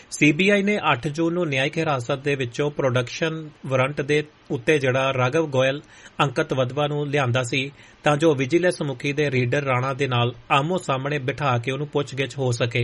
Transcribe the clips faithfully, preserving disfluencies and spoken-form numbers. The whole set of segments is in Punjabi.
ਸੀਬੀਆਈ ਨੇ ਅੱਠ ਜੂਨ ਨੂੰ ਨਿਆਇਕ ਹਿਰਾਸਤ ਦੇ ਵਿੱਚੋਂ ਪ੍ਰੋਡਕਸ਼ਨ ਵਾਰੰਟ ਦੇ ਉੱਤੇ ਜਿਹੜਾ ਰਾਘਵ ਗੋਇਲ ਅੰਕਿਤ ਵਧਵਾ ਨੂੰ ਲਿਆਂਦਾ ਸੀ ਤਾਂ ਜੋ ਵਿਜੀਲੈਂਸ ਮੁਖੀ ਦੇ ਰੀਡਰ ਰਾਣਾ ਦੇ ਨਾਲ ਆਮੋ ਸਾਹਮਣੇ ਬਿਠਾ ਕੇ ਉਹਨੂੰ ਪੁੱਛਗਿੱਛ ਹੋ ਸਕੇ।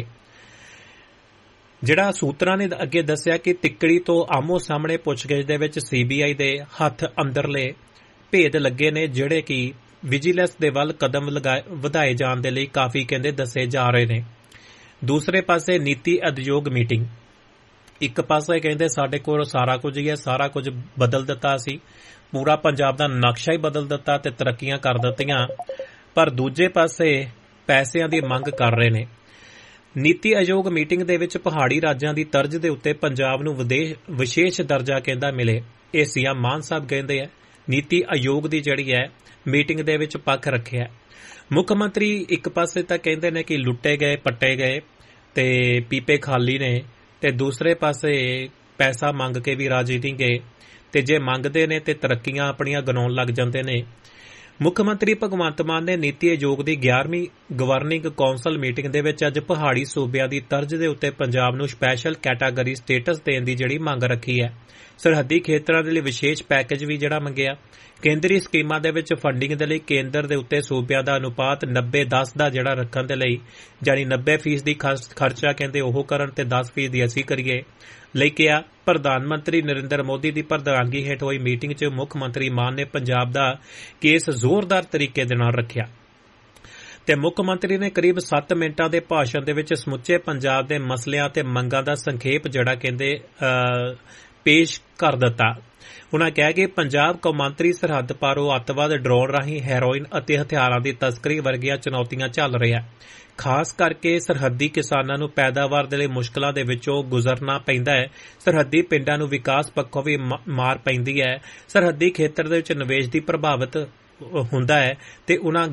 ਜਿਹੜਾ ਸੂਤਰਾਂ ਨੇ ਅੱਗੇ ਦੱਸਿਆ ਕਿ ਤਿੱਕੜੀ ਤੋਂ ਆਮੋ ਸਾਹਮਣੇ ਪੁੱਛਗਿੱਛ ਦੇ ਵਿੱਚ ਸੀਬੀਆਈ ਦੇ ਹੱਥ ਅੰਦਰਲੇ ਭੇਦ ਲੱਗੇ ਨੇ, ਜਿਹੜੇ ਕਿ ਵਿਜੀਲੈਂਸ ਦੇ ਵੱਲ ਕਦਮ ਵਧਾਏ ਜਾਣ ਦੇ ਲਈ ਕਾਫੀ ਕਹਿੰਦੇ ਦੱਸੇ ਜਾ ਰਹੇ ਨੇ। ਦੂਸਰੇ ਪਾਸੇ ਨੀਤੀ ਉਦਯੋਗ ਮੀਟਿੰਗ, ਇੱਕ ਪਾਸੇ ਕਹਿੰਦੇ ਸਾਡੇ ਕੋਲ ਸਾਰਾ ਕੁਝ ਹੀ ਹੈ, ਸਾਰਾ ਕੁਝ ਬਦਲ ਦਿੱਤਾ ਸੀ, ਪੂਰਾ ਪੰਜਾਬ ਦਾ ਨਕਸ਼ਾ ਹੀ ਬਦਲ ਦਿੱਤਾ ਤੇ ਤਰੱਕੀਆਂ ਕਰ ਦਿੱਤੀਆਂ, ਪਰ ਦੂਜੇ ਪਾਸੇ ਪੈਸਿਆਂ ਦੀ ਮੰਗ ਕਰ ਰਹੇ ਨੇ। ਨੀਤੀ ਆਯੋਗ ਮੀਟਿੰਗ ਦੇ ਵਿੱਚ ਪਹਾੜੀ ਰਾਜਾਂ ਦੀ ਤਰਜ਼ ਦੇ ਉੱਤੇ ਪੰਜਾਬ ਨੂੰ ਵਿਸ਼ੇਸ਼ ਦਰਜਾ ਕਹਿੰਦਾ ਮਿਲੇ, ਇਹ ਸੀਐਮ ਮਾਨ ਸਾਹਿਬ ਕਹਿੰਦੇ ਆ। ਨੀਤੀ ਆਯੋਗ ਦੀ ਜਿਹੜੀ ਹੈ ਮੀਟਿੰਗ ਦੇ ਵਿੱਚ ਪੱਖ ਰੱਖਿਆ। ਮੁੱਖ ਮੰਤਰੀ ਇੱਕ ਪਾਸੇ ਤਾਂ ਕਹਿੰਦੇ ਨੇ ਕਿ ਲੁੱਟੇ ਗਏ, ਪੱਟੇ ਗਏ ਤੇ ਪੀਪੇ ਖਾਲੀ ਨੇ, ਤੇ ਦੂਸਰੇ ਪਾਸੇ ਪੈਸਾ ਮੰਗ ਕੇ ਵੀ ਰਾਜੀ ਨਹੀਂ ਗਏ, ਤੇ ਜੇ ਮੰਗਦੇ ਨੇ ਤੇ ਤਰੱਕੀਆਂ ਆਪਣੀਆਂ ਗਨਾਉਣ ਲੱਗ ਜਾਂਦੇ ਨੇ। ਮੁੱਖ ਮੰਤਰੀ ਭਗਵੰਤ ਮਾਨ ਨੇ ਨੀਤੀ ਆਯੋਗ ਦੀ ਗਿਆਰਵੀਂ ਗਵਰਨਿੰਗ ਕੌਂਸਲ ਮੀਟਿੰਗ ਦੇ ਵਿੱਚ ਅੱਜ ਪਹਾੜੀ ਸੂਬਿਆਂ ਦੀ ਤਰਜ਼ ਦੇ ਉੱਤੇ ਪੰਜਾਬ ਨੂੰ ਸਪੈਸ਼ਲ ਕੈਟਾਗਰੀ ਸਟੇਟਸ ਦੇਣ ਦੀ ਜਿਹੜੀ ਮੰਗ ਰੱਖੀ ਹੈ। ਸਰਹੱਦੀ ਖੇਤਰਾਂ ਦੇ ਲਈ ਵਿਸ਼ੇਸ਼ ਪੈਕੇਜ ਵੀ ਜਿਹੜਾ ਮੰਗਿਆ। ਕੇਂਦਰੀ ਸਕੀਮਾਂ ਦੇ ਵਿੱਚ ਫੰਡਿੰਗ ਦੇ ਲਈ ਕੇਂਦਰ ਦੇ ਉੱਤੇ ਸੂਬਿਆਂ ਦਾ ਅਨੁਪਾਤ ਨੱਬੇ ਦਸ ਦਾ ਜਿਹੜਾ ਰੱਖਣ ਦੇ ਲਈ, ਜਾਨੀ ਨੱਬੇ ਫੀਸਦੀ ਖਰਚਾ ਕਹਿੰਦੇ ਉਹ ਕਰਨ ਤੇ ਦਸ ਫੀਸਦੀ ਅਸੀਂ ਕਰੀਏ ਲਈ ਕਿਹਾ। ਪ੍ਰਧਾਨ ਮੰਤਰੀ ਨਰਿੰਦਰ ਮੋਦੀ ਦੀ ਪ੍ਰਧਾਨਗੀ ਹੇਠ ਹੋਈ ਮੀਟਿੰਗ 'ਚ ਮੁੱਖ ਮੰਤਰੀ ਮਾਨ ਨੇ ਪੰਜਾਬ ਦਾ ਕੇਸ ਜ਼ੋਰਦਾਰ ਤਰੀਕੇ ਦੇ ਨਾਲ ਰੱਖਿਆ ਤੇ ਮੁੱਖ ਮੰਤਰੀ ਨੇ ਕਰੀਬ ਸੱਤ ਮਿੰਟਾਂ ਦੇ ਭਾਸ਼ਣ ਦੇ ਵਿੱਚ ਸਮੁੱਚੇ ਪੰਜਾਬ ਦੇ ਮਸਲਿਆਂ ਤੇ ਮੰਗਾਂ ਦਾ ਸੰਖੇਪ ਜਿਹੜਾ ਕਹਿੰਦੇ ਪੇਸ਼ ਕਰ ਦਿੱਤਾ। ਉਨ੍ਹਾਂ ਕਿਹਾ ਕਿ ਪੰਜਾਬ ਕੌਮਾਂਤਰੀ ਸਰਹੱਦ ਪਾਰੋਂ ਅੱਤਵਾਦ, ਡਰੋਨ ਰਾਹੀਂ ਹੈਰੋਇਨ ਅਤੇ ਹਥਿਆਰਾਂ ਦੀ ਤਸਕਰੀ ਵਰਗੀਆਂ ਚੁਣੌਤੀਆਂ ਝੱਲ ਰਿਹਾ। ਖਾਸ ਕਰਕੇ ਸਰਹੱਦੀ ਕਿਸਾਨਾਂ ਨੂੰ ਪੈਦਾਵਾਰ ਦੇ ਲਈ ਮੁਸ਼ਕਲਾਂ ਦੇ ਵਿੱਚੋਂ ਗੁਜ਼ਰਨਾ ਪੈਂਦਾ ਹੈ। ਸਰਹੱਦੀ ਪਿੰਡਾਂ ਨੂੰ ਵਿਕਾਸ ਪੱਖੋਂ ਵੀ ਮਾਰ ਪੈਂਦੀ ਹੈ। ਸਰਹੱਦੀ ਖੇਤਰ ਦੇ ਵਿੱਚ ਨਿਵੇਸ਼ ਦੀ ਪ੍ਰਭਾਵਿਤ ਹੁੰਦਾ ਹੈ ਤੇ ਉਨ੍ਹਾਂ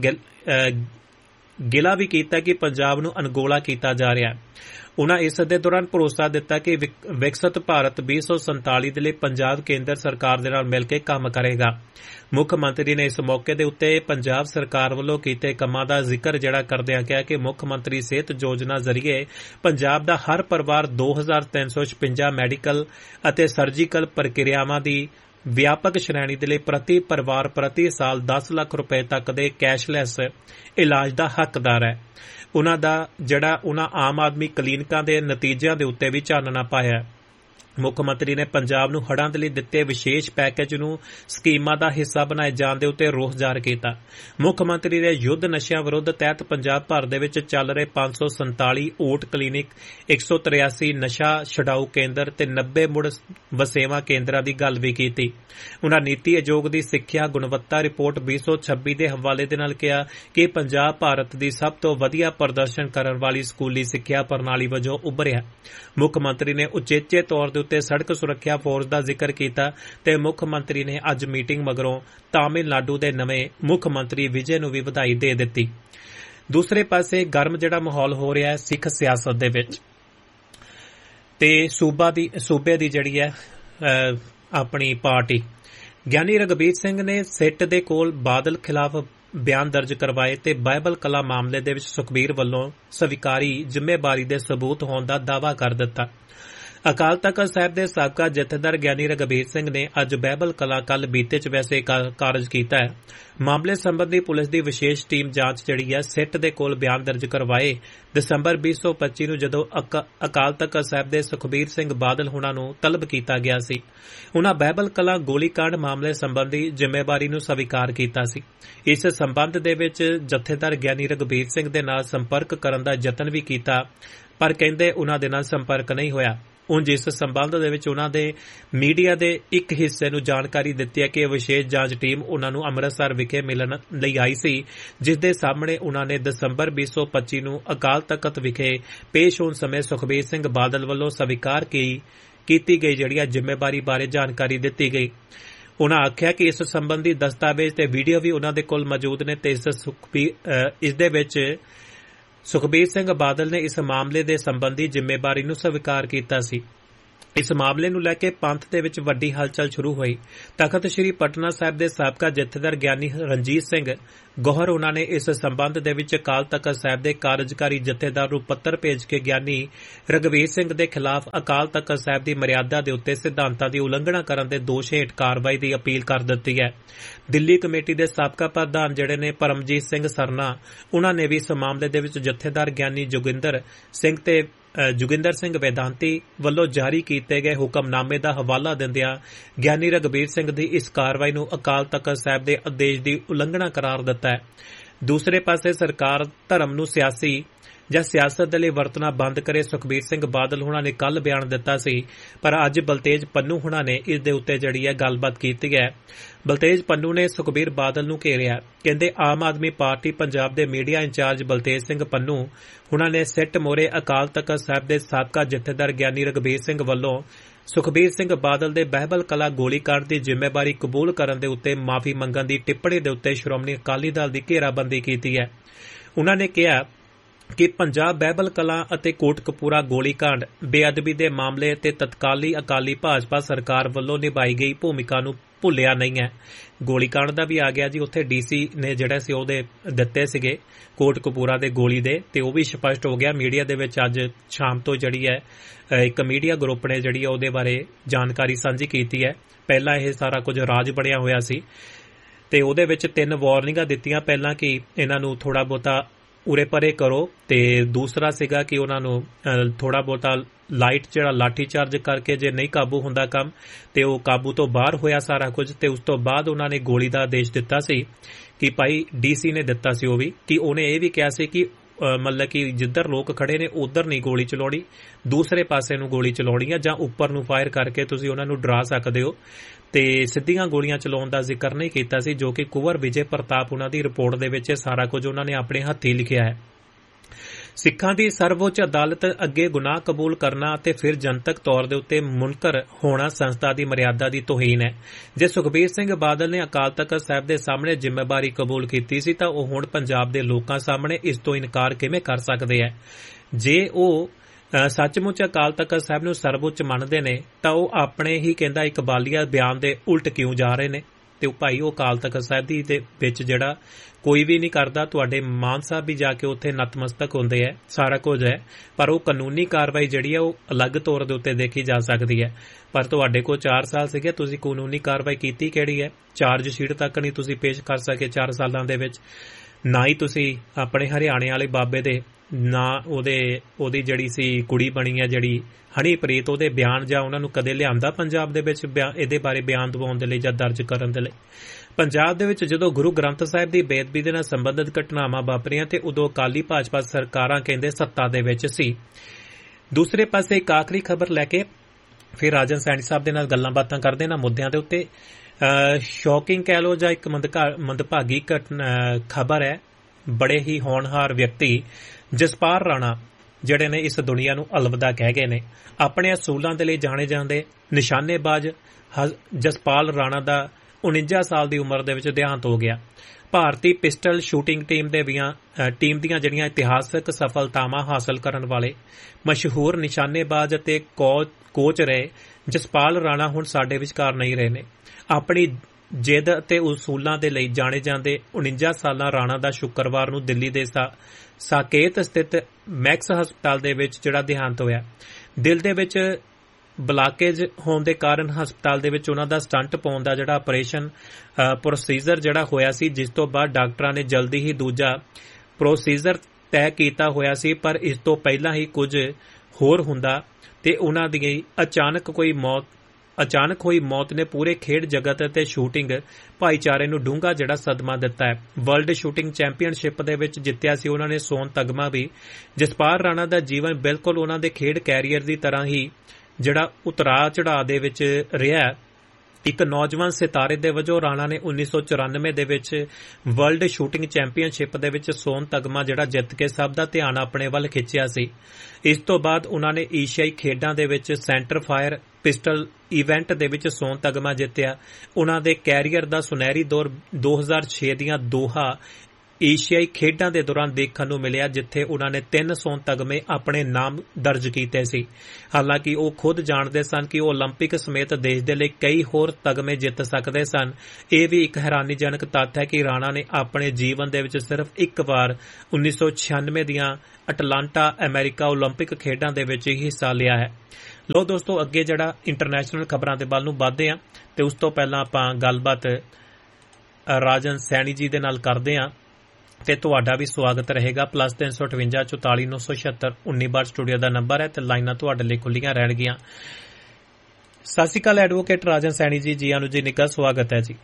ਗਿਲਾ ਵੀ ਕੀਤਾ ਕਿ ਪੰਜਾਬ ਨੂੰ ਅਣਗੌਲਾ ਕੀਤਾ ਜਾ ਰਿਹਾ। ਉਨ੍ਹਾਂ ਇਸ ਦੇ ਦੌਰਾਨ ਭਰੋਸਾ ਦਿੱਤਾ ਕਿ ਵਿਕਸਿਤ ਭਾਰਤ ਵੀਹ ਸੌ ਸੰਤਾਲੀ ਦੇ ਲਈ ਪੰਜਾਬ ਕੇਂਦਰ ਸਰਕਾਰ ਦੇ ਨਾਲ ਮਿਲ ਕੇ ਕੰਮ ਕਰੇਗਾ। ਮੁੱਖ ਮੰਤਰੀ ਨੇ ਇਸ ਮੌਕੇ ਦੇ ਉੱਤੇ ਪੰਜਾਬ ਸਰਕਾਰ ਵੱਲੋਂ ਕੀਤੇ ਕੰਮਾਂ ਦਾ ਜ਼ਿਕਰ ਜਿਹੜਾ ਕਰਦਿਆਂ ਕਿਹਾ ਕਿ ਮੁੱਖ ਮੰਤਰੀ ਸਿਹਤ ਯੋਜਨਾ ਜ਼ਰੀਏ ਪੰਜਾਬ ਦਾ ਹਰ ਪਰਿਵਾਰ ਦੋ ਹਜ਼ਾਰ ਤਿੰਨ ਸੌ ਛਪੰਜਾ ਮੈਡੀਕਲ ਅਤੇ ਸਰਜੀਕਲ ਪ੍ਰਕਿਰਿਆਵਾਂ ਦੀ ਵਿਆਪਕ ਸ਼੍ਰੇਣੀ ਦੇ ਲਈ ਪ੍ਰਤੀ ਪਰਿਵਾਰ ਪ੍ਰਤੀ ਸਾਲ ਦਸ ਲੱਖ ਰੁਪਏ ਤੱਕ ਦੇ ਕੈਸ਼ਲੈਸ ਇਲਾਜ ਦਾ ਹੱਕਦਾਰ ਹੈ। ਉਨ੍ਹਾਂ ਦਾ ਜਿਹੜਾ ਉਨ੍ਹਾਂ ਆਮ ਆਦਮੀ ਕਲੀਨਿਕਾਂ ਦੇ ਨਤੀਜਿਆਂ ਦੇ ਉੱਤੇ ਵੀ ਚਾਨਣਾ ਪਾਇਆ। ਮੁੱਖ ਮੰਤਰੀ ਨੇ ਪੰਜਾਬ ਨੂੰ ਹੜ੍ਹਾਂ ਦੇ ਲਈ ਦਿੱਤੇ ਵਿਸ਼ੇਸ਼ ਪੈਕੇਜ ਨੂੰ ਸਕੀਮਾਂ ਦਾ ਹਿੱਸਾ ਬਣਾਏ ਜਾਣ ਦੇ ਉੱਤੇ ਰੋਸ ਜ਼ਾਹਰ ਕੀਤਾ। ਮੁੱਖ ਮੰਤਰੀ ਨੇ ਯੁੱਧ ਨਸ਼ਿਆਂ ਵਿਰੁੱਧ ਤਹਿਤ ਪੰਜਾਬ ਭਰ ਦੇ ਵਿੱਚ ਚੱਲ ਰਹੇ ਪੰਜ ਸੌ ਸੰਤਾਲੀ ਓਟ ਕਲੀਨਿਕ, ਇੱਕ ਸੌ ਤਰਿਆਸੀ ਨਸ਼ਾ ਛਡਾਊ ਕੇਂਦਰ ਤੇ ਨੱਬੇ ਮੁੜ ਵਸੇਵਾ ਕੇਂਦਰਾਂ ਦੀ ਗੱਲ ਵੀ ਕੀਤੀ। ਉਨ੍ਹਾਂ ਨੀਤੀ ਆਯੋਗ ਦੀ ਸਿੱਖਿਆ ਗੁਣਵੱਤਾ ਰਿਪੋਰਟ ਵੀਹ ਸੌ ਛੱਬੀ ਦੇ ਹਵਾਲੇ ਦੇ ਨਾਲ ਕਿਹਾ ਕਿ ਪੰਜਾਬ ਭਾਰਤ ਦੀ ਸਭ ਤੋਂ ਵਧੀਆ ਪ੍ਰਦਰਸ਼ਨ ਕਰਨ ਵਾਲੀ ਸਕੂਲੀ ਸਿੱਖਿਆ ਪ੍ਰਣਾਲੀ ਵਜੋਂ ਉੱਭਰਿਆ। ਮੁੱਖ ਮੰਤਰੀ ਨੇ ਉਚੇਚੇ ਤੌਰ ਦੇ ਉੱਤੇ ਸੜਕ ਸੁਰੱਖਿਆ ਫੋਰਸ ਦਾ ਜ਼ਿਕਰ ਕੀਤਾ ਤੇ ਮੁੱਖ ਮੰਤਰੀ ਨੇ ਅੱਜ ਮੀਟਿੰਗ ਮਗਰੋਂ ਤਾਮਿਲਨਾਡੂ ਦੇ ਨਵੇਂ ਮੁੱਖ ਮੰਤਰੀ ਵਿਜੇ ਨੂੰ ਵੀ ਵਧਾਈ ਦੇ ਦਿੱਤੀ। ਦੂਸਰੇ ਪਾਸੇ ਗਰਮ ਜਿਹੜਾ ਮਾਹੌਲ ਹੋ ਰਿਹਾ ਹੈ ਸਿੱਖ ਸਿਆਸਤ ਦੇ ਵਿੱਚ, ਤੇ ਸੂਬਾ ਦੀ ਸੂਬੇ ਦੀ ਜਿਹੜੀ ਹੈ ਆਪਣੀ ਪਾਰਟੀ ਗਿਆਨੀ ਰਘਬੀਰ ਸਿੰਘ ਨੇ ਸਿੱਟ ਦੇ ਕੋਲ ਬਾਦਲ ਖਿਲਾਫ ਬਿਆਨ ਦਰਜ ਕਰਵਾਏ ਤੇ ਬਾਈਬਲ ਕਲਾ ਮਾਮਲੇ ਦੇ ਵਿੱਚ ਸੁਖਬੀਰ ਵੱਲੋਂ ਸਵੀਕਾਰੀ ਜ਼ਿੰਮੇਵਾਰੀ ਦੇ ਸਬੂਤ ਹੋਣ ਦਾ ਦਾਅਵਾ ਕਰ ਦਿੱਤਾ। ਅਕਾਲ ਤਖ਼ਤ ਸਾਹਿਬ ਦੇ ਸਾਬਕਾ ਜਥੇਦਾਰ ਗਿਆਨੀ ਰਘਬੀਰ ਸਿੰਘ ਨੇ ਅੱਜ ਬਾਈਬਲ ਕਲਾ ਕੱਲ ਬੀਤੇ ਚ ਵੈਸੇ ਕਾਰਜ ਕੀਤਾ ਹੈ। ਮਾਮਲੇ ਸੰਬੰਧੀ ਪੁਲਿਸ ਦੀ ਵਿਸ਼ੇਸ਼ ਟੀਮ ਜਾਂਚ ਜਿਹੜੀ ਹੈ ਸਿੱਟ ਦੇ ਕੋਲ ਬਿਆਨ ਦਰਜ ਕਰਵਾਏ। ਦਸੰਬਰ ਵੀਹ ਸੌ ਪੱਚੀ ਨੂੰ ਜਦੋਂ ਅਕਾਲ ਤਖ਼ਤ ਸਾਹਿਬ ਦੇ ਸੁਖਬੀਰ ਸਿੰਘ ਬਾਦਲ ਹੁਣਾਂ ਨੂੰ ਤਲਬ ਕੀਤਾ ਗਿਆ ਸੀ, ਉਨ੍ਹਾਂ ਬਾਈਬਲ ਕਲਾ ਗੋਲੀਕਾਂਡ ਮਾਮਲੇ ਸੰਬੰਧੀ ਜ਼ਿੰਮੇਵਾਰੀ ਨੂੰ ਸਵੀਕਾਰ ਕੀਤਾ ਸੀ। ਇਸ ਸੰਬੰਧ ਦੇ ਵਿੱਚ ਜਥੇਦਾਰ ਗਿਆਨੀ ਰਘਬੀਰ ਸਿੰਘ ਦੇ ਨਾਲ ਸੰਪਰਕ ਕਰਨ ਦਾ ਯਤਨ ਵੀ ਕੀਤਾ, ਪਰ ਕਹਿੰਦੇ ਉਨ੍ਹਾਂ ਦੇ ਨਾਲ ਸੰਪਰਕ ਨਹੀਂ ਹੋਇਆ। ਉਂਝ ਇਸ ਸੰਬੰਧ ਦੇ ਵਿੱਚ ਉਨ੍ਹਾਂ ਦੇ ਮੀਡੀਆ ਦੇ ਇੱਕ ਹਿੱਸੇ ਨੂੰ ਜਾਣਕਾਰੀ ਦਿੱਤੀ ਹੈ ਕਿ ਵਿਸ਼ੇਸ਼ ਜਾਂਚ ਟੀਮ ਉਨ੍ਹਾਂ ਨੂੰ ਅੰਮ੍ਰਿਤਸਰ ਵਿਖੇ ਮਿਲਣ ਲਈ ਆਈ ਸੀ, ਜਿਸ ਦੇ ਸਾਹਮਣੇ ਉਨ੍ਹਾਂ ਨੇ ਦਸੰਬਰ ਵੀਹ ਸੌ ਪੱਚੀ ਨੂੰ ਅਕਾਲ ਤਖ਼ਤ ਵਿਖੇ ਪੇਸ਼ ਹੋਣ ਸਮੇਂ ਸੁਖਬੀਰ ਸਿੰਘ ਬਾਦਲ ਵੱਲੋਂ ਸਵੀਕਾਰ ਕੀਤੀ ਗਈ ਜਿਹੜੀ ਜ਼ਿੰਮੇਵਾਰੀ ਬਾਰੇ ਜਾਣਕਾਰੀ ਦਿੱਤੀ ਗਈ। ਉਨ੍ਹਾਂ ਆਖਿਆ ਕਿ ਇਸ ਸੰਬੰਧੀ ਦਸਤਾਵੇਜ਼ ਤੇ ਵੀਡੀਓ ਵੀ ਉਨ੍ਹਾਂ ਦੇ ਕੋਲ ਮੌਜੂਦ ਨੇ ਤੇ ਇਸ ਦੇ ਵਿੱਚ ਸੁਖਬੀਰ ਸਿੰਘ ਬਾਦਲ ਨੇ ਇਸ ਮਾਮਲੇ ਦੇ ਸੰਬੰਧੀ ਜ਼ਿੰਮੇਵਾਰੀ ਨੂੰ ਸਵੀਕਾਰ ਕੀਤਾ ਸੀ। ਇਸ ਮਾਮਲੇ ਨੂੰ ਲੈ ਕੇ ਪੰਥ ਦੇ ਵਿੱਚ ਵੱਡੀ ਹਲਚਲ ਸ਼ੁਰੂ ਹੋਈ। ਤਖਤ ਸ੍ਰੀ ਪਟਨਾ ਸਾਹਿਬ ਦੇ ਸਾਬਕਾ ਜਥੇਦਾਰ ਗਿਆਨੀ ਰਣਜੀਤ ਸਿੰਘ ਗੋਹਰ ਉਹਨਾਂ ਨੇ ਇਸ ਸੰਬੰਧ ਦੇ ਵਿੱਚ ਅਕਾਲ ਤਖਤ ਸਾਹਿਬ ਦੇ ਕਾਰਜਕਾਰੀ ਜਥੇਦਾਰ ਨੂੰ ਪੱਤਰ ਭੇਜ ਕੇ ਗਿਆਨੀ ਰਘਵੀਰ ਸਿੰਘ ਦੇ ਖਿਲਾਫ ਅਕਾਲ ਤਖਤ ਸਾਹਿਬ ਦੀ ਮਰਿਆਦਾ ਦੇ ਉੱਤੇ ਸਿਧਾਂਤਾਂ ਦੀ ਉਲੰਘਣਾ ਕਰਨ ਦੇ ਦੋਸ਼ ਹੇਠ ਕਾਰਵਾਈ ਦੀ ਅਪੀਲ ਕਰ ਦਿੱਤੀ ਹੈ। ਦਿੱਲੀ ਕਮੇਟੀ ਦੇ ਸਾਬਕਾ ਪ੍ਰਧਾਨ ਜਿਹੜੇ ਨੇ ਪਰਮਜੀਤ ਸਿੰਘ ਸਰਨਾ, ਉਹਨਾਂ ਨੇ ਵੀ ਇਸ ਮਾਮਲੇ ਦੇ ਵਿੱਚ ਜਥੇਦਾਰ ਗਿਆਨੀ ਜੋਗਿੰਦਰ ਸਿੰਘ ਤੇ ਜੋਗਿੰਦਰ ਸਿੰਘ ਵੇਦਾਂਤੀ ਵੱਲੋਂ ਜਾਰੀ ਕੀਤੇ ਗਏ ਹੁਕਮਨਾਮੇ ਦਾ ਹਵਾਲਾ ਦਿੰਦਿਆਂ ਗਿਆਨੀ ਰਘਬੀਰ ਸਿੰਘ ਦੀ ਇਸ ਕਾਰਵਾਈ ਨੂੰ ਅਕਾਲ ਤਖਤ ਸਾਹਿਬ ਦੇ ਆਦੇਸ਼ ਦੀ ਉਲੰਘਣਾ ਕਰਾਰ ਦਿੱਤਾ ਹੈ। ਦੂਸਰੇ ਪਾਸੇ ਸਰਕਾਰ ਧਰਮ ਨੂੰ ਸਿਆਸੀ ਜਾਂ ਸਿਆਸਤ ਦੇ ਲਈ ਵਰਤਣਾ ਬੰਦ ਕਰੇ ਸੁਖਬੀਰ ਸਿੰਘ ਬਾਦਲ ਹੁਣਾਂ ਨੇ ਕੱਲ ਬਿਆਨ ਦਿੱਤਾ ਸੀ, ਪਰ ਅੱਜ ਬਲਤੇਜ ਪੰਨੂ ਹੁਣਾਂ ਨੇ ਇਸ ਦੇ ਉੱਤੇ ਜਿਹੜੀ ਹੈ ਗੱਲਬਾਤ ਕੀਤੀ ਹੈ। ਬਲਤੇਜ ਪੰਨੂ ਨੇ ਸੁਖਬੀਰ ਬਾਦਲ ਨੂੰ ਘੇਰਿਆ। ਕਹਿੰਦੇ ਆਮ ਆਦਮੀ ਪਾਰਟੀ ਪੰਜਾਬ ਦੇ ਮੀਡੀਆ ਇੰਚਾਰਜ ਬਲਤੇਜ ਸਿੰਘ ਪੰਨੂ ਹੁਣਾਂ ਨੇ ਸਿੱਟ ਮੋਰੇ ਅਕਾਲ ਤਖਤ ਸਾਹਿਬ ਦੇ ਸਾਬਕਾ ਜਥੇਦਾਰ ਗਿਆਨੀ ਰਘਬੀਰ ਸਿੰਘ ਵੱਲੋਂ ਸੁਖਬੀਰ ਸਿੰਘ ਬਾਦਲ ਦੇ ਬਹਿਬਲ ਕਲਾ ਗੋਲੀਕਾਂਡ ਦੀ ਜ਼ਿੰਮੇਵਾਰੀ ਕਬੂਲ ਕਰਨ ਦੇ ਉੱਤੇ ਮਾਫੀ ਮੰਗਣ ਦੀ ਟਿੱਪਣੀ ਦੇ ਉੱਤੇ ਸ਼੍ਰੋਮਣੀ ਅਕਾਲੀ ਦਲ ਦੀ ਘੇਰਾਬੰਦੀ ਕੀਤੀ ਹੈ। ਉਨ੍ਹਾਂ ਨੇ ਕਿਹਾ ਕਿ ਪੰਜਾਬ ਬਹਿਬਲ ਕਲਾਂ ਅਤੇ ਕੋਟਕਪੂਰਾ ਗੋਲੀਕਾਂਡ ਬੇਅਦਬੀ ਦੇ ਮਾਮਲੇ ਤੇ ਤਤਕਾਲੀ ਅਕਾਲੀ ਭਾਜਪਾ ਸਰਕਾਰ ਵੱਲੋਂ ਨਿਭਾਈ ਗਈ ਭੂਮਿਕਾ ਨੂੰ ਭੁੱਲਿਆ ਨਹੀਂ ਹੈ। ਗੋਲੀਕਾਂਡ ਦਾ ਵੀ ਆ ਗਿਆ ਜੀ, ਉੱਥੇ ਡੀਸੀ ਨੇ ਜਿਹੜਾ ਸੀ ਉਹਦੇ ਦਿੱਤੇ ਸੀਗੇ ਕੋਟਕਪੂਰਾ ਦੇ ਗੋਲੀ ਦੇ, ਤੇ ਉਹ ਵੀ ਸਪਸ਼ਟ ਹੋ ਗਿਆ। ਮੀਡੀਆ ਦੇ ਵਿੱਚ ਅੱਜ ਸ਼ਾਮ ਤੋਂ ਜਿਹੜੀ ਹੈ ਇੱਕ ਮੀਡੀਆ ਗਰੁੱਪ ਨੇ ਜਿਹੜੀ ਉਹਦੇ ਬਾਰੇ ਜਾਣਕਾਰੀ ਸਾਂਝੀ ਕੀਤੀ ਹੈ। ਪਹਿਲਾਂ ਇਹ ਸਾਰਾ ਕੁਝ ਰਾਜ ਬਣਿਆ ਹੋਇਆ ਸੀ ਤੇ ਉਹਦੇ ਵਿੱਚ ਤਿੰਨ ਵਾਰਨਿੰਗਾਂ ਦਿੱਤੀਆਂ ਪਹਿਲਾਂ ਕਿ ਇਹਨਾਂ ਨੂੰ ਥੋੜਾ ਬਹੁਤਾ ਉਰੇ ਪਰੇ ਕਰੋ, ਤੇ ਦੂਸਰਾ ਸੀਗਾ ਕਿ ਉਹਨਾਂ ਨੂੰ ਥੋੜਾ ਬਹੁਤਾ ਲਾਈਟ ਜਿਹੜਾ ਲਾਠੀ ਚਾਰਜ ਕਰਕੇ ਜੇ ਨਹੀਂ ਕਾਬੂ ਹੁੰਦਾ ਕੰਮ ਤੇ ਉਹ ਕਾਬੂ ਤੋਂ ਬਾਹਰ ਹੋਇਆ ਸਾਰਾ ਕੁਝ। ਤੇ ਉਸ ਤੋਂ ਬਾਅਦ ਉਹਨਾਂ ਨੇ ਗੋਲੀ ਦਾ ਆਦੇਸ਼ ਦਿੱਤਾ ਸੀ ਕਿ ਭਾਈ ਡੀਸੀ ਨੇ ਦਿੱਤਾ ਸੀ ਉਹ ਵੀ, ਕਿ ਉਹਨੇ ਇਹ ਵੀ ਕਿਹਾ ਸੀ ਕਿ ਮਤਲਬ ਕਿ ਜਿੱਧਰ ਲੋਕ ਖੜੇ ਨੇ ਉਧਰ ਨਹੀਂ ਗੋਲੀ ਚਲਾਉਣੀ, ਦੂਸਰੇ ਪਾਸੇ ਨੂੰ ਗੋਲੀ ਚਲਾਉਣੀ ਹੈ, ਜਾਂ ਉੱਪਰ ਨੂੰ ਫਾਇਰ ਕਰਕੇ ਤੁਸੀਂ ਉਹਨਾਂ ਨੂੰ ਡਰਾ ਸਕਦੇ ਹੋ। ਤੇ ਸਿੱਧੀਆਂ ਗੋਲੀਆਂ ਚਲਾਉਣ ਦਾ ਜ਼ਿਕਰ ਨਹੀਂ ਕੀਤਾ ਸੀ, ਜੋ ਕਿ ਕੁੰਵਰ ਵਿਜੇ ਪ੍ਰਤਾਪ ਉਹਨਾਂ ਦੀ ਰਿਪੋਰਟ ਦੇ ਵਿੱਚ ਸਾਰਾ ਕੁਝ ਉਹਨਾਂ ਨੇ ਆਪਣੇ ਹੱਥੀਂ ਲਿਖਿਆ ਹੈ। ਸਿੱਖਾਂ ਦੀ ਸਰਵਉੱਚ ਅਦਾਲਤ ਅੱਗੇ ਗੁਨਾਹ ਕਬੂਲ ਕਰਨਾ ਅਤੇ ਫਿਰ ਜਨਤਕ ਤੌਰ ਦੇ ਉੱਤੇ ਮੁਨਕਰ ਹੋਣਾ ਸੰਸਥਾ ਦੀ ਮਰਿਆਦਾ ਦੀ ਤੋਹੀਨ ਹੈ। ਜੇ ਸੁਖਬੀਰ ਸਿੰਘ ਬਾਦਲ ਨੇ ਅਕਾਲ ਤਖਤ ਸਾਹਿਬ ਦੇ ਸਾਹਮਣੇ ਜ਼ਿੰਮੇਵਾਰੀ ਕਬੂਲ ਕੀਤੀ ਸੀ ਤਾਂ ਉਹ ਹੁਣ ਪੰਜਾਬ ਦੇ ਲੋਕਾਂ ਸਾਹਮਣੇ ਇਸ ਤੋਂ ਇਨਕਾਰ ਕਿਵੇਂ ਕਰ ਸਕਦੇ ਹੈ। ਜੇ ਉਹ ਸੱਚਮੁੱਚ ਅਕਾਲ ਤਖਤ ਸਾਹਿਬ ਨੂੰ ਸਰਵਉੱਚ ਮੰਨਦੇ ਨੇ ਤਾਂ ਉਹ ਆਪਣੇ ਹੀ ਕਹਿੰਦਾ ਇਕਬਾਲੀਆ ਬਿਆਨ ਦੇ ਉਲਟ ਕਿਉਂ ਜਾ ਰਹੇ ਨੇ। ਤੇ ਭਾਈ ਉਹ ਅਕਾਲ ਤਖਤ ਸਾਹਿਬ ਦੀ ਦੇ ਵਿੱਚ ਜਿਹੜਾ ਕੋਈ ਵੀ ਨਹੀਂ ਕਰਦਾ, ਤੁਹਾਡੇ ਮਾਨ ਸਾਹਿਬ ਵੀ ਜਾ ਕੇ ਉੱਥੇ ਨਤਮਸਤਕ ਹੁੰਦੇ ਹੈ, ਸਾਰਾ ਕੁਝ ਹੈ, ਪਰ ਉਹ ਕਾਨੂੰਨੀ ਕਾਰਵਾਈ ਜਿਹੜੀ ਹੈ ਉਹ ਅਲੱਗ ਤੌਰ ਦੇ ਉੱਤੇ ਦੇਖੀ ਜਾ ਸਕਦੀ ਹੈ। ਪਰ ਤੁਹਾਡੇ ਕੋਲ ਚਾਰ ਸਾਲ ਸੀਗੇ, ਤੁਸੀਂ ਕਾਨੂੰਨੀ ਕਾਰਵਾਈ ਕੀਤੀ ਕਿਹੜੀ ਹੈ? ਚਾਰਜ ਸ਼ੀਟ ਤੱਕ ਨਹੀਂ ਤੁਸੀਂ ਪੇਸ਼ ਕਰ ਸਕੇ ਚਾਰ ਸਾਲਾਂ ਦੇ ਵਿੱਚ। ਨਾ ਹੀ ਤੁਸੀਂ ਆਪਣੇ ਹਰਿਆਣੇ ਵਾਲੇ ਬਾਬੇ ਦੇ, ਨਾ ਉਹਦੇ ਉਹਦੀ ਜਿਹੜੀ ਸੀ ਕੁੜੀ ਬਣੀ ਹੈ ਜਿਹੜੀ ਹਨੀਪ੍ਰੀਤ, ਉਹਦੇ ਬਿਆਨ ਜਾਂ ਉਹਨਾਂ ਨੂੰ ਕਦੇ ਲਿਆਂਦਾ ਪੰਜਾਬ ਦੇ ਵਿੱਚ ਇਹਦੇ ਬਾਰੇ ਬਿਆਨ ਦਿਵਾਉਣ ਦੇ ਲਈ ਜਾਂ ਦਰਜ ਕਰਨ ਦੇ ਲਈ। ਪੰਜਾਬ ਦੇ ਵਿੱਚ ਜਦੋਂ ਗੁਰੂ ਗ੍ਰੰਥ ਸਾਹਿਬ ਦੀ ਬੇਅਦਬੀ ਦੇ ਨਾਲ ਸੰਬੰਧਿਤ ਘਟਨਾਵਾਂ ਵਾਪਰੀਆਂ ਤੇ ਉਦੋਂ ਅਕਾਲੀ ਭਾਜਪਾ ਸਰਕਾਰਾਂ ਕਹਿੰਦੇ ਸੱਤਾ ਦੇ ਵਿੱਚ ਸੀ। ਦੂਸਰੇ ਪਾਸੇ ਇੱਕ ਆਖਰੀ ਖਬਰ ਲੈ ਕੇ ਫਿਰ ਰਾਜਨ ਸੈਣੀ ਸਾਹਿਬ ਦੇ ਨਾਲ ਗੱਲਾਂ ਬਾਤਾਂ ਕਰਦੇ ਨਾ ਮੁੱਦਿਆਂ ਦੇ ਉੱਤੇ। ਸ਼ੌਕਿੰਗ ਕਹਿ ਲਓ ਜਾਂ ਇੱਕ ਮੰਦਭਾਗੀ ਖਬਰ ਹੈ। ਬੜੇ ਹੀ ਹੋਣਹਾਰ ਵਿਅਕਤੀ ਜਸਪਾਲ ਰਾਣਾ ਜਿਹੜੇ ਨੇ ਇਸ ਦੁਨੀਆ ਨੂੰ ਅਲਵਿਦਾ ਕਹਿ ਗਏ ਨੇ। ਆਪਣੇ ਅਸੂਲਾਂ ਦੇ ਲਈ ਜਾਣੇ ਜਾਂਦੇ ਨਿਸ਼ਾਨੇਬਾਜ਼ ਜਸਪਾਲ ਰਾਣਾ ਦਾ ਉਨੰਜਾ ਸਾਲ ਦੀ ਉਮਰ ਦੇ ਵਿੱਚ ਦੇਹਾਂਤ ਹੋ ਗਿਆ। ਭਾਰਤੀ ਪਿਸਟਲ ਸ਼ੂਟਿੰਗ ਟੀਮ ਦੇ ਟੀਮ ਦੀਆਂ ਜਿਹੜੀਆਂ ਇਤਿਹਾਸਕ ਸਫਲਤਾਵਾਂ ਹਾਸਲ ਕਰਨ ਵਾਲੇ ਮਸ਼ਹੂਰ ਨਿਸ਼ਾਨੇਬਾਜ਼ ਅਤੇ ਕੋਚ ਰਹੇ ਜਸਪਾਲ ਰਾਣਾ ਹੁਣ ਸਾਡੇ ਵਿਚਕਾਰ ਨਹੀਂ ਰਹੇ ਨੇ। ਆਪਣੀ ਜਿੱਦ ਅਤੇ ਉਸੂਲਾਂ ਦੇ ਲਈ ਜਾਣੇ ਜਾਂਦੇ ਉਨੰਜਾ ਸਾਲਾਂ ਰਾਣਾ ਦਾ ਸ਼ੁੱਕਰਵਾਰ ਨੂੰ ਦਿੱਲੀ ਦੇ ਸਾਕੇਤ ਸਥਿਤ ਮੈਕਸ ਹਸਪਤਾਲ ਦੇ ਵਿੱਚ ਜਿਹੜਾ ਦੇਹਾਂਤ ਹੋਇਆ। ਦਿਲ ਦੇ ਵਿੱਚ ਬਲਾਕੇਜ ਹੋਣ ਦੇ ਕਾਰਨ ਹਸਪਤਾਲ ਦੇ ਵਿੱਚ ਉਹਨਾਂ ਦਾ ਸਟੰਟ ਪਾਉਣ ਦਾ ਜਿਹੜਾ ਆਪਰੇਸ਼ਨ ਪ੍ਰੋਸੀਜਰ ਜਿਹੜਾ ਹੋਇਆ ਸੀ, ਜਿਸ ਤੋਂ ਬਾਅਦ ਡਾਕਟਰਾਂ ਨੇ ਜਲਦੀ ਹੀ ਦੂਜਾ ਪ੍ਰੋਸੀਜਰ ਤੈਅ ਕੀਤਾ ਹੋਇਆ ਸੀ, ਪਰ ਇਸ ਤੋਂ ਪਹਿਲਾਂ ਹੀ ਕੁਝ ਹੋਰ ਹੁੰਦਾ ਤੇ ਉਹਨਾਂ ਦੀ ਅਚਾਨਕ ਕੋਈ ਮੌਤ ਅਚਾਨਕ ਹੋਈ ਮੌਤ ਨੇ ਪੂਰੇ ਖੇਡ ਜਗਤ ਅਤੇ ਸ਼ੂਟਿੰਗ ਭਾਈਚਾਰੇ ਨੂੰ ਡੂੰਘਾ ਜਿਹੜਾ ਸਦਮਾ ਦਿੱਤਾ ਹੈ। ਵਰਲਡ ਸ਼ੂਟਿੰਗ ਚੈਂਪੀਅਨਸ਼ਿਪ ਦੇ ਵਿੱਚ ਜਿੱਤਿਆ ਸੀ ਉਹਨਾਂ ਨੇ ਸੋਨ ਤਗਮਾ ਵੀ। ਜਸਪਾਲ ਰਾਣਾ ਦਾ ਜੀਵਨ ਬਿਲਕੁਲ ਉਹਨਾਂ ਦੇ ਖੇਡ ਕੈਰੀਅਰ ਦੀ ਤਰ੍ਹਾਂ ਹੀ ਜਿਹੜਾ ਉਤਰਾਅ ਚੜਾਅ ਦੇ ਵਿੱਚ ਰਿਹਾ। ਇੱਕ ਨੌਜਵਾਨ ਸਿਤਾਰੇ ਦੇ ਵਜੋਂ ਰਾਣਾ ਨੇ ਉੱਨੀ ਸੌ ਚੁਰਾਨਵੇਂ ਦੇ ਵਿੱਚ ਵਰਲਡ ਸ਼ੂਟਿੰਗ ਚੈਂਪੀਅਨਸ਼ਿਪ ਦੇ ਵਿੱਚ ਸੋਨ ਤਗਮਾ ਜਿਹੜਾ ਜਿੱਤ ਕੇ ਸਭ ਦਾ ਧਿਆਨ ਆਪਣੇ ਵੱਲ ਖਿੱਚਿਆ ਸੀ। ਇਸ ਤੋਂ ਬਾਅਦ ਉਹਨਾਂ ਨੇ ਏਸ਼ੀਆਈ ਖੇਡਾਂ ਦੇ ਵਿੱਚ ਸੈਂਟਰ ਫਾਇਰ ਪਿਸਟਲ ਇਵੈਂਟ ਦੇ ਵਿੱਚ ਸੋਨ ਤਗਮਾ ਜਿੱਤਿਆ। ਉਹਨਾਂ ਦੇ ਕੈਰੀਅਰ ਦਾ ਸੁਨਹਿਰੀ ਦੌਰ ਦੋ ਹਜ਼ਾਰ ਛੇ ਦੀਆਂ ਦੋਹਾ ਏਸ਼ੀਆਈ ਖੇਡਾਂ ਦੇ ਦੌਰਾਨ ਦੇਖਣ ਨੂੰ ਮਿਲਿਆ, ਜਿੱਥੇ ਉਹਨਾਂ ਨੇ ਤਿੰਨ ਸੌ ਤਗਮੇ ਆਪਣੇ ਨਾਮ ਦਰਜ ਕੀਤੇ ਸੀ। ਹਾਲਾਂਕਿ ਉਹ ਖੁਦ ਜਾਣਦੇ ਸਨ ਕਿ ਉਹ ਓਲੰਪਿਕ ਸਮੇਤ ਦੇਸ਼ ਦੇ ਲਈ ਕਈ ਹੋਰ ਤਗਮੇ ਜਿੱਤ ਸਕਦੇ ਸਨ। ਇਹ ਵੀ ਇੱਕ ਹੈਰਾਨੀਜਨਕ ਤੱਥ ਹੈ ਕਿ ਰਾਣਾ ਨੇ ਆਪਣੇ ਜੀਵਨ ਦੇ ਵਿੱਚ ਸਿਰਫ ਇੱਕ ਵਾਰ ਉੱਨੀ ਸੌ ਛਿਆਨਵੇਂ ਦੀਆਂ ਅਟਲਾਂਟਾ ਅਮਰੀਕਾ ਓਲੰਪਿਕ ਖੇਡਾਂ ਦੇ ਵਿੱਚ ਹੀ ਹਿੱਸਾ ਲਿਆ ਹੈ। ਲੋ ਦੋਸਤੋ, ਅੱਗੇ ਜਿਹੜਾ ਇੰਟਰਨੈਸ਼ਨਲ ਖਬਰਾਂ ਦੇ ਵੱਲ ਨੂੰ ਵੱਧਦੇ ਹਾਂ, ਤੇ ਉਸ ਤੋਂ ਪਹਿਲਾਂ ਆਪਾਂ ਗੱਲਬਾਤ ਰਾਜਨ ਸੈਣੀ ਜੀ ਦੇ ਨਾਲ ਕਰਦੇ ਹਾਂ, ਤੇ ਤੁਹਾਡਾ ਵੀ ਸਵਾਗਤ ਰਹੇਗਾ। ਪਲੱਸ ਤਿੰਨ ਸੌ ਅਠਵੰਜਾ ਚੁਤਾਲੀ ਨੌ ਸੌ ਛਿਅੱਤਰ ਉੱਨੀ ਬਾਰ ਸਟੂਡੀਓ ਦਾ ਨੰਬਰ ਹੈ, ਤੇ ਲਾਈਨਾਂ ਤੁਹਾਡੇ ਲਈ ਖੁੱਲੀਆਂ ਰਹਿਣਗੀਆਂ। ਸਤਿ ਸ਼੍ਰੀ ਅਕਾਲ ਐਡਵੋਕੇਟ ਰਾਜਨ ਸੈਣੀ ਜੀ, ਜੀ ਆਨੂੰ ਜੀ, ਨਿੱਘਾ ਸਵਾਗਤ ਹੈ ਜੀ।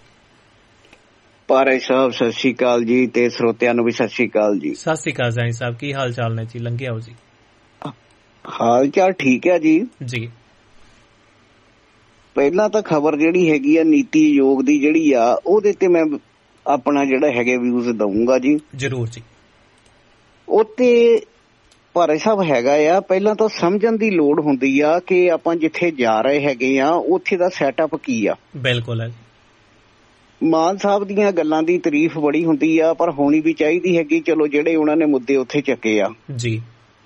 ਪਾਰੇ ਸਾਹਿਬ ਸਤਿ ਸ਼੍ਰੀ ਅਕਾਲ ਜੀ, ਤੇ ਸਰੋਤਿਆਂ ਨੂੰ ਵੀ ਸਤਿ ਸ਼੍ਰੀ ਅਕਾਲ ਜੀ। ਸਤਿ ਸ਼੍ਰੀ ਅਕਾਲ ਸੈਣੀ ਸਾਹਿਬ, ਕੀ ਹਾਲ ਚਾਲ ਨੇ ਜੀ? ਲੰਘੇ ਆਓ ਜੀ। ਹਾਲ ਚਾਲ ਠੀਕ ਹੈ ਜੀ। ਜੀ ਪਹਿਲਾਂ ਤਾਂ ਖਬਰ ਜਿਹੜੀ ਹੈਗੀ ਆ ਨੀਤੀ ਆਯੋਗ ਦੀ ਜਿਹੜੀ ਆ ਉਹਦੇ ਤੇ ਮੈਂ ਆਪਣਾ ਜਿਹੜਾ ਹੈਗਾ ਵਿਊਜ਼ ਦਊਂਗਾ ਜੀ। ਜ਼ਰੂਰ ਜੀ। ਉੱਤੇ ਭਾਰੇ ਸਾਹਿਬ ਹੈਗਾ ਆ, ਪਹਿਲਾਂ ਤਾਂ ਸਮਝਣ ਦੀ ਲੋੜ ਹੁੰਦੀ ਆ ਕਿ ਆਪਾਂ ਜਿੱਥੇ ਜਾ ਰਹੇ ਹੈਗੇ ਆ ਉੱਥੇ ਦਾ ਸੈਟਅਪ ਕੀ ਆ। ਬਿਲਕੁਲ ਹੈ। ਮਾਨ ਸਾਹਿਬ ਦੀਆਂ ਗੱਲਾਂ ਦੀ ਤਾਰੀਫ ਬੜੀ ਹੁੰਦੀ ਆ, ਪਰ ਹੋਣੀ ਵੀ ਚਾਹੀਦੀ ਹੈਗੀ। ਚਲੋ ਜਿਹੜੇ ਉਹਨਾਂ ਨੇ ਮੁੱਦੇ ਉੱਥੇ ਚੱਕੇ ਆ ਜੀ,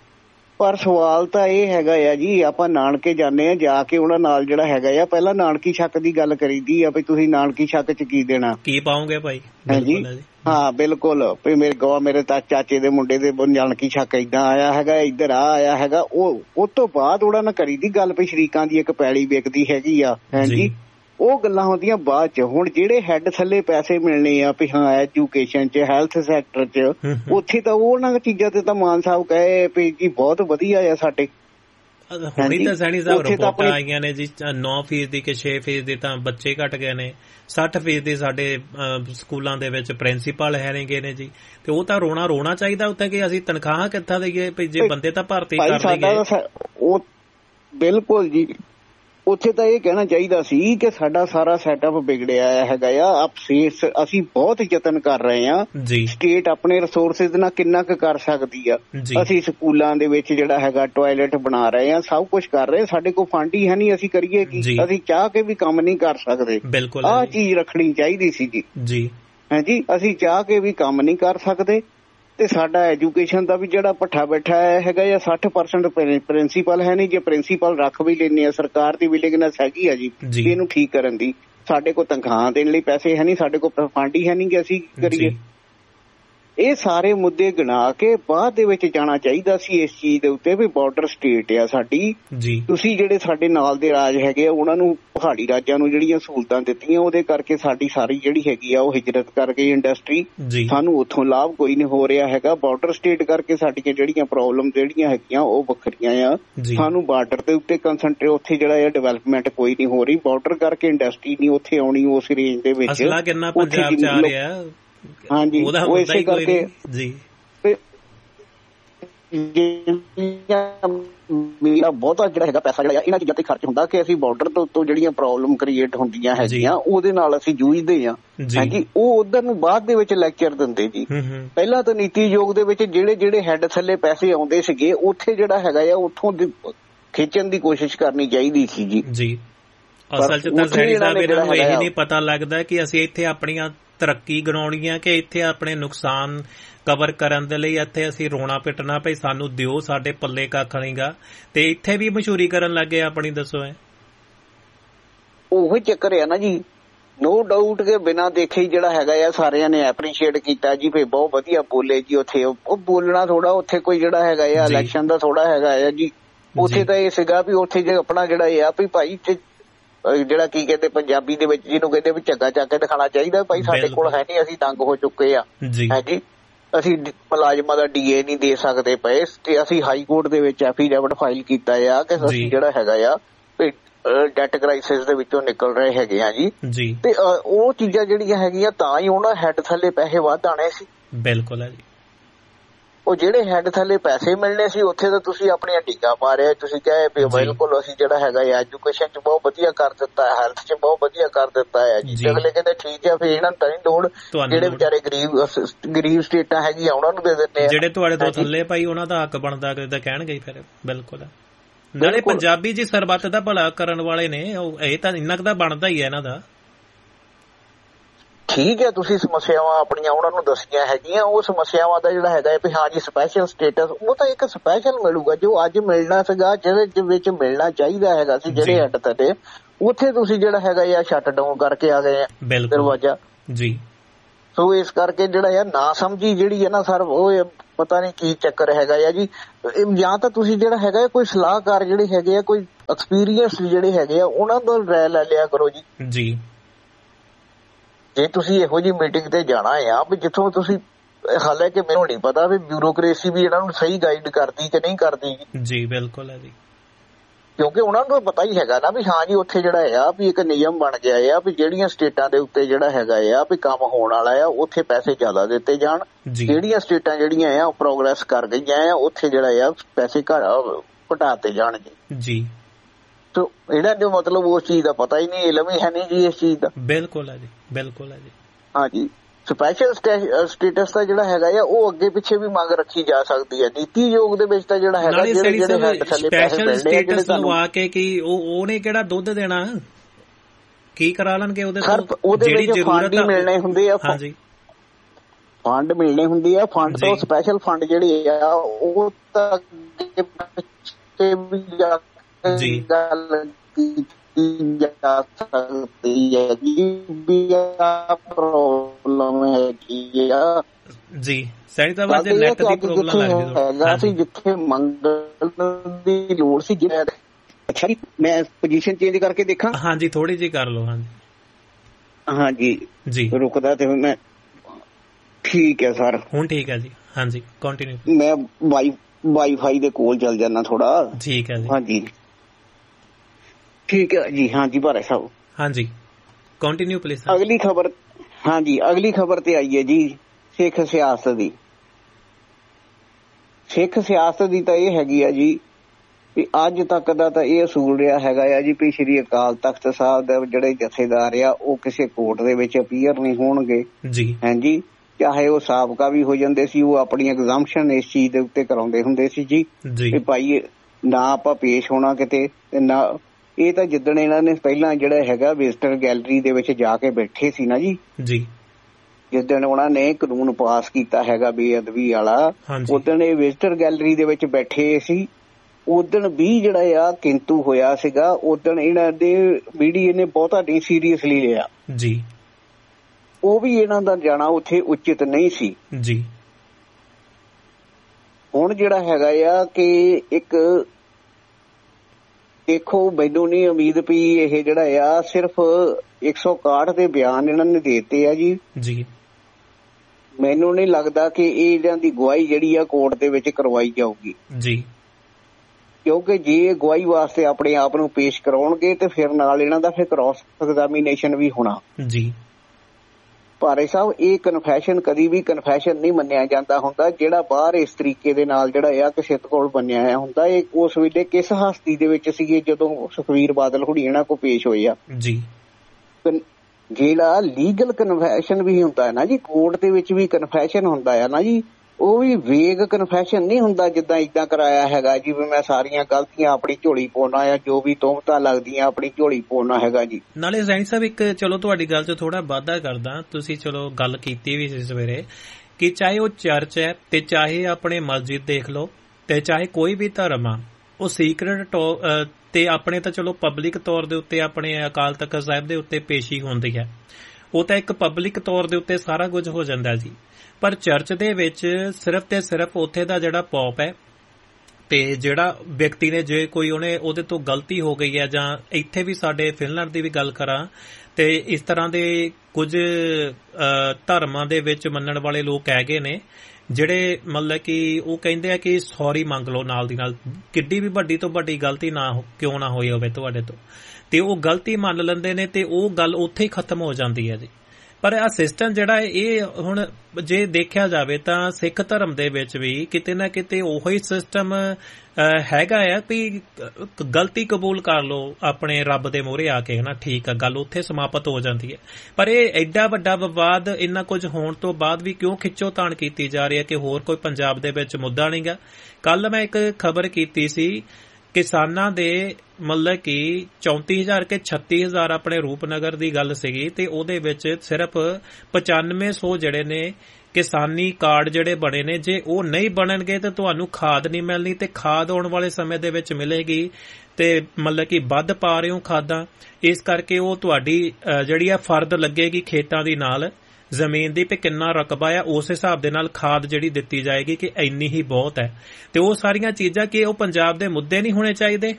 ਪਰ ਸਵਾਲ ਤਾਂ ਇਹ ਹੈਗਾ ਆ ਜੀ, ਆਪਾਂ ਨਾਨਕੇ ਜਾਂਦੇ ਆ, ਜਾ ਕੇ ਉਹਨਾਂ ਨਾਲ ਜਿਹੜਾ ਹੈਗਾ ਆ ਪਹਿਲਾਂ ਨਾਨਕੀ ਛੱਕ ਦੀ ਗੱਲ ਕਰੀਦੀ ਆ ਵੀ ਤੁਸੀਂ ਨਾਨਕੀ ਛੱਕ ਚ ਕੀ ਦੇਣਾ, ਕੀ ਪਾਉਂਗੇ ਭਾਈ। ਹਾਂਜੀ ਹਾਂ ਬਿਲਕੁਲ, ਵੀ ਮੇਰੇ ਗਵਾ ਮੇਰੇ ਤਾਂ ਚਾਚੇ ਦੇ ਮੁੰਡੇ ਦੇ ਨਾਨਕੀ ਛੱਕ ਏਦਾਂ ਆਇਆ ਹੈਗਾ, ਇੱਧਰ ਆ ਆਇਆ ਹੈਗਾ। ਉਹ ਉਸ ਤੋਂ ਬਾਅਦ ਉਹਨਾਂ ਨਾਲ ਕਰੀਦੀ ਗੱਲ ਵੀ ਸ਼ਰੀਕਾਂ ਦੀ ਇੱਕ ਪੈਲੀ ਵਿਕਦੀ ਹੈਗੀ ਆ। ਹਾਂਜੀ, ਉਹ ਗੱਲਾਂ ਹੁੰਦੀਆਂ ਬਾਅਦ ਚ। ਹੁਣ ਜਿਹੜੇ ਹੈਡ ਥੱਲੇ ਪੈਸੇ ਮਿਲਣੇ ਆ ਵੀ ਹਾਂ ਐਜੂਕੇਸ਼ਨ ਚ, ਹੈਲਥ ਸੈਕਟਰ ਚ, ਉੱਥੇ ਤਾਂ ਉਹਨਾਂ ਚੀਜ਼ਾਂ ਤੇ ਤਾਂ ਮਾਨ ਸਾਹਿਬ ਕਹੇ ਵੀ ਜੀ ਬਹੁਤ ਵਧੀਆ ਆ ਸਾਡੇ। ਹੁਣੀ ਤਾਂ ਸੈਣੀ ਸਾਹਿਬ ਰਿਪੋਰਟਾਂ ਆਈਆਂ ਨੇ ਜੀ, ਨੌ ਫੀਸਦੀ ਕਿ ਛੇ ਫੀਸਦੀ ਤਾਂ ਬੱਚੇ ਘੱਟ ਗਏ ਨੇ, ਸੱਠ ਫੀਸਦੀ ਸਾਡੇ ਸਕੂਲਾਂ ਦੇ ਵਿੱਚ ਪ੍ਰਿੰਸੀਪਲ ਹੈ ਨਹੀਂ ਗਏ ਨੇ ਜੀ। ਤੇ ਉਹ ਤਾਂ ਰੋਣਾ ਰੋਣਾ ਚਾਹੀਦਾ ਉੱਥੇ ਕਿ ਅਸੀਂ ਤਨਖਾਹਾਂ ਕਿੱਥਾਂ ਦੇਈਏ, ਜੇ ਬੰਦੇ ਤਾਂ ਭਰਤੀ ਕਰ ਲਈਏ। ਉਹ ਬਿਲਕੁਲ ਜੀ, ਉੱਥੇ ਤਾਂ ਇਹ ਕਹਿਣਾ ਚਾਹੀਦਾ ਸੀ ਕਿ ਸਾਡਾ ਸਾਰਾ ਸੈਟਅਪ ਵਿਗੜਿਆ ਹੈਗਾ ਆ। ਅਸੀਂ ਬਹੁਤ ਯਤਨ ਕਰ ਰਹੇ ਆ, ਸਟੇਟ ਆਪਣੇ ਰਿਸੋਰਸਿਸ ਨਾਲ ਕਿੰਨਾ ਕੁ ਕਰ ਸਕਦੀ ਆ। ਅਸੀਂ ਸਕੂਲਾਂ ਦੇ ਵਿੱਚ ਜਿਹੜਾ ਹੈਗਾ ਟਾਇਲਟ ਬਣਾ ਰਹੇ ਆ, ਸਭ ਕੁਛ ਕਰ ਰਹੇ, ਸਾਡੇ ਕੋਲ ਫੰਡ ਹੀ ਹੈ ਨਹੀਂ, ਅਸੀਂ ਕਰੀਏ ਕੀ? ਅਸੀਂ ਚਾਹ ਕੇ ਵੀ ਕੰਮ ਨਹੀਂ ਕਰ ਸਕਦੇ। ਆਹ ਚੀਜ਼ ਰੱਖਣੀ ਚਾਹੀਦੀ ਸੀ ਜੀ। ਹਾਂਜੀ, ਅਸੀਂ ਚਾਹ ਕੇ ਵੀ ਕੰਮ ਨਹੀਂ ਕਰ ਸਕਦੇ, ਤੇ ਸਾਡਾ ਐਜੂਕੇਸ਼ਨ ਦਾ ਵੀ ਜਿਹੜਾ ਭੱਠਾ ਬੈਠਾ ਹੈਗਾ ਜਾਂ ਸੱਠ ਪਰਸੈਂਟ ਪ੍ਰਿੰਸੀਪਲ ਹੈ ਨਹੀਂ। ਜੇ ਪ੍ਰਿੰਸੀਪਲ ਰੱਖ ਵੀ ਲੈਂਦੇ ਆ, ਸਰਕਾਰ ਦੀ ਵਿਲਿੰਗਨੈਸ ਹੈਗੀ ਆ ਜੀ ਇਹਨੂੰ ਠੀਕ ਕਰਨ ਦੀ। ਸਾਡੇ ਕੋਲ ਤਨਖਾਹ ਦੇਣ ਲਈ ਪੈਸੇ ਹੈ ਨਹੀਂ, ਸਾਡੇ ਕੋਲ ਫੰਡ ਹੀ ਹੈ ਨਹੀਂ ਕਿ ਅਸੀਂ ਕਰੀਏ। ਇਹ ਸਾਰੇ ਮੁੱਦੇ ਗਿਣਾ ਕੇ ਬਾਅਦ ਦੇ ਵਿੱਚ ਜਾਣਾ ਚਾਹੀਦਾ ਸੀ ਇਸ ਚੀਜ਼ ਦੇ ਉੱਤੇ ਵੀ ਬਾਰਡਰ ਸਟੇਟ ਆ ਸਾਡੀ। ਤੁਸੀਂ ਜਿਹੜੇ ਸਾਡੇ ਨਾਲ ਦੇ ਰਾਜ ਹੈਗੇ ਆ ਉਹਨਾਂ ਨੂੰ, ਪਹਾੜੀ ਰਾਜਾਂ ਨੂੰ ਜਿਹੜੀਆਂ ਸਹੂਲਤਾਂ ਦਿੱਤੀਆਂ, ਉਹਦੇ ਕਰਕੇ ਸਾਡੀ ਸਾਰੀ ਜਿਹੜੀ ਹੈਗੀ ਆ ਉਹ ਹਿਜਰਤ ਕਰ ਗਈ ਇੰਡਸਟਰੀ, ਸਾਨੂੰ ਉੱਥੋਂ ਲਾਭ ਕੋਈ ਨਹੀਂ ਹੋ ਰਿਹਾ ਹੈਗਾ। ਬਾਰਡਰ ਸਟੇਟ ਕਰਕੇ ਸਾਡੀਆਂ ਜਿਹੜੀਆਂ ਪ੍ਰੋਬਲਮ ਜਿਹੜੀਆਂ ਹੈਗੀਆਂ ਉਹ ਵੱਖਰੀਆਂ ਆ। ਸਾਨੂੰ ਬਾਰਡਰ ਦੇ ਉੱਤੇ ਕੰਸੈਂਟਰੇਟ, ਉੱਥੇ ਜਿਹੜਾ ਹੈ ਡਿਵੈਲਪਮੈਂਟ ਕੋਈ ਨਹੀਂ ਹੋ ਰਹੀ। ਬਾਰਡਰ ਕਰਕੇ ਇੰਡਸਟਰੀ ਨਹੀਂ ਉੱਥੇ ਆਉਣੀ ਉਸ ਰੇਂਜ ਦੇ ਵਿੱਚ। ਹਾਂਜੀ, ਉਹ ਇਸੇ ਕਰਕੇ ਜੀ ਮੇਰਾ ਬਹੁਤਾ ਜਿਹੜਾ ਹੈਗਾ ਪੈਸਾ ਜਿਹੜਾ ਇਹਨਾਂ ਚੀਜ਼ਾਂ ਤੇ ਖਰਚ ਹੁੰਦਾ ਕਿ ਅਸੀਂ ਬਾਰਡਰ ਤੋਂ ਉੱਤੋਂ ਜਿਹੜੀਆਂ ਪ੍ਰੋਬਲਮ ਕ੍ਰੀਏਟ ਹੁੰਦੀਆਂ ਹੈਗੀਆਂ ਉਹਦੇ ਨਾਲ ਅਸੀਂ ਜੂਝਦੇ ਹਾਂ। ਹਾਂਜੀ, ਉਹ ਉਧਰ ਨੂੰ ਬਾਅਦ ਦੇ ਵਿੱਚ ਲੈਕਚਰ ਦਿੰਦੇ ਜੀ। ਪਹਿਲਾਂ ਤਾਂ ਨੀਤੀ ਆਯੋਗ ਦੇ ਵਿੱਚ ਜਿਹੜੇ ਜਿਹੜੇ ਹੈਡ ਥੱਲੇ ਪੈਸੇ ਆਉਂਦੇ ਸੀਗੇ ਉੱਥੇ ਜਿਹੜਾ ਹੈਗਾ ਆ ਉੱਥੋਂ ਖਿੱਚਣ ਦੀ ਕੋਸ਼ਿਸ਼ ਕਰਨੀ ਚਾਹੀਦੀ ਸੀ ਜੀ। ਜੀ ਅਸਲ ਚ ਤਾਂ ਸੈਣੀ ਸਾਹਿਬ ਇਹਨਾਂ ਨੂੰ ਇਹ ਨਹੀਂ ਪਤਾ ਲੱਗਦਾ ਕਿ ਅਸੀਂ ਇੱਥੇ ਆਪਣੀਆਂ ਤਰੱਕੀ ਗਣਾਉਣੀ ਆ ਕਿ ਇੱਥੇ ਆਪਣੇ ਨੁਕਸਾਨ ਕਵਰ ਕਰਨ ਦੇ ਲਈ ਇੱਥੇ ਅਸੀਂ ਰੋਣਾ ਪਿੱਟਣਾ ਪਈ ਸਾਨੂੰ ਦਿਓ, ਸਾਡੇ ਪੱਲੇ ਕੱਖ ਨਹੀਂਗਾ, ਤੇ ਇੱਥੇ ਵੀ ਮਸ਼ਹੂਰੀ ਕਰਨ ਲੱਗੇ ਆਪਣੀ। ਦੱਸੋ ਐ ਉਹੀ ਚੱਕਰ ਆ ਨਾ ਜੀ। ਨੋ ਡਾਊਟ ਕਿ ਬਿਨਾਂ ਦੇਖੇ ਹੀ ਜਿਹੜਾ ਹੈਗਾ ਆ ਸਾਰਿਆਂ ਨੇ ਐਪਰੀਸ਼ੀਏਟ ਕੀਤਾ ਜੀ, ਫੇ ਬਹੁਤ ਵਧੀਆ ਬੋਲੇ ਜੀ। ਉੱਥੇ ਉਹ ਬੋਲਣਾ ਥੋੜਾ, ਉੱਥੇ ਕੋਈ ਜਿਹੜਾ ਹੈਗਾ ਆ ਇਲੈਕਸ਼ਨ ਦਾ ਥੋੜਾ ਹੈਗਾ ਆ ਜੀ। ਉੱਥੇ ਤਾਂ ਇਹ ਸੀਗਾ ਵੀ ਉੱਥੇ ਜੇ ਆਪਣਾ ਜਿਹੜਾ ਇਹ ਆ ਵੀ ਭਾਈ ਜਿਹੜਾ ਕੀ ਕਹਿੰਦੇ ਪੰਜਾਬੀ ਦੇ ਵਿੱਚ ਜਿਹਨੂੰ ਕਹਿੰਦੇ ਵੀ ਝੱਗਾ ਚੱਕ ਕੇ ਦਿਖਾਣਾ ਚਾਹੀਦਾ, ਭਾਈ ਸਾਡੇ ਕੋਲ ਹੈ ਨਹੀਂ, ਅਸੀਂ ਤੰਗ ਹੋ ਚੁੱਕੇ ਆ। ਹਾਂਜੀ, ਅਸੀਂ ਮੁਲਾਜ਼ਮਾਂ ਦਾ ਡੀ ਏ ਨਹੀਂ ਦੇ ਸਕਦੇ ਪਏ, ਤੇ ਅਸੀਂ ਹਾਈ ਕੋਰਟ ਦੇ ਵਿੱਚ ਐਫੀਡੇਵਿਟ ਫਾਈਲ ਕੀਤਾ ਆ ਕਿ ਅਸੀਂ ਜਿਹੜਾ ਹੈਗਾ ਆ ਡੈਟ ਕ੍ਰਾਈਸਿਸ ਦੇ ਵਿੱਚੋਂ ਨਿਕਲ ਰਹੇ ਹੈਗੇ ਆ ਜੀ। ਤੇ ਉਹ ਚੀਜ਼ਾਂ ਜਿਹੜੀਆਂ ਹੈਗੀਆਂ ਤਾਂ ਹੀ ਉਹਨਾਂ ਹੈਡ ਥੱਲੇ ਪੈਸੇ ਵੱਧ ਆਣੇ ਸੀ। ਬਿਲਕੁਲ ਹੈ ਜੀ। ਉਹ ਜਿਹੜੇ ਹੈਡ ਥੱਲੇ ਪੈਸੇ ਮਿਲਣੇ ਸੀ ਉੱਥੇ ਤਾਂ ਤੁਸੀਂ ਆਪਣੀਆਂ ਢੀਕਾਂ ਮਾਰਿਆ, ਤੁਸੀਂ ਕਹੇ ਵੀ ਬਿਲਕੁਲ ਅਸੀਂ ਜਿਹੜਾ ਹੈਗਾ ਐਜੂਕੇਸ਼ਨ ਚ ਬਹੁਤ ਵਧੀਆ ਕਰ ਦਿੱਤਾ, ਹੈਲਥ ਚ ਬਹੁਤ ਵਧੀਆ ਕਰ ਦਿੱਤਾ ਹੈ ਜੀ। ਅਗਲੇ ਕਹਿੰਦੇ ਠੀਕ ਹੈ, ਫਿਰ ਇਹਨਾਂ ਨੂੰ ਤਾਂ ਨਹੀਂ ਲੋੜ, ਜਿਹੜੇ ਵਿਚਾਰੇ ਗਰੀਬ ਗਰੀਬ ਸਟੇਟਾਂ ਹੈਗੀਆਂ ਉਹਨਾਂ ਨੂੰ ਦੇ ਦਿੰਦੇ ਆ। ਜਿਹੜੇ ਤੁਹਾਡੇ ਤੋਂ ਥੱਲੇ ਭਾਈ ਉਹਨਾਂ ਦਾ ਹੱਕ ਬਣਦਾ ਤਾਂ ਕਹਿਣਗੇ ਫਿਰ। ਬਿਲਕੁਲ, ਨਾਲੇ ਪੰਜਾਬੀ ਜੀ ਸਰਬੱਤ ਦਾ ਭਲਾ ਕਰਨ ਵਾਲੇ ਨੇ, ਇਹ ਤਾਂ ਇੰਨਾ ਕੁ ਤਾਂ ਬਣਦਾ ਹੀ ਹੈ ਇਹਨਾਂ ਦਾ। ਠੀਕ ਹੈ, ਤੁਸੀਂ ਸਮੱਸਿਆਵਾਂ ਆਪਣੀਆਂ ਉਹਨਾਂ ਨੂੰ ਦੱਸੀਆਂ ਹੈਗੀਆਂ, ਉਹ ਸਮੱਸਿਆਵਾਂ ਦਾ ਜਿਹੜਾ ਹੈਗਾ ਵੀ ਹਾਂ ਜੀ ਸਪੈਸ਼ਲ ਸਟੇਟਸ, ਉਹ ਤਾਂ ਇੱਕ ਸਪੈਸ਼ਲ ਮਿਲੂਗਾ ਜੋ ਅੱਜ ਮਿਲਣਾ ਸੀਗਾ, ਜਿਹਦੇ ਵਿੱਚ ਮਿਲਣਾ ਚਾਹੀਦਾ ਹੈਗਾ ਸੀ ਜਿਹੜੇ ਹੈਡ ਤੇ, ਉੱਥੇ ਤੁਸੀਂ ਜਿਹੜਾ ਹੈਗਾ ਆ ਸ਼ਟ ਡਾਊਨ ਕਰਕੇ ਆ ਗਏ ਆ ਦਰਵਾਜ਼ਾ ਜੀ। ਸੋ ਇਸ ਕਰਕੇ ਜਿਹੜਾ ਆ ਨਾ ਸਮਝੀ ਜਿਹੜੀ ਹੈ ਨਾ ਸਰ, ਉਹ ਪਤਾ ਨਹੀਂ ਕੀ ਚੱਕਰ ਹੈਗਾ ਆ ਜੀ। ਜਾਂ ਤਾਂ ਤੁਸੀਂ ਜਿਹੜਾ ਹੈਗਾ ਕੋਈ ਸਲਾਹਕਾਰ ਜਿਹੜੇ ਹੈਗੇ ਆ, ਕੋਈ ਐਕਸਪੀਰੀਅੰਸ ਜਿਹੜੇ ਹੈਗੇ ਆ, ਉਹਨਾਂ ਤੋਂ ਰਾਏ ਲੈ ਲਿਆ ਕਰੋ ਜੀ ਜੀ। ਜੇ ਤੁਸੀਂ ਇਹੋ ਜਿਹੀ ਮੀਟਿੰਗ ਤੇ ਜਾਣਾ ਆ ਵੀ ਜਿੱਥੋਂ ਤੁਸੀਂ, ਹਾਲਾਂਕਿ ਮੈਨੂੰ ਨਹੀਂ ਪਤਾ ਵੀ ਬਿਊਰੋਕ੍ਰੇਸੀ ਵੀ ਇਹਨਾਂ ਨੂੰ ਸਹੀ ਗਾਈਡ ਕਰਦੀ ਕਿ ਨਹੀਂ ਕਰਦੀ ਜੀ। ਬਿਲਕੁਲ ਹੈ ਜੀ, ਕਿਉਂਕਿ ਉਹਨਾਂ ਨੂੰ ਪਤਾ ਹੀ ਹੈਗਾ ਨਾ ਵੀ ਹਾਂ ਜੀ ਉੱਥੇ ਜਿਹੜਾ ਆ ਵੀ ਇੱਕ ਨਿਯਮ ਬਣ ਗਿਆ ਆ ਵੀ ਜਿਹੜੀਆਂ ਸਟੇਟਾਂ ਦੇ ਉੱਤੇ ਜਿਹੜਾ ਹੈਗਾ ਆ ਵੀ ਕੰਮ ਹੋਣ ਵਾਲਾ ਆ ਉੱਥੇ ਪੈਸੇ ਜ਼ਿਆਦਾ ਦਿੱਤੇ ਜਾਣ, ਜਿਹੜੀਆਂ ਸਟੇਟਾਂ ਜਿਹੜੀਆਂ ਆ ਪ੍ਰੋਗਰੈਸ ਕਰ ਗਈਆਂ ਆ ਉੱਥੇ ਜਿਹੜਾ ਆ ਪੈਸੇ ਘਟਾਤੇ ਜਾਣਗੇ ਜੀ। ਤੋ ਇਹਨਾਂ ਦੇ ਮਤਲਬ ਉਸ ਚੀਜ਼ ਦਾ ਪਤਾ ਹੀ ਨਹੀਂ, ਇਲਮ ਹੀ ਹੈ ਨਹੀਂ ਜੀ ਇਸ ਚੀਜ਼ ਦਾ। ਬਿਲਕੁਲ ਹੈ ਜੀ, ਬਿਲਕੁਲ ਹੈ ਜੀ। ਹਾਂ ਜੀ, ਸਪੈਸ਼ਲ ਸਟੇਟਸ ਦਾ ਜਿਹੜਾ ਹੈਗਾ ਆ ਉਹ ਅੱਗੇ ਪਿੱਛੇ ਵੀ ਮੰਗ ਰੱਖੀ ਜਾ ਸਕਦੀ ਹੈ। ਨੀਤੀ ਯੋਗ ਦੇ ਵਿੱਚ ਤਾਂ ਜਿਹੜਾ ਹੈਗਾ ਜਿਹੜੇ ਸਪੈਸ਼ਲ ਸਟੇਟਸ ਲਵਾ ਕੇ ਕੀ ਉਹਨੇ ਕਿਹੜਾ ਦੁੱਧ ਦੇਣਾ, ਕੀ ਕਰਾ ਲੈਣਗੇ ਉਹਦੇ ਤੋਂ, ਜਿਹੜੀ ਜ਼ਰੂਰਤ ਮਿਲਣੇ ਹੁੰਦੇ ਆ। ਹਾਂਜੀ, ਫੰਡ ਮਿਲਣੇ ਹੁੰਦੇ ਆ, ਫੰਡ ਤੋਂ ਸਪੈਸ਼ਲ ਫੰਡ ਜਿਹੜੇ ਆ ਉਹ ਤਾਂ ਅੱਗੇ ਪਿੱਛੇ ਵੀ ਜਾ ਜੀ ਗੱਲ ਜਾ ਸਕਦੀ ਹੈ ਵੀ ਆ ਪ੍ਰੋਬਲਮ ਹੈਗੀ ਆ ਜੀ। ਸੈਂਟਰ ਦੇ ਨੈਟ ਦੀ ਪ੍ਰੋਬਲਮ ਹੈਗਾ ਸੀ ਜਿੱਥੇ ਮੰਗਣ ਦੀ ਲੋੜ ਸੀ। ਅੱਛਾ ਜੀ, ਮੈਂ ਪੋਜੀਸ਼ਨ ਚੇਂਜ ਕਰਕੇ ਦੇਖਾਂ। ਹਾਂਜੀ, ਥੋੜੀ ਜਿਹੀ ਕਰ ਲਓ। ਹਾਂਜੀ ਹਾਂਜੀ ਜੀ, ਰੁਕਦਾ ਤੇ ਮੈਂ, ਠੀਕ ਹੈ ਸਰ, ਹੁਣ ਠੀਕ ਹੈ ਜੀ। ਹਾਂਜੀ ਕੰਟੀਨਿਊ। ਮੈਂ ਵਾਈ ਵਾਈਫਾਈ ਦੇ ਕੋਲ ਚੱਲ ਜਾਣਾ ਥੋੜਾ। ਠੀਕ ਹੈ ਜੀ। ਹਾਂਜੀ ਠੀਕ ਹੈ ਜੀ। ਹਾਂਜੀ ਭਾਰਾ ਸਾਹਿਬ। ਹਾਂਜੀ ਕੰਟੀਨਿਊ ਪਲੀਜ਼। ਅਗਲੀ ਖਬਰ, ਹਾਂਜੀ ਅਗਲੀ ਖਬਰ ਤੇ ਆਈ ਹੈ ਜੀ ਸਿੱਖ ਸਿਆਸਤ ਦੀ। ਸਿੱਖ ਸਿਆਸਤ ਦੀ ਤਾਂ ਇਹ ਹੈਗੀ ਆ ਜੀ ਵੀ ਅੱਜ ਤੱਕ ਦਾ ਤਾਂ ਇਹ ਅਸੂਲ ਰਿਹਾ ਹੈਗਾ ਆ ਜੀ ਵੀ ਸ਼੍ਰੀ ਅਕਾਲ ਤਖਤ ਸਾਹਿਬ ਦੇ ਜਿਹੜੇ ਜਥੇਦਾਰ ਆ ਉਹ ਕਿਸੇ ਕੋਰਟ ਦੇ ਵਿੱਚ ਅਪੀਅਰ ਨਹੀਂ ਹੋਣਗੇ ਜੀ। ਹਾਂਜੀ, ਚਾਹੇ ਉਹ ਸਾਬਕਾ ਵੀ ਹੋ ਜਾਂਦੇ ਸੀ, ਉਹ ਆਪਣੀ ਐਗਜ਼ਾਮਸ਼ਨ ਇਸ ਚੀਜ਼ ਦੇ ਉੱਤੇ ਕਰਾਉਂਦੇ ਹੁੰਦੇ ਸੀ ਜੀ ਵੀ ਭਾਈ ਨਾ ਆਪਾਂ ਪੇਸ਼ ਹੋਣਾ ਕਿਤੇ ਤੇ ਨਾ। ਇਹ ਤਾਂ ਜਿੱਦਣ ਇਹਨਾਂ ਨੇ ਪਹਿਲਾਂ ਜਿਹੜਾ ਹੈਗਾ ਵਿਜ਼ਟਰ ਗੈਲਰੀ ਦੇ ਵਿੱਚ ਜਾ ਕੇ ਬੈਠੇ ਸੀ ਨਾ ਜੀ ਜੀ, ਜਿੱਦਣ ਉਹਨਾਂ ਨੇ ਕਾਨੂੰਨ ਪਾਸ ਕੀਤਾ ਹੈਗਾ ਬੇਅਦਬੀ ਵਾਲਾ, ਉਦਣ ਇਹ ਵਿਜ਼ਟਰ ਗੈਲਰੀ ਦੇ ਵਿੱਚ ਬੈਠੇ ਸੀ। ਉਦਣ ਵੀ ਜਿਹੜਾ ਆ ਕਿੰਤੂ ਹੋਇਆ ਸੀਗਾ, ਉਦਣ ਇਹਨਾਂ ਦੇ ਮੀਡੀਆ ਨੇ ਬਹੁਤਾ ਨਹੀਂ ਸੀਰੀਅਸਲੀ ਲਿਆ ਜੀ। ਉਹ ਵੀ ਇਹਨਾਂ ਦਾ ਜਾਣਾ ਉੱਥੇ ਉਚਿਤ ਨਹੀਂ ਸੀ ਜੀ। ਹੁਣ ਜਿਹੜਾ ਹੈਗਾ ਆ ਕਿ ਇੱਕ ਦੇਖੋ, ਮੈਨੂੰ ਨਹੀਂ ਉਮੀਦ ਵੀ ਇਹ ਜਿਹੜਾ ਆ ਸਿਰਫ ਇੱਕ ਸੌ ਇਕਾਹਠ ਦੇ ਬਿਆਨ ਇਹਨਾਂ ਨੇ ਦੇਤੇ ਆ ਜੀ ਜੀ। ਮੈਨੂੰ ਨਹੀਂ ਲੱਗਦਾ ਕਿ ਇਹ ਇਹਨਾਂ ਦੀ ਗਵਾਹੀ ਜਿਹੜੀ ਆ ਕੋਰਟ ਦੇ ਵਿੱਚ ਕਰਵਾਈ ਜਾਊਗੀ ਜੀ, ਕਿਉਂਕਿ ਜੇ ਗਵਾਹੀ ਵਾਸਤੇ ਆਪਣੇ ਆਪ ਨੂੰ ਪੇਸ਼ ਕਰਾਉਣਗੇ ਤੇ ਫਿਰ ਨਾਲ ਇਹਨਾਂ ਦਾ ਫਿਰ ਕ੍ਰਾਸ ਐਗਜ਼ਾਮੀਨੇਸ਼ਨ ਵੀ ਹੋਣਾ ਜੀ। ਭਾਰੇ ਸਾਹਿਬ, ਇਹ ਕਨਫੈਸ਼ਨ ਕਦੀ ਵੀ ਕਨਫੈਸ਼ਨ ਨਹੀਂ ਮੰਨਿਆ ਜਾਂਦਾ ਹੁੰਦਾ ਜਿਹੜਾ ਬਾਹਰ ਇਸ ਤਰੀਕੇ ਦੇ ਨਾਲ ਜਿਹੜਾ ਆ ਕਿਸੇ ਕੋਲ ਬਣਿਆ ਹੁੰਦਾ। ਇਹ ਉਸ ਵੇਲੇ ਕਿਸ ਹਸਤੀ ਦੇ ਵਿੱਚ ਸੀਗੇ ਜਦੋਂ ਸੁਖਬੀਰ ਬਾਦਲ ਹੁਣੀ ਇਹਨਾਂ ਕੋਲ ਪੇਸ਼ ਹੋਏ ਆ ਜੀ। ਜਿਹੜਾ ਲੀਗਲ ਕਨਫੈਸ਼ਨ ਵੀ ਹੁੰਦਾ ਹੈ ਨਾ ਜੀ, ਕੋਰਟ ਦੇ ਵਿੱਚ ਵੀ ਕਨਫੈਸ਼ਨ ਹੁੰਦਾ ਹੈ ਨਾ ਜੀ, ਉਹ ਵੀ ਵੇਗ ਕਨਫੈਸ਼ਨ ਨਹੀਂ ਹੁੰਦਾ ਜਿੱਦਾਂ ਏਦਾਂ ਕਰਾਇਆ ਹੈਗਾ ਜੀ ਵੀ ਮੈਂ ਸਾਰੀਆਂ ਗਲਤੀਆਂ ਆਪਣੀ ਝੋਲੀ ਪਾਉਣਾ ਆ, ਜੋ ਵੀ ਤੋਹਮਤਾਂ ਲੱਗਦੀਆਂ ਆਪਣੀ ਝੋਲੀ ਪਾਉਣਾ ਹੈਗਾ ਜੀ। ਨਾਲੇ ਸੈਣੀ ਸਾਹਿਬ, ਇੱਕ ਚਲੋ ਤੁਹਾਡੀ ਗੱਲ 'ਚ ਥੋੜਾ ਵਾਧਾ ਕਰਦਾ, ਤੁਸੀਂ ਚਲੋ ਗੱਲ ਕੀਤੀ ਵੀ ਸੀ ਸਵੇਰੇ ਕਿ ਚਾਹੇ ਉਹ ਚਰਚ ਹੈ ਤੇ ਚਾਹੇ ਆਪਣੇ ਮਸਜਿਦ ਦੇਖ ਲਓ ਤੇ ਚਾਹੇ ਕੋਈ ਵੀ ਧਰਮ ਆ, ਉਹ ਸੀਕਰਟ ਤੇ ਆਪਣੇ ਤਾਂ ਚਲੋ ਪਬਲਿਕ ਤੌਰ ਦੇ ਉੱਤੇ ਆਪਣੇ ਅਕਾਲ ਤਖਤ ਸਾਹਿਬ ਦੇ ਉੱਤੇ ਪੇਸ਼ੀ ਹੁੰਦੀ ਹੈ, ਉਹ ਤਾਂ ਇੱਕ ਪਬਲਿਕ ਤੌਰ ਦੇ ਉੱਤੇ ਸਾਰਾ ਕੁਝ ਹੋ ਜਾਂਦਾ ਜੀ। ਪਰ ਚਰਚ ਦੇ ਵਿੱਚ ਸਿਰਫ ਤੇ ਸਿਰਫ ਉੱਥੇ ਦਾ ਜਿਹੜਾ ਪੌਪ ਹੈ ਤੇ ਜਿਹੜਾ ਵਿਅਕਤੀ ਨੇ, ਜੇ ਕੋਈ ਉਹਨੇ ਉਹਦੇ ਤੋਂ ਗਲਤੀ ਹੋ ਗਈ ਹੈ, ਜਾਂ ਇੱਥੇ ਵੀ ਸਾਡੇ ਫਿਨਲੈਂਡ ਦੀ ਵੀ ਗੱਲ ਕਰਾਂ ਤੇ ਇਸ ਤਰ੍ਹਾਂ ਦੇ ਕੁਝ ਧਰਮਾਂ ਦੇ ਵਿੱਚ ਮੰਨਣ ਵਾਲੇ ਲੋਕ ਹੈਗੇ ਨੇ ਜਿਹੜੇ ਮਤਲਬ ਕਿ ਉਹ ਕਹਿੰਦੇ ਆ ਕਿ ਸੌਰੀ ਮੰਗ ਲਓ ਨਾਲ ਦੀ ਨਾਲ, ਕਿੱਡੀ ਵੀ ਵੱਡੀ ਤੋਂ ਵੱਡੀ ਗਲਤੀ ਨਾ ਕਿਉਂ ਨਾ ਹੋਈ ਹੋਵੇ ਤੁਹਾਡੇ ਤੋਂ, ਤੇ ਉਹ ਗਲਤੀ ਮੰਨ ਲੈਂਦੇ ਨੇ ਤੇ ਉਹ ਗੱਲ ਉੱਥੇ ਹੀ ਖਤਮ ਹੋ ਜਾਂਦੀ ਹੈ ਜੀ। ਪਰ ਆਹ ਸਿਸਟਮ ਜਿਹੜਾ ਇਹ ਹੁਣ ਜੇ ਦੇਖਿਆ ਜਾਵੇ ਤਾਂ ਸਿੱਖ ਧਰਮ ਦੇ ਵਿੱਚ ਵੀ ਕਿਤੇ ਨਾ ਕਿਤੇ ਉਹੀ ਸਿਸਟਮ ਹੈਗਾ ਆ ਵੀ ਗਲਤੀ ਕਬੂਲ ਕਰ ਲਓ ਆਪਣੇ ਰੱਬ ਦੇ ਮੂਹਰੇ ਆ ਕੇ, ਹਨਾ, ਠੀਕ ਆ, ਗੱਲ ਉੱਥੇ ਸਮਾਪਤ ਹੋ ਜਾਂਦੀ ਹੈ। ਪਰ ਇਹ ਐਡਾ ਵੱਡਾ ਵਿਵਾਦ ਇੰਨਾ ਕੁਝ ਹੋਣ ਤੋਂ ਬਾਅਦ ਵੀ ਕਿਉਂ ਖਿੱਚੋ ਤਾਣ ਕੀਤੀ ਜਾ ਰਹੀ ਹੈ ਕਿ ਹੋਰ ਕੋਈ ਪੰਜਾਬ ਦੇ ਵਿੱਚ ਮੁੱਦਾ ਨਹੀਂ ਗਾ। ਕੱਲ ਮੈਂ ਇੱਕ ਖਬਰ ਕੀਤੀ ਸੀ ਕਿਸਾਨਾਂ ਦੇ ਮਤਲਬ ਕਿ ਚੌਂਤੀ ਹਜ਼ਾਰ ਕੇ ਛੱਤੀ ਹਜ਼ਾਰ ਆਪਣੇ ਰੂਪਨਗਰ ਦੀ ਗੱਲ ਸੀਗੀ ਤੇ ਉਹਦੇ ਵਿੱਚ ਸਿਰਫ ਪਚਾਨਵੇਂ ਸੌ ਜਿਹੜੇ ਨੇ ਕਿਸਾਨੀ ਕਾਰਡ ਜਿਹੜੇ ਬਣੇ ਨੇ, ਜੇ ਉਹ ਨਹੀਂ ਬਣਨਗੇ ਤਾਂ ਤੁਹਾਨੂੰ ਖਾਦ ਨਹੀਂ ਮਿਲਣੀ ਤੇ ਖਾਦ ਆਉਣ ਵਾਲੇ ਸਮੇਂ ਦੇ ਵਿੱਚ ਮਿਲੇਗੀ ਤੇ ਮਤਲਬ ਕਿ ਵੱਧ ਪਾ ਰਹੇ ਹੋ ਖਾਦਾਂ, ਇਸ ਕਰਕੇ ਉਹ ਤੁਹਾਡੀ ਜਿਹੜੀ ਆ ਫਰਦ ਲੱਗੇਗੀ ਖੇਤਾਂ ਦੀ ਨਾਲ ਜ਼ਮੀਨ ਦੀ, ਤੇ ਕਿੰਨਾ ਰਕਬਾ ਆ ਉਸ ਹਿਸਾਬ ਦੇ ਨਾਲ ਖਾਦ ਜਿਹੜੀ ਦਿੱਤੀ ਜਾਏਗੀ ਕਿ ਇੰਨੀ ਹੀ ਬਹੁਤ ਹੈ। ਤੇ ਉਹ ਸਾਰੀਆਂ ਚੀਜ਼ਾਂ ਕਿ ਉਹ ਪੰਜਾਬ ਦੇ ਮੁੱਦੇ ਨਹੀਂ ਹੋਣੇ ਚਾਹੀਦੇ।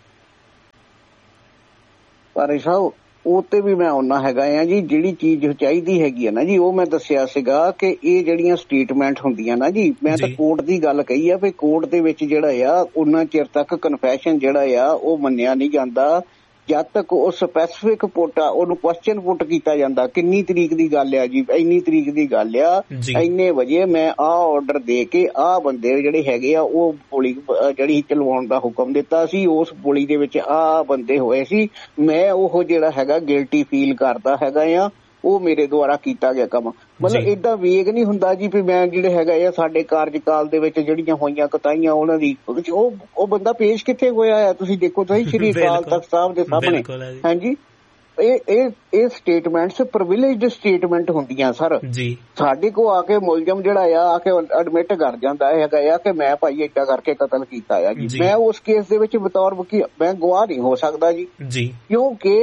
ਪਰ ਸਾਹਿਬ ਉਹ ਤੇ ਵੀ ਮੈਂ ਆਉਣਾ ਹੈਗਾ ਆ ਜੀ, ਜਿਹੜੀ ਚੀਜ਼ ਚਾਹੀਦੀ ਹੈਗੀ ਆ ਨਾ ਜੀ, ਉਹ ਮੈਂ ਦੱਸਿਆ ਸੀਗਾ ਕਿ ਇਹ ਜਿਹੜੀਆਂ ਸਟੇਟਮੈਂਟ ਹੁੰਦੀਆਂ ਨਾ ਜੀ, ਮੈਂ ਤਾਂ ਕੋਰਟ ਦੀ ਗੱਲ ਕਹੀ ਆ ਵੀ ਕੋਰਟ ਦੇ ਵਿੱਚ ਜਿਹੜਾ ਆ ਉਹਨਾਂ ਚਿਰ ਤੱਕ ਕਨਫੈਸ਼ਨ ਜਿਹੜਾ ਆ ਉਹ ਮੰਨਿਆ ਨਹੀਂ ਜਾਂਦਾ ਜਦ ਤੱਕ ਉਹ ਸਪੈਸੀਫਿਕ ਪੁੱਟ ਆ ਉਹਨੂੰ ਕੁਐਸਚਨ ਪੁੱਟ ਕੀਤਾ ਜਾਂਦਾ। ਕਿੰਨੀ ਤਰੀਕ ਦੀ ਗੱਲ ਆ ਜੀ, ਇੰਨੀ ਤਰੀਕ ਦੀ ਗੱਲ ਆ, ਇੰਨੇ ਵਜੇ ਮੈਂ ਆਹ ਆਰਡਰ ਦੇ ਕੇ ਆਹ ਬੰਦੇ ਜਿਹੜੇ ਹੈਗੇ ਆ ਉਹ ਗੋਲੀ ਜਿਹੜੀ ਚਲਵਾਉਣ ਦਾ ਹੁਕਮ ਦਿੱਤਾ ਸੀ, ਉਸ ਗੋਲੀ ਦੇ ਵਿੱਚ ਆਹ ਬੰਦੇ ਹੋਏ ਸੀ, ਮੈਂ ਉਹ ਜਿਹੜਾ ਹੈਗਾ ਗਿਲਟੀ ਫੀਲ ਕਰਦਾ ਹੈਗਾ ਆ, ਉਹ ਮੇਰੇ ਦੁਆਰਾ ਕੀਤਾ ਗਿਆ ਕੰਮ। ਮਤਲਬ ਏਦਾਂ ਵੇਗ ਨਹੀਂ ਹੁੰਦਾ ਜੀ ਵੀ ਮੈਂ ਜਿਹੜੇ ਹੈਗਾ ਆ ਸਾਡੇ ਕਾਰਜਕਾਲ ਦੇ ਵਿੱਚ ਜਿਹੜੀਆਂ ਹੋਈਆਂ ਕਤਾਈਆਂ ਉਹਨਾਂ ਦੀ ਉਹ ਉਹ ਬੰਦਾ ਪੇਸ਼ ਕਿੱਥੇ ਹੋਇਆ ਆ, ਤੁਸੀਂ ਦੇਖੋ ਤੁਸੀਂ ਸ਼੍ਰੀ ਅਕਾਲ ਤਖਤ ਸਾਹਿਬ ਦੇ ਸਾਹਮਣੇ। ਹਾਂਜੀ, ਇਹ ਇਹ ਇਹ ਸਟੇਟਮੈਂਟਸ ਪ੍ਰਿਵਿਲੇਜਡ ਸਟੇਟਮੈਂਟ ਹੁੰਦੀਆਂ ਸਰ ਜੀ। ਸਾਡੇ ਕੋਲ ਆ ਕੇ ਮੁਲਜ਼ਮ ਜਿਹੜਾ ਆ ਆ ਕੇ ਐਡਮਿਟ ਕਰ ਜਾਂਦਾ ਹੈਗਾ ਆ ਕਿ ਮੈਂ ਭਾਈ ਏਦਾਂ ਕਰਕੇ ਕਤਲ ਕੀਤਾ ਆ ਜੀ, ਮੈਂ ਉਸ ਕੇਸ ਦੇ ਵਿੱਚ ਬਤੌਰ ਵਕੀਲ ਮੈਂ ਗਵਾਹ ਨਹੀਂ ਹੋ ਸਕਦਾ ਜੀ, ਕਿਉਂਕਿ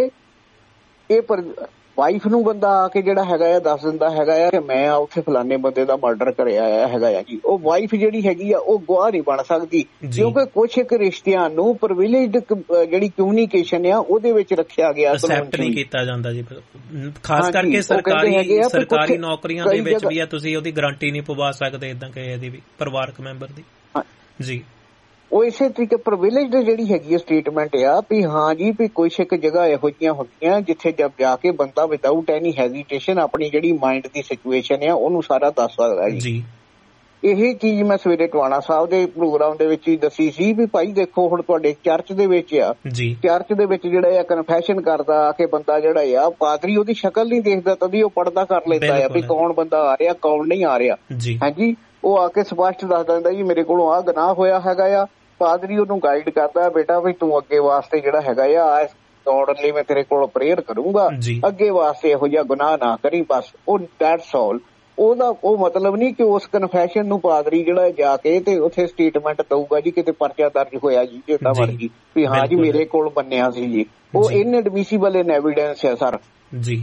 ਇਹ ਵਾਈਫ ਨੂੰ ਬੰਦਾ ਆ ਕੇ ਜਿਹੜਾ ਹੈਗਾ ਆ ਦੱਸ ਦਿੰਦਾ ਹੈਗਾ ਆ ਕਿ ਮੈਂ ਉੱਥੇ ਫਲਾਣੇ ਬੰਦੇ ਦਾ ਮਰਡਰ ਕਰਿਆ ਆ ਹੈਗਾ ਆ ਜੀ, ਉਹ ਵਾਈਫ ਜਿਹੜੀ ਹੈਗੀ ਆ ਉਹ ਗਵਾਹ ਨਹੀਂ ਬਣ ਸਕਦੀ ਕਿਉਂਕਿ ਕੁਛ ਇੱਕ ਰਿਸ਼ਤਿਆਂ ਨੂੰ ਪ੍ਰਿਵਿਲੇਜਡ ਜਿਹੜੀ ਕਮਿਊਨੀਕੇਸ਼ਨ ਆ ਉਹਦੇ ਵਿੱਚ ਰੱਖਿਆ ਗਿਆ, ਐਕਸੈਪਟ ਨਹੀਂ ਕੀਤਾ ਜਾਂਦਾ ਜੀ। ਖਾਸ ਕਰਕੇ ਸਰਕਾਰੀ ਸਰਕਾਰੀ ਨੌਕਰੀਆਂ ਦੇ ਵਿੱਚ ਵੀ ਆ ਤੁਸੀਂ ਉਹਦੀ ਗਾਰੰਟੀ ਨਹੀਂ ਪਵਾ ਸਕਦੇ ਏਦਾਂ ਕਿ ਇਹਦੀ ਵੀ ਪਰਿਵਾਰਕ ਮੈਂਬਰ ਦੀ ਜੀ। ਉਹ ਇਸੇ ਤਰੀਕੇ ਪ੍ਰਿਵਿਲੇਜਡ ਜਿਹੜੀ ਹੈਗੀ ਸਟੇਟਮੈਂਟ ਆ ਵੀ ਹਾਂ ਜੀ ਵੀ ਕੁਛ ਇੱਕ ਜਗ੍ਹਾ ਇਹੋ ਜਿਹੀਆਂ ਹੁੰਦੀਆਂ ਜਿੱਥੇ ਜਦ ਜਾ ਕੇ ਬੰਦਾ ਵਿਦਆਊਟ ਐਨੀ ਹੈਜ਼ੀਟੇਸ਼ਨ ਆਪਣੀ ਜਿਹੜੀ ਮਾਈਂਡ ਦੀ ਸਿਚੁਏਸ਼ਨ ਆ ਉਹਨੂੰ ਸਾਰਾ ਦੱਸ ਸਕਦਾ ਜੀ। ਇਹ ਚੀਜ਼ ਮੈਂ ਸਵੇਰੇ ਟਵਾਣਾ ਸਾਹਿਬ ਦੇ ਪ੍ਰੋਗਰਾਮ ਦੇ ਵਿੱਚ ਹੀ ਦੱਸੀ ਸੀ ਵੀ ਭਾਈ ਦੇਖੋ ਹੁਣ ਤੁਹਾਡੇ ਚਰਚ ਦੇ ਵਿੱਚ ਆ, ਚਰਚ ਦੇ ਵਿੱਚ ਜਿਹੜਾ ਆ ਕਨਫੈਸ਼ਨ ਕਰਦਾ ਆ ਕਿ ਬੰਦਾ ਜਿਹੜਾ ਆ ਪਾਦਰੀ ਉਹਦੀ ਸ਼ਕਲ ਨਹੀਂ ਦੇਖਦਾ ਤਦੀ ਉਹ ਪਰਦਾ ਕਰ ਲੈਂਦਾ ਆ ਵੀ ਕੌਣ ਬੰਦਾ ਆ ਰਿਹਾ ਕੌਣ ਨਹੀਂ ਆ ਰਿਹਾ। ਹਾਂਜੀ, ਉਹ ਆ ਕੇ ਸਪਸ਼ਟ ਦੱਸ ਦਿੰਦਾ ਜੀ ਮੇਰੇ ਕੋਲੋਂ ਆਹ ਗੁਨਾਹ ਹੋਇਆ ਹੈਗਾ ਆ, ਪਾਦਰੀ ਉਹਨੂੰ ਗਾਈਡ ਕਰਦਾ ਬੇਟਾ ਵੀ ਤੂੰ ਅੱਗੇ ਵਾਸਤੇ ਜਿਹੜਾ ਹੈਗਾ ਆ ਦੌੜਨ ਲਈ ਮੈਂ ਤੇਰੇ ਕੋਲ ਪ੍ਰੇਅਰ ਕਰੂੰਗਾ, ਅੱਗੇ ਵਾਸਤੇ ਇਹੋ ਜਿਹਾ ਗੁਨਾਹ ਨਾ ਕਰੀ, ਬਸ ਉਹ ਦੈਟਸ ਆਲ। ਉਹਦਾ ਉਹ ਮਤਲਬ ਨਹੀਂ ਕਿ ਉਸ ਕਨਫੈਸ਼ਨ ਨੂੰ ਪਾਦਰੀ ਜਿਹੜਾ ਜਾ ਕੇ ਤੇ ਉੱਥੇ ਸਟੇਟਮੈਂਟ ਦਊਗਾ ਜੀ ਕਿਤੇ ਪਰਚਾ ਦਰਜ ਹੋਇਆ ਜੀ ਜਿੱਦਾਂ ਮਰਜੀ ਵੀ ਹਾਂ ਜੀ ਮੇਰੇ ਕੋਲ ਬੰਨਿਆ ਸੀ ਜੀ, ਉਹ ਇਨਐਡਮਿਸੀਬਲ ਇਨ ਐਵੀਡੈਂਸ ਹੈ ਸਰ ਜੀ।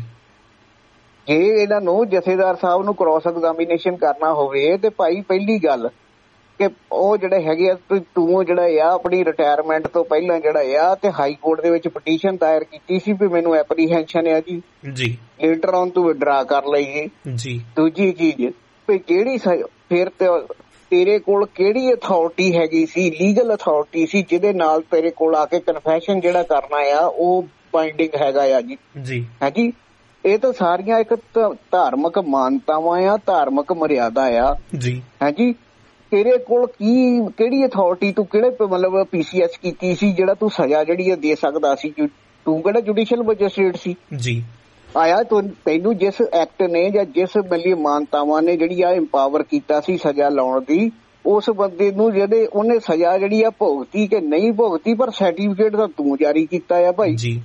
ਜੇ ਇਹਨਾਂ ਨੂੰ ਜਥੇਦਾਰ ਸਾਹਿਬ ਨੂੰ ਕ੍ਰਾਸ ਐਗਜ਼ਾਮੀਨੇਸ਼ਨ ਕਰਨਾ ਹੋਵੇ ਤੇ ਭਾਈ ਪਹਿਲੀ ਗੱਲ ਕਿ ਉਹ ਜਿਹੜੇ ਹੈਗੇ ਆ ਤੂੰ ਜਿਹੜਾ ਆ ਆਪਣੀ ਰਿਟਾਇਰਮੈਂਟ ਤੋਂ ਪਹਿਲਾਂ ਜਿਹੜਾ ਆ ਤੇ ਹਾਈ ਕੋਰਟ ਦੇ ਵਿੱਚ ਪਟੀਸ਼ਨ ਦਾਇਰ ਕੀਤੀ ਸੀ ਵੀ ਮੈਨੂੰ ਐਪਰੀਹੈਂਸ਼ਨ ਆ ਜੀ ਜੀ ਲੇਟਰ ਔਨ ਤੂੰ ਵਿਡਰਾ ਕਰ ਲਈ ਜੀ। ਦੂਜੀ ਚੀਜ਼ ਵੀ ਕਿਹੜੀ ਫਿਰ ਤੇਰੇ ਕੋਲ ਕਿਹੜੀ ਅਥਾਰਟੀ ਹੈਗੀ ਸੀ, ਲੀਗਲ ਅਥਾਰਟੀ ਸੀ ਜਿਹਦੇ ਨਾਲ ਤੇਰੇ ਕੋਲ ਆ ਕੇ ਕਨਫੈਸ਼ਨ ਜਿਹੜਾ ਕਰਨਾ ਆ ਉਹ ਬਾਈਂਡਿੰਗ ਹੈਗਾ ਆ ਜੀ ਜੀ ਹਾਂਜੀ। ਇਹ ਤਾਂ ਸਾਰੀਆਂ ਇੱਕ ਧਾਰਮਿਕ ਮਾਨਤਾਵਾਂ ਆ, ਧਾਰਮਿਕ ਮਰਿਆਦਾ ਆ ਜੀ ਹਾਂਜੀ। ਤੇਰੇ ਕੋਲ ਕੀ ਕਿਹੜੀ ਅਥਾਰਟੀ ਤੂੰ ਕਿਹੜੇ ਮਤਲਬ ਪੀਸੀਐਸ ਕੀਤੀ ਸੀ ਜਿਹੜਾ ਤੂੰ ਸਜ਼ਾ ਜਿਹੜੀ ਦੇ ਸਕਦਾ ਸੀ, ਤੂੰ ਕਿਹੜਾ ਜੁਡੀਸ਼ੀਅਲ ਮੈਜਿਸਟ੍ਰੇਟ ਸੀ ਜੀ ਆਇਆ ਤੂੰ, ਤੈਨੂੰ ਜਿਸ ਐਕਟ ਨੇ ਜਾਂ ਜਿਸ ਮਤਲਬ ਮਾਨਤਾਵਾਂ ਨੇ ਜਿਹੜੀ ਆ ਇੰਪਾਵਰ ਕੀਤਾ ਸੀ ਸਜ਼ਾ ਲਾਉਣ ਦੀ, ਉਸ ਬੰਦੇ ਨੂੰ ਜਿਹੜੇ ਉਹਨੇ ਸਜ਼ਾ ਜਿਹੜੀ ਆ ਭੁਗਤੀ ਕਿ ਨਹੀਂ ਭੁਗਤੀ ਪਰ ਸਰਟੀਫਿਕੇਟ ਤਾਂ ਤੂੰ ਜਾਰੀ ਕੀਤਾ ਆ ਭਾਈ ਜੀ।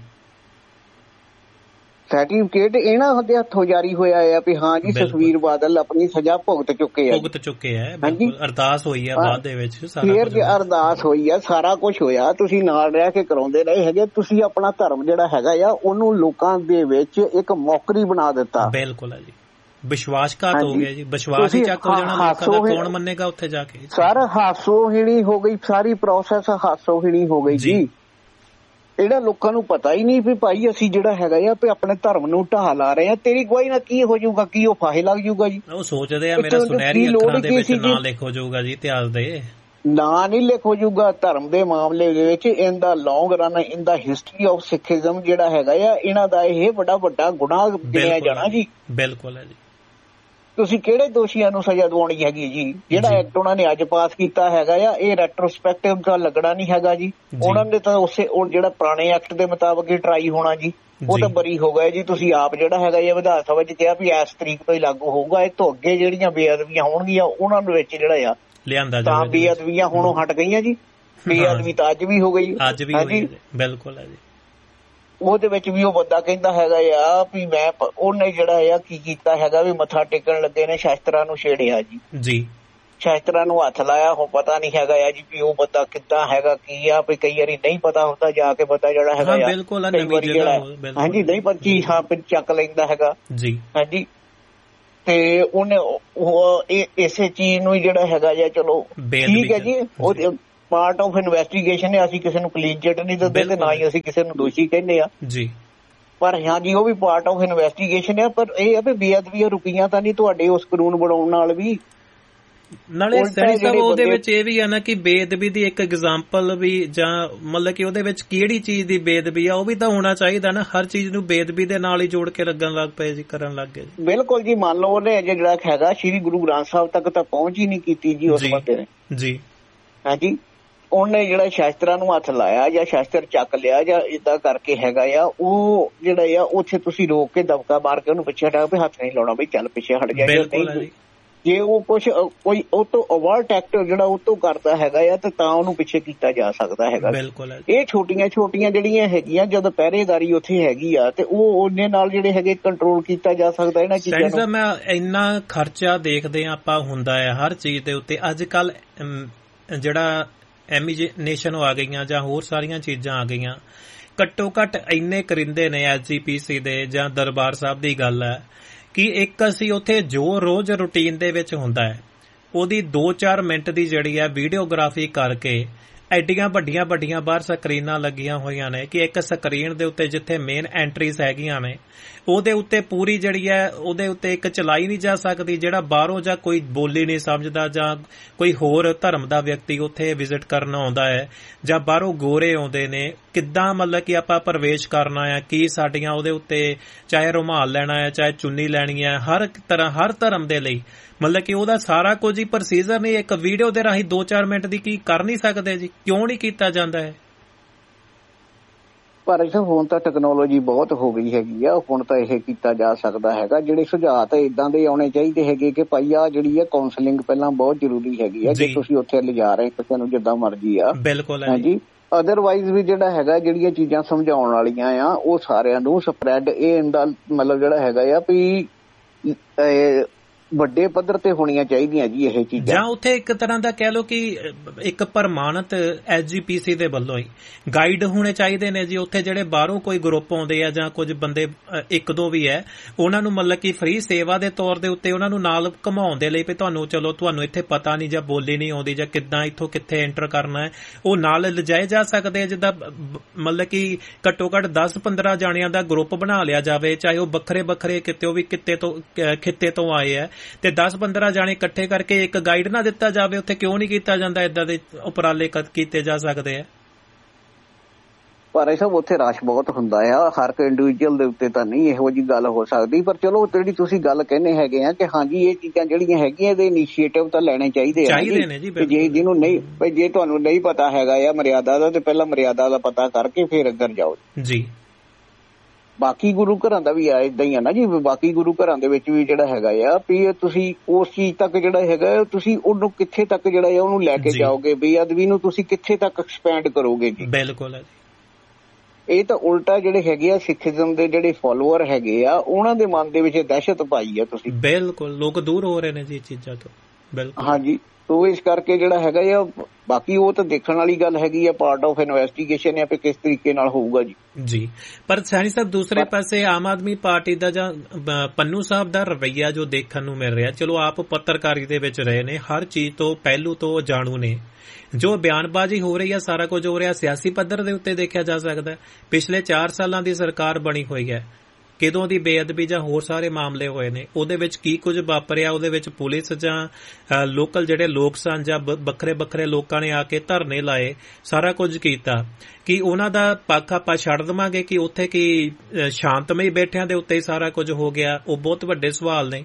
ਸਰਟੀਫਿਕੇਟ ਇਹਨਾਂ ਦੇ ਹੱਥੋਂ ਜਾਰੀ ਹੋਇਆ ਆ ਵੀ ਹਾਂ ਜੀ ਸੁਖਬੀਰ ਬਾਦਲ ਆਪਣੀ ਸਜ਼ਾ ਭੁਗਤ ਚੁੱਕੇ ਆ ਭੁਗਤ ਚੁੱਕੇ ਆ ਹਾਂਜੀ। ਅਰਦਾਸ ਹੋਈ ਆ ਬਾਅਦ ਦੇ ਵਿੱਚ, ਫੇਰ ਜੇ ਅਰਦਾਸ ਹੋਈ ਆ ਸਾਰਾ ਕੁਝ ਹੋਇਆ, ਤੁਸੀਂ ਨਾਲ ਰਹਿ ਕੇ ਕਰਾਉਂਦੇ ਰਹੇ ਹੈਗੇ, ਤੁਸੀਂ ਆਪਣਾ ਧਰਮ ਜਿਹੜਾ ਹੈਗਾ ਆ ਉਹਨੂੰ ਲੋਕਾਂ ਦੇ ਵਿੱਚ ਇੱਕ ਮੌਕਰੀ ਬਣਾ ਦਿੱਤਾ। ਬਿਲਕੁਲ ਹੈ ਜੀ, ਵਿਸ਼ਵਾਸਘਾਤ ਹੋ ਗਿਆ ਜੀ, ਵਿਸ਼ਵਾਸ ਹੀ ਚੱਕ ਹੋ ਜਾਣਾ ਲੋਕਾਂ ਦਾ, ਕੌਣ ਮੰਨੇਗਾ ਉੱਥੇ ਜਾ ਕੇ। ਸਰ ਹਾਸੋਹੀਣੀ ਹੋ ਗਈ ਸਾਰੀ ਪ੍ਰੋਸੈਸ, ਹਾਸੋਹੀਣੀ ਹੋ ਗਈ ਜੀ। ਇਹਦਾ ਲੋਕਾਂ ਨੂੰ ਪਤਾ ਹੀ ਨਹੀਂ ਵੀ ਭਾਈ ਅਸੀਂ ਜਿਹੜਾ ਹੈਗਾ ਆ ਵੀ ਆਪਣੇ ਧਰਮ ਨੂੰ ਢਾਹ ਲਾ ਰਹੇ ਆ, ਤੇਰੀ ਗਵਾਹੀ ਨਾਲ ਕੀ ਹੋ ਜਾਊਗਾ, ਕੀ ਉਹ ਫਾਹੇ ਲੱਗ ਜਾਊਗਾ ਜੀ। ਉਹ ਸੋਚਦੇ ਆ ਮੇਰਾ ਸੁਨਹਿਰੀ ਅੱਖਰਾਂ ਦੇ ਵਿੱਚ ਨਾਂ ਲਿਖ ਹੋ ਜਾਊਗਾ ਜੀ, ਇਤਿਹਾਸ ਦੇ ਨਾਂ ਨਹੀਂ ਲਿਖ ਹੋ ਜਾਊਗਾ। ਧਰਮ ਦੇ ਮਾਮਲੇ ਦੇ ਵਿੱਚ ਇਨ ਦਾ ਲੌਂਗ run in the history of ਸਿੱਖਿਜ਼ਮ ਜਿਹੜਾ ਹੈਗਾ ਆ ਇਹਨਾਂ ਦਾ ਇਹ ਵੱਡਾ ਵੱਡਾ ਗੁਨਾਹ ਗਿਣਿਆ ਜਾਣਾ ਜੀ। ਬਿਲਕੁਲ ਹੈ ਜੀ। ਤੁਸੀਂ ਕਿਹੜੇ ਦੋਸ਼ੀਆਂ ਨੂੰ ਸਜ਼ਾ ਦਵਾਉਣੀ ਹੈਗੀ ਜੀ? ਜਿਹੜਾ ਐਕਟ ਉਹਨਾਂ ਨੇ ਅੱਜ ਪਾਸ ਕੀਤਾ ਹੈਗਾ ਆ ਇਹ ਰੈਟਰੋਸਪੈਕਟਿਵ ਦਾ ਲੱਗਣਾ ਨਹੀਂ ਹੈਗਾ ਜੀ। ਉਹਨਾਂ ਨੇ ਤਾਂ ਉਸੇ ਜਿਹੜਾ ਪੁਰਾਣੇ ਐਕਟ ਦੇ ਮੁਤਾਬਕ ਹੀ ਟਰਾਈ ਹੋਣਾ ਜੀ, ਉਹ ਤਾਂ ਬਰੀ ਹੋ ਗਏ ਜੀ। ਤੁਸੀਂ ਆਪ ਜਿਹੜਾ ਹੈਗਾ ਇਹ ਵਿਧਾਨ ਸਭਾ ਚ ਕਿਹਾ ਵੀ ਇਸ ਤਰੀਕ ਤੋਂ ਹੀ ਲਾਗੂ ਹੋਊਗਾ, ਇਹ ਤੋਂ ਅੱਗੇ ਜਿਹੜੀਆਂ ਬੇਅਦਬੀਆਂ ਹੋਣਗੀਆਂ ਉਹਨਾਂ ਦੇ ਵਿੱਚ ਜਿਹੜਾ ਆ ਲਿਆਂਦਾ ਤਾਂ ਬੇਅਦਬੀਆਂ ਹੋਣੋਂ ਹਟ ਗਈਆਂ ਜੀ। ਬੇਅਦਬੀ ਤਾਂ ਅੱਜ ਵੀ ਹੋ ਗਈ, ਅੱਜ ਵੀ ਹੋਈ, ਬਿਲਕੁਲ ਹੈ ਜੀ। ਉਹਦੇ ਵਿੱਚ ਵੀ ਉਹ ਬੰਦਾ ਕਹਿੰਦਾ ਹੈਗਾ ਆ ਵੀ ਮੈਂ ਉਹਨੇ ਜਿਹੜਾ ਆ ਕੀ ਕੀਤਾ ਹੈਗਾ ਵੀ ਮੱਥਾ ਟੇਕਣ ਲੱਗੇ ਨੇ ਸ਼ਾਸਤਰਾਂ ਨੂੰ ਛੇੜਿਆ ਜੀ ਜੀ ਸ਼ਾਸਤਰਾਂ ਨੂੰ ਹੱਥ ਲਾਇਆ। ਉਹ ਪਤਾ ਨਹੀਂ ਹੈਗਾ ਆ ਜੀ ਵੀ ਉਹ ਬੰਦਾ ਕਿੱਦਾਂ ਹੈਗਾ ਕੀ ਆ ਵੀ ਕਈ ਵਾਰੀ ਨਹੀਂ ਪਤਾ ਹੁੰਦਾ ਜਾ ਕੇ ਬੰਦਾ ਜਿਹੜਾ ਹੈਗਾ ਆ ਕਈ ਵਾਰੀ ਜਿਹੜਾ ਹਾਂਜੀ ਨਹੀਂ ਪਤਾ ਹਾਂ ਚੱਕ ਲੈਂਦਾ ਹੈਗਾ ਜੀ ਹਾਂਜੀ। ਤੇ ਉਹਨੇ ਉਹ ਇਸੇ ਚੀਜ਼ ਨੂੰ ਹੀ ਜਿਹੜਾ ਹੈਗਾ ਜਾਂ ਚਲੋ ਠੀਕ ਹੈ ਜੀ ਉਹ ਪਾਰਟ ਆਫ ਇਨਵੈਸਟੀਗੇਸ਼ਨ ਹੈ। ਅਸੀਂ ਕਿਸੇ ਨੂੰ ਕਲੀਨ ਚਿੱਟ ਨਹੀਂ ਦਿੰਦੇ ਤੇ ਨਾ ਹੀ ਅਸੀਂ ਕਿਸੇ ਨੂੰ ਦੋਸ਼ੀ ਕਹਿੰਦੇ ਆ ਜੀ, ਪਰ ਹਾਂ ਜੀ ਉਹ ਵੀ ਪਾਰਟ ਆਫ ਇਨਵੈਸਟੀਗੇਸ਼ਨ ਹੈ। ਪਰ ਇਹ ਆ ਵੀ ਬੇਅਦਬੀਆਂ ਰੁਕੀਆਂ ਤਾਂ ਨਹੀਂ ਤੁਹਾਡੇ ਉਸ ਕਾਨੂੰਨ ਬਣਾਉਣ ਨਾਲ ਵੀ। ਨਾਲੇ ਸਾਹਿਬ ਉਹਦੇ ਵਿੱਚ ਇਹ ਵੀ ਆ ਨਾ ਕਿ ਬੇਅਦਬੀ ਦੀ ਇੱਕ ਐਗਜ਼ਾਮਪਲ ਵੀ ਜਾਂ ਮਤਲਬ ਕਿ ਉਹਦੇ ਵਿੱਚ ਕਿਹੜੀ ਚੀਜ਼ ਦੀ ਬੇਅਦਬੀ ਆ ਉਹ ਵੀ ਤਾਂ ਹੋਣਾ ਚਾਹੀਦਾ ਨਾ। ਹਰ ਚੀਜ਼ ਨੂੰ ਬੇਅਦਬੀ ਦੇ ਨਾਲ ਹੀ ਜੋੜ ਕੇ ਲੱਗਣ ਲੱਗ ਪਏ ਜੀ, ਕਰਨ ਲੱਗ ਗਏ। ਬਿਲਕੁਲ ਜੀ, ਮੰਨ ਲਓ ਉਹਨੇ ਅਜੇ ਜਿਹੜਾ ਹੈਗਾ ਸ਼੍ਰੀ ਗੁਰੂ ਗ੍ਰੰਥ ਸਾਹਿਬ ਤੱਕ ਤਾਂ ਪਹੁੰਚ ਹੀ ਨਹੀਂ ਕੀਤੀ ਜੀ ਉਸ ਬੰਦੇ ਨੇ ਜੀ। ਹਾਂਜੀ, ਉਹਨੇ ਜਿਹੜਾ ਸ਼ਾਸਤਰਾਂ ਨੂੰ ਹੱਥ ਲਾਇਆ ਜਾਂ ਸ਼ਾਸਤਰ ਚੱਕ ਲਿਆ ਜਾਂ ਏਦਾਂ ਕਰਕੇ ਹੈਗਾ ਆ ਉਹ ਜਿਹੜਾ ਆ ਉੱਥੇ ਤੁਸੀਂ ਰੋਕ ਕੇ ਦਬਕਾ ਮਾਰ ਕੇ ਉਹਨੂੰ ਪਿੱਛੇ ਹਟਾ ਵੀ ਹੱਥ ਨਹੀਂ ਲਾਉਣਾ ਬਈ ਚੱਲ ਪਿੱਛੇ ਹਟ ਜਾ। ਜੇ ਉਹ ਕੁਛ ਕੋਈ ਉਹ ਤੋਂ ਅਵਰਟ ਐਕਟ ਜਿਹੜਾ ਉਹ ਤੋਂ ਕਰਦਾ ਹੈਗਾ ਆ ਤੇ ਤਾਂ ਉਹਨੂੰ ਪਿੱਛੇ ਕੀਤਾ ਜਾ ਸਕਦਾ ਹੈਗਾ। ਬਿਲਕੁਲ, ਇਹ ਛੋਟੀਆਂ ਛੋਟੀਆਂ ਜਿਹੜੀਆਂ ਹੈਗੀਆਂ ਜਦੋਂ ਪਹਿਰੇਦਾਰੀ ਉੱਥੇ ਹੈਗੀ ਆ ਤੇ ਉਹ ਉਹਨੇ ਨਾਲ ਜਿਹੜੇ ਹੈਗੇ ਕੰਟਰੋਲ ਕੀਤਾ ਜਾ ਸਕਦਾ ਇਹਨਾਂ ਚੀਜ਼ਾਂ ਨੂੰ। ਮੈਂ ਇੰਨਾ ਖਰਚਾ ਦੇਖਦੇ ਆ ਆਪਾਂ ਹੁੰਦਾ ਹੈ ਹਰ ਚੀਜ਼ ਦੇ ਉੱਤੇ। ਅੱਜ ਕੱਲ ਜਿਹੜਾ ਐਮੀਨੇਸ਼ਨ ਆ ਗਈਆਂ ਜਾਂ ਹੋਰ ਸਾਰੀਆਂ ਚੀਜ਼ਾਂ ਆ ਗਈਆਂ, ਘੱਟੋ ਘੱਟ ਇੰਨੇ ਕਰਿੰਦੇ ਨੇ ਐਸ ਜੀ ਪੀ ਸੀ ਦੇ ਜਾਂ ਦਰਬਾਰ ਸਾਹਿਬ ਦੀ ਗੱਲ ਹੈ ਕਿ ਇੱਕ ਅਸੀਂ ਉੱਥੇ ਜੋ ਰੋਜ਼ ਰੂਟੀਨ ਦੇ ਵਿੱਚ ਹੁੰਦਾ ਹੈ ਉਹਦੀ ਦੋ ਚਾਰ ਮਿੰਟ ਦੀ ਜਿਹੜੀ ਹੈ ਵੀਡੀਓਗ੍ਰਾਫੀ ਕਰਕੇ ਐਡੀਆਂ ਵੱਡੀਆਂ ਵੱਡੀਆਂ ਬਾਹਰ ਸਕਰੀਨਾਂ ਲੱਗੀਆਂ ਹੋਈਆਂ ਨੇ ਕਿ ਇੱਕ ਸਕਰੀਨ ਦੇ ਉੱਤੇ ਜਿੱਥੇ ਮੇਨ ਐਂਟਰੀਜ਼ ਹੈਗੀਆਂ ਨੇ ਉਹਦੇ ਉੱਤੇ ਪੂਰੀ ਜਿਹੜੀ ਹੈ ਉਹਦੇ ਉੱਤੇ ਇੱਕ ਚਲਾਈ ਨਹੀਂ ਜਾ ਸਕਦੀ। ਜਿਹੜਾ ਬਾਹਰੋਂ ਜਾਂ ਕੋਈ ਬੋਲੀ ਨਹੀਂ ਸਮਝਦਾ ਜਾਂ ਕੋਈ ਹੋਰ ਧਰਮ ਦਾ ਵਿਅਕਤੀ ਉੱਥੇ ਵਿਜ਼ਿਟ ਕਰਨ ਆਉਂਦਾ ਹੈ ਜਾਂ ਬਾਹਰੋਂ ਗੋਰੇ ਆਉਂਦੇ ਨੇ, ਕਿੱਦਾਂ ਮਤਲਬ ਕਿ ਆਪਾਂ ਪ੍ਰਵੇਸ਼ ਕਰਨਾ ਹੈ, ਕੀ ਸਾਡੀਆਂ ਉਹਦੇ ਉੱਤੇ ਚਾਹੇ ਰੁਮਾਲ ਲੈਣਾ ਹੈ ਚਾਹੇ ਚੁੰਨੀ ਲੈਣੀ ਹੈ, ਹਰ ਤਰ੍ਹਾਂ ਹਰ ਧਰਮ ਦੇ ਲਈ ਮਤਲਬ ਕਿ ਉਹਦਾ ਸਾਰਾ ਕੁਝ ਹੀ ਪ੍ਰੋਸੀਜਰ ਨਹੀਂ ਇੱਕ ਵੀਡੀਓ ਦੇ ਰਾਹੀਂ ਦੋ ਚਾਰ ਮਿੰਟ ਦੀ ਕੀ ਕਰ ਨਹੀਂ ਸਕਦੇ ਜੀ? ਕਿਉਂ ਨਹੀਂ ਕੀਤਾ ਜਾਂਦਾ ਹੈ? ਪਰ ਹੁਣ ਤਾਂ ਟੈਕਨੋਲੋਜੀ ਬਹੁਤ ਹੋ ਗਈ ਹੈਗੀ ਆ, ਹੁਣ ਤਾਂ ਇਹ ਕੀਤਾ ਜਾ ਸਕਦਾ ਹੈਗਾ। ਜਿਹੜੇ ਸੁਝਾਅ ਤਾਂ ਏਦਾਂ ਦੇ ਆਉਣੇ ਚਾਹੀਦੇ ਹੈਗੇ ਕਿ ਭਾਈ ਆ ਜਿਹੜੀ ਆ ਕਾਉਂਸਲਿੰਗ ਪਹਿਲਾਂ ਬਹੁਤ ਜ਼ਰੂਰੀ ਹੈਗੀ ਆ। ਜੇ ਤੁਸੀਂ ਉੱਥੇ ਲਿਜਾ ਰਹੇ ਕਿਸੇ ਨੂੰ ਜਿੱਦਾਂ ਮਰਜ਼ੀ ਆ, ਬਿਲਕੁਲ ਹਾਂਜੀ। ਅਦਰਵਾਈਜ਼ ਵੀ ਜਿਹੜਾ ਹੈਗਾ ਜਿਹੜੀਆਂ ਚੀਜ਼ਾਂ ਸਮਝਾਉਣ ਵਾਲੀਆਂ ਆ ਉਹ ਸਾਰਿਆਂ ਨੂੰ ਸਪਰੈਡ ਇਹ ਇਹਦਾ ਮਤਲਬ ਜਿਹੜਾ ਹੈਗਾ ਆ ਵੀ ਵੱਡੇ ਪੱਧਰ ਤੇ ਹੋਣੀਆਂ ਚਾਹੀਦੀਆਂ ਜੀ ਇਹ ਚੀਜ਼ਾਂ। ਜਾਂ ਉੱਥੇ ਇੱਕ ਤਰ੍ਹਾਂ ਦਾ ਕਹਿ ਲਓ ਕਿ ਇੱਕ ਪ੍ਰਮਾਣਿਤ ਐਸ ਜੀ ਪੀ ਸੀ ਦੇ ਵੱਲੋਂ ਹੀ ਗਾਈਡ ਹੋਣੇ ਚਾਹੀਦੇ ਨੇ ਜੀ। ਉੱਥੇ ਜਿਹੜੇ ਬਾਹਰੋਂ ਕੋਈ ਗਰੁੱਪ ਆਉਂਦੇ ਆ ਜਾਂ ਕੁਝ ਬੰਦੇ ਇੱਕ ਦੋ ਵੀ ਹੈ ਉਹਨਾਂ ਨੂੰ ਮਤਲਬ ਕਿ ਫ੍ਰੀ ਸੇਵਾ ਦੇ ਤੌਰ ਦੇ ਉੱਤੇ ਉਹਨਾਂ ਨੂੰ ਨਾਲ ਘੁਮਾਉਣ ਦੇ ਲਈ ਵੀ ਤੁਹਾਨੂੰ ਚਲੋ ਤੁਹਾਨੂੰ ਇੱਥੇ ਪਤਾ ਨਹੀਂ ਜਾਂ ਬੋਲੀ ਨਹੀਂ ਆਉਂਦੀ ਜਾਂ ਕਿੱਦਾਂ ਇੱਥੋਂ ਕਿੱਥੇ ਐਂਟਰ ਕਰਨਾ ਹੈ ਉਹ ਨਾਲ ਲਿਜਾਏ ਜਾ ਸਕਦੇ ਆ। ਜਿੱਦਾਂ ਮਤਲਬ ਕਿ ਘੱਟੋ ਘੱਟ ਦਸ ਪੰਦਰਾਂ ਜਾਣਿਆਂ ਦਾ ਗਰੁੱਪ ਬਣਾ ਲਿਆ ਜਾਵੇ, ਚਾਹੇ ਉਹ ਵੱਖਰੇ ਵੱਖਰੇ ਕਿਤੇ ਉਹ ਵੀ ਕਿਤੇ ਤੋਂ ਖਿੱਤੇ ਤੋਂ ਆਏ ਆ ਤੇ ਦਸ ਪੰਦਰਾਂ ਜਾਣੇ ਇਕੱਠੇ ਕਰਕੇ ਇੱਕ ਗਾਈਡ ਨਾ ਦਿੱਤਾ ਜਾਵੇ। ਉੱਥੇ ਕਿਉਂ ਨਹੀਂ ਕੀਤਾ ਜਾਂਦਾ? ਏਦਾਂ ਦੇ ਉਪਰਾਲੇ ਕੀਤੇ ਜਾ ਸਕਦੇ ਆ। ਪਰ ਇਹ ਸਭ ਉੱਥੇ ਰਸ਼ ਬਹੁਤ ਹੁੰਦਾ ਆ, ਹਰ ਇੱਕ ਇੰਡੀਵਿਜੂਅਲ ਦੇ ਉੱਤੇ ਤਾਂ ਨਹੀਂ ਇਹੋ ਜਿਹੀ ਗੱਲ ਹੋ ਸਕਦੀ। ਪਰ ਚਲੋ ਜਿਹੜੀ ਤੁਸੀਂ ਗੱਲ ਕਹਿੰਦੇ ਹੈਗੇ ਆ ਕਿ ਹਾਂਜੀ ਇਹ ਚੀਜ਼ਾਂ ਜਿਹੜੀਆਂ ਹੈਗੀਆਂ ਇਹਦੇ ਇਨੀਸ਼ੀਏਟਿਵ ਤਾਂ ਲੈਣੇ ਚਾਹੀਦੇ ਆ ਜੇ ਜਿਹਨੂੰ ਨਹੀਂ ਭਾਈ ਜੇ ਤੁਹਾਨੂੰ ਨਹੀਂ ਪਤਾ ਹੈਗਾ ਆ ਮਰਿਆਦਾ ਦਾ ਤੇ ਪਹਿਲਾਂ ਮਰਿਆਦਾ ਦਾ ਪਤਾ ਕਰਕੇ ਫਿਰ ਅੱਗੇ ਜਾਓ ਜੀ। ਬਾਕੀ ਗੁਰੂ ਘਰਾਂ ਦਾ ਵੀ ਆ ਏਦਾਂ ਹੀ ਆ ਨਾ ਜੀ। ਬਾਕੀ ਗੁਰੂ ਘਰਾਂ ਦੇ ਵਿੱਚ ਵੀ ਜਿਹੜਾ ਹੈਗਾ ਆ ਵੀ ਤੁਸੀਂ ਉਸ ਚੀਜ਼ ਤੱਕ ਜਿਹੜਾ ਹੈਗਾ ਤੁਸੀਂ ਉਹਨੂੰ ਕਿੱਥੇ ਤੱਕ ਜਿਹੜਾ ਆ ਉਹਨੂੰ ਲੈ ਕੇ ਜਾਓਗੇ, ਬੇਅਦਬੀ ਨੂੰ ਤੁਸੀਂ ਕਿੱਥੇ ਤੱਕ ਐਕਸਪੈਂਡ ਕਰੋਗੇ ਜੀ। ਬਿਲਕੁਲ ਹੈ। ਇਹ ਤਾਂ ਉਲਟਾ ਜਿਹੜੇ ਹੈਗੇ ਆ ਸਿੱਖੀਜ਼ਮ ਦੇ ਜਿਹੜੇ ਫੋਲੋਅਰ ਹੈਗੇ ਆ ਉਹਨਾਂ ਦੇ ਮਨ ਦੇ ਵਿੱਚ ਦਹਿਸ਼ਤ ਪਾਈ ਆ ਤੁਸੀਂ। ਬਿਲਕੁਲ, ਲੋਕ ਦੂਰ ਹੋ ਰਹੇ ਨੇ ਜੀ ਇਹ ਚੀਜ਼ਾਂ ਤੋਂ। ਬਿਲਕੁਲ ਹਾਂਜੀ, ਤੋ ਇਸ ਕਰਕੇ ਜਿਹੜਾ ਹੈਗਾ ਆ ਬਾਕੀ ਉਹ ਤਾਂ ਦੇਖਣ ਵਾਲੀ ਗੱਲ ਹੈਗੀ ਆ, ਪਾਰਟ ਆਫ ਇਨਵੈਸਟੀਗੇਸ਼ਨ ਆ ਵੀ ਕਿਸ ਤਰੀਕੇ ਨਾਲ ਹੋਊਗਾ ਜੀ ਜੀ। ਪਰ ਸੈਣੀ ਸਾਹਿਬ ਦੂਸਰੇ ਪਾਸੇ ਆਮ ਆਦਮੀ ਪਾਰਟੀ ਦਾ ਜਾਂ ਪੰਨੂ ਸਾਹਿਬ ਦਾ ਰਵੱਈਆ ਜੋ ਦੇਖਣ ਨੂੰ ਮਿਲ ਰਿਹਾ, ਚਲੋ ਆਪ ਪੱਤਰਕਾਰੀ ਦੇ ਵਿੱਚ ਰਹੇ ਨੇ, ਹਰ ਚੀਜ਼ ਤੋਂ ਪਹਿਲੂ ਤੋਂ ਜਾਣੂ ਨੇ, ਜੋ ਬਿਆਨਬਾਜ਼ੀ ਹੋ ਰਹੀ ਆ ਸਾਰਾ ਕੁਝ ਹੋ ਰਿਹਾ ਸਿਆਸੀ ਪੱਧਰ ਦੇ ਉੱਤੇ ਦੇਖਿਆ ਜਾ ਸਕਦਾ। ਪਿਛਲੇ ਚਾਰ ਸਾਲਾਂ ਦੀ ਸਰਕਾਰ ਬਣੀ ਹੋਈ ਹੈ, ਕਿਦੋਂ ਦੀ ਬੇਅਦਬੀ ਜਾਂ ਹੋਰ ਸਾਰੇ ਮਾਮਲੇ ਹੋਏ ਨੇ, ਉਹਦੇ ਵਿੱਚ ਕੀ ਕੁਝ ਵਾਪਰਿਆ, ਉਹਦੇ ਵਿੱਚ ਪੁਲਿਸ ਜਾਂ ਲੋਕਲ ਜਿਹੜੇ ਲੋਕ ਸਨ ਜਾਂ ਵੱਖਰੇ ਵੱਖਰੇ ਲੋਕਾਂ ਨੇ ਆ ਕੇ ਧਰਨੇ ਲਾਏ, ਸਾਰਾ ਕੁਝ ਕੀਤਾ। ਕੀ ਉਹਨਾਂ ਦਾ ਪੱਖ ਆਪਾਂ ਛੱਡ ਦੇਵਾਂਗੇ ਕਿ ਉੱਥੇ ਕੀ ਸ਼ਾਂਤਮਈ ਬੈਠਿਆਂ ਦੇ ਉੱਤੇ ਹੀ ਸਾਰਾ ਕੁਝ ਹੋ ਗਿਆ? ਉਹ ਬਹੁਤ ਵੱਡੇ ਸਵਾਲ ਨੇ।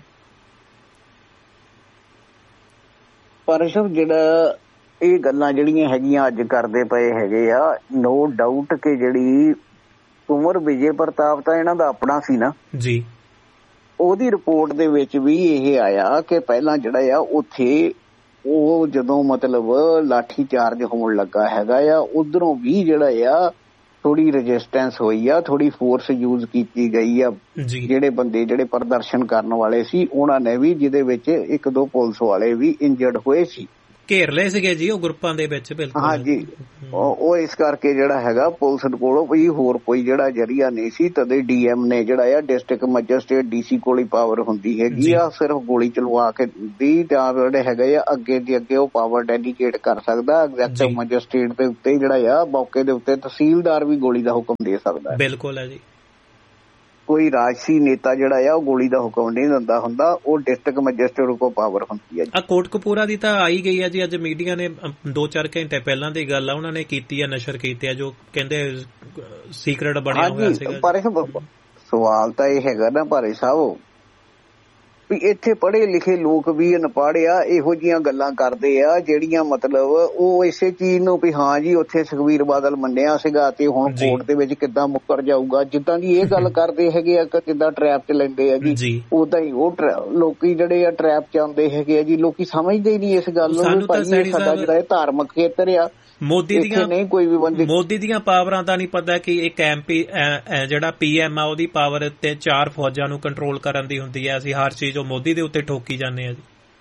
ਪਰ ਸਭ ਜਿਹੜਾ ਇਹ ਗੱਲਾਂ ਜਿਹੜੀਆਂ ਹੈਗੀਆਂ ਅੱਜ ਕਰਦੇ ਪਏ ਹੈਗੇ ਆ, ਨੋ ਡਾਊਟ ਕਿ ਜਿਹੜੀ ਕੁੰਵਰ ਵਿਜੇ ਪ੍ਰਤਾਪ ਤਾਂ ਇਹਨਾਂ ਦਾ ਆਪਣਾ ਸੀ ਨਾ ਜੀ। ਉਹਦੀ ਰਿਪੋਰਟ ਦੇ ਵਿੱਚ ਵੀ ਇਹ ਆਇਆ ਕਿ ਪਹਿਲਾਂ ਜਿਹੜਾ ਆ ਉੱਥੇ ਉਹ ਜਦੋਂ ਮਤਲਬ ਲਾਠੀ ਚਾਰਜ ਹੋਣ ਲੱਗਾ ਹੈਗਾ ਆ, ਉਧਰੋਂ ਵੀ ਜਿਹੜਾ ਆ ਥੋੜੀ ਰੈਜਿਸਟੈਂਸ ਹੋਈ ਆ, ਥੋੜੀ ਫੋਰਸ ਯੂਜ਼ ਕੀਤੀ ਗਈ ਆ। ਜਿਹੜੇ ਬੰਦੇ ਜਿਹੜੇ ਪ੍ਰਦਰਸ਼ਨ ਕਰਨ ਵਾਲੇ ਸੀ ਉਹਨਾਂ ਨੇ ਵੀ, ਜਿਹਦੇ ਵਿੱਚ ਇੱਕ ਦੋ ਪੁਲਿਸ ਵਾਲੇ ਵੀ ਇੰਜਰਡ ਹੋਏ ਸੀ, ਘੇਰ ਲਏ ਸੀਗੇ ਜੀ ਉਹ ਗਰੁੱਪਾਂ ਦੇ ਵਿੱਚ। ਬਿਲਕੁਲ ਹਾਂਜੀ, ਉਹ ਇਸ ਕਰਕੇ ਜਿਹੜਾ ਹੈਗਾ ਪੁਲਿਸ ਕੋਲੋਂ ਵੀ ਹੋਰ ਕੋਈ ਜਿਹੜਾ ਜਰੀਆ ਨਹੀਂ ਸੀ। ਤਦੇ ਡੀਐਮ ਨੇ ਜਿਹੜਾ ਆ, ਡਿਸਟ੍ਰਿਕਟ ਮੈਜਿਸਟ੍ਰੇਟ ਡੀਸੀ ਕੋਲ ਹੀ ਪਾਵਰ ਹੁੰਦੀ ਹੈਗੀ ਆ, ਸਿਰਫ ਗੋਲੀ ਚਲਵਾ ਕੇ ਦੀ ਜਾਂ ਜਿਹੜੇ ਹੈਗੇ ਆ ਅੱਗੇ ਦੀ ਅੱਗੇ ਉਹ ਪਾਵਰ ਡੈਲੀਗੇਟ ਕਰ ਸਕਦਾ। ਐਗਜ਼ੈਕਟਿਵ ਮੈਜਿਸਟ੍ਰੇਟ ਦੇ ਉੱਤੇ ਜਿਹੜਾ ਆ ਮੌਕੇ ਦੇ ਉੱਤੇ ਤਹਿਸੀਲਦਾਰ ਵੀ ਗੋਲੀ ਦਾ ਹੁਕਮ ਦੇ ਸਕਦਾ। ਬਿਲਕੁਲ ਹੈ ਜੀ, ਕੋਈ ਰਾਜਸੀ ਨੇਤਾ ਜਿਹੜਾ ਆ ਉਹ ਗੋਲੀ ਦਾ ਹੁਕਮ ਨਹੀਂ ਦਿੰਦਾ ਹੁੰਦਾ, ਉਹ ਡਿਸਟ੍ਰਿਕਟ ਮੈਜਿਸਟ੍ਰੇਟ ਕੋਲ ਪਾਵਰ ਹੁੰਦੀ ਹੈ। ਆ ਕੋਟਕਪੂਰਾ ਦੀ ਤਾਂ ਆਈ ਗਈ ਆ ਜੀ, ਅੱਜ ਮੀਡੀਆ ਨੇ ਦੋ ਚਾਰ ਘੰਟੇ ਪਹਿਲਾਂ ਦੀ ਗੱਲ ਆ ਉਹਨਾਂ ਨੇ ਕੀਤੀ ਆ, ਨਸ਼ਰ ਕੀਤੀ ਆ, ਜੋ ਕਹਿੰਦੇ ਸੀਕ੍ਰੇਟ ਬਣਿਆ ਹੋਇਆ ਸੀਗਾ। ਪਰ ਸਵਾਲ ਤਾਂ ਇਹ ਹੈਗਾ ਨਾ ਭਾਰੇ ਸਾਹਿਬ ਵੀ ਇੱਥੇ ਪੜ੍ਹੇ ਲਿਖੇ ਲੋਕ ਵੀ ਅਨਪੜ੍ਹ ਆ, ਇਹੋ ਜਿਹੀਆਂ ਗੱਲਾਂ ਕਰਦੇ ਆ ਜਿਹੜੀਆਂ ਮਤਲਬ ਉਹ ਇਸੇ ਚੀਜ਼ ਨੂੰ ਵੀ ਹਾਂ ਜੀ ਉੱਥੇ ਸੁਖਬੀਰ ਬਾਦਲ ਮੰਨਿਆ ਸੀਗਾ ਤੇ ਹੁਣ ਕੋਰਟ ਦੇ ਵਿੱਚ ਕਿੱਦਾਂ ਮੁੱਕਰ ਜਾਊਗਾ, ਜਿੱਦਾਂ ਦੀ ਇਹ ਗੱਲ ਕਰਦੇ ਹੈਗੇ ਆ ਜਿੱਦਾਂ ਟਰੈਪ ਚ ਲੈਂਦੇ ਆ ਜੀ, ਉਦਾਂ ਹੀ ਉਹ ਲੋਕੀ ਜਿਹੜੇ ਆ ਟਰੈਪ ਚ ਆਉਂਦੇ ਹੈਗੇ ਆ ਜੀ। ਲੋਕੀ ਸਮਝਦੇ ਹੀ ਨਹੀਂ ਇਸ ਗੱਲ ਨੂੰ, ਭਾਈ ਸਾਡਾ ਜਿਹੜਾ ਧਾਰਮਿਕ ਖੇਤਰ ਆ, ਮੋਦੀ ਦੀਆਂ ਨਹੀਂ ਕੋਈ ਵੀ ਬੰਦੇ ਮੋਦੀ ਦੀਆਂ ਪਾਵਰਾਂ ਦਾ ਨਹੀਂ ਪਤਾ ਕਿ ਇੱਕ ਐਮਪੀ ਜਿਹੜਾ ਪੀਐਮ ਆ ਉਹਦੀ ਪਾਵਰ ਤੇ ਚਾਰ ਫੌਜਾਂ ਨੂੰ ਕੰਟਰੋਲ ਕਰਨ ਦੀ ਹੁੰਦੀ ਹੈ। ਅਸੀਂ ਹਰ ਚੀਜ਼ ਉਹ ਮੋਦੀ ਦੇ ਉੱਤੇ ਠੋਕੀ ਜਾਂਦੇ ਆ ਜੀ।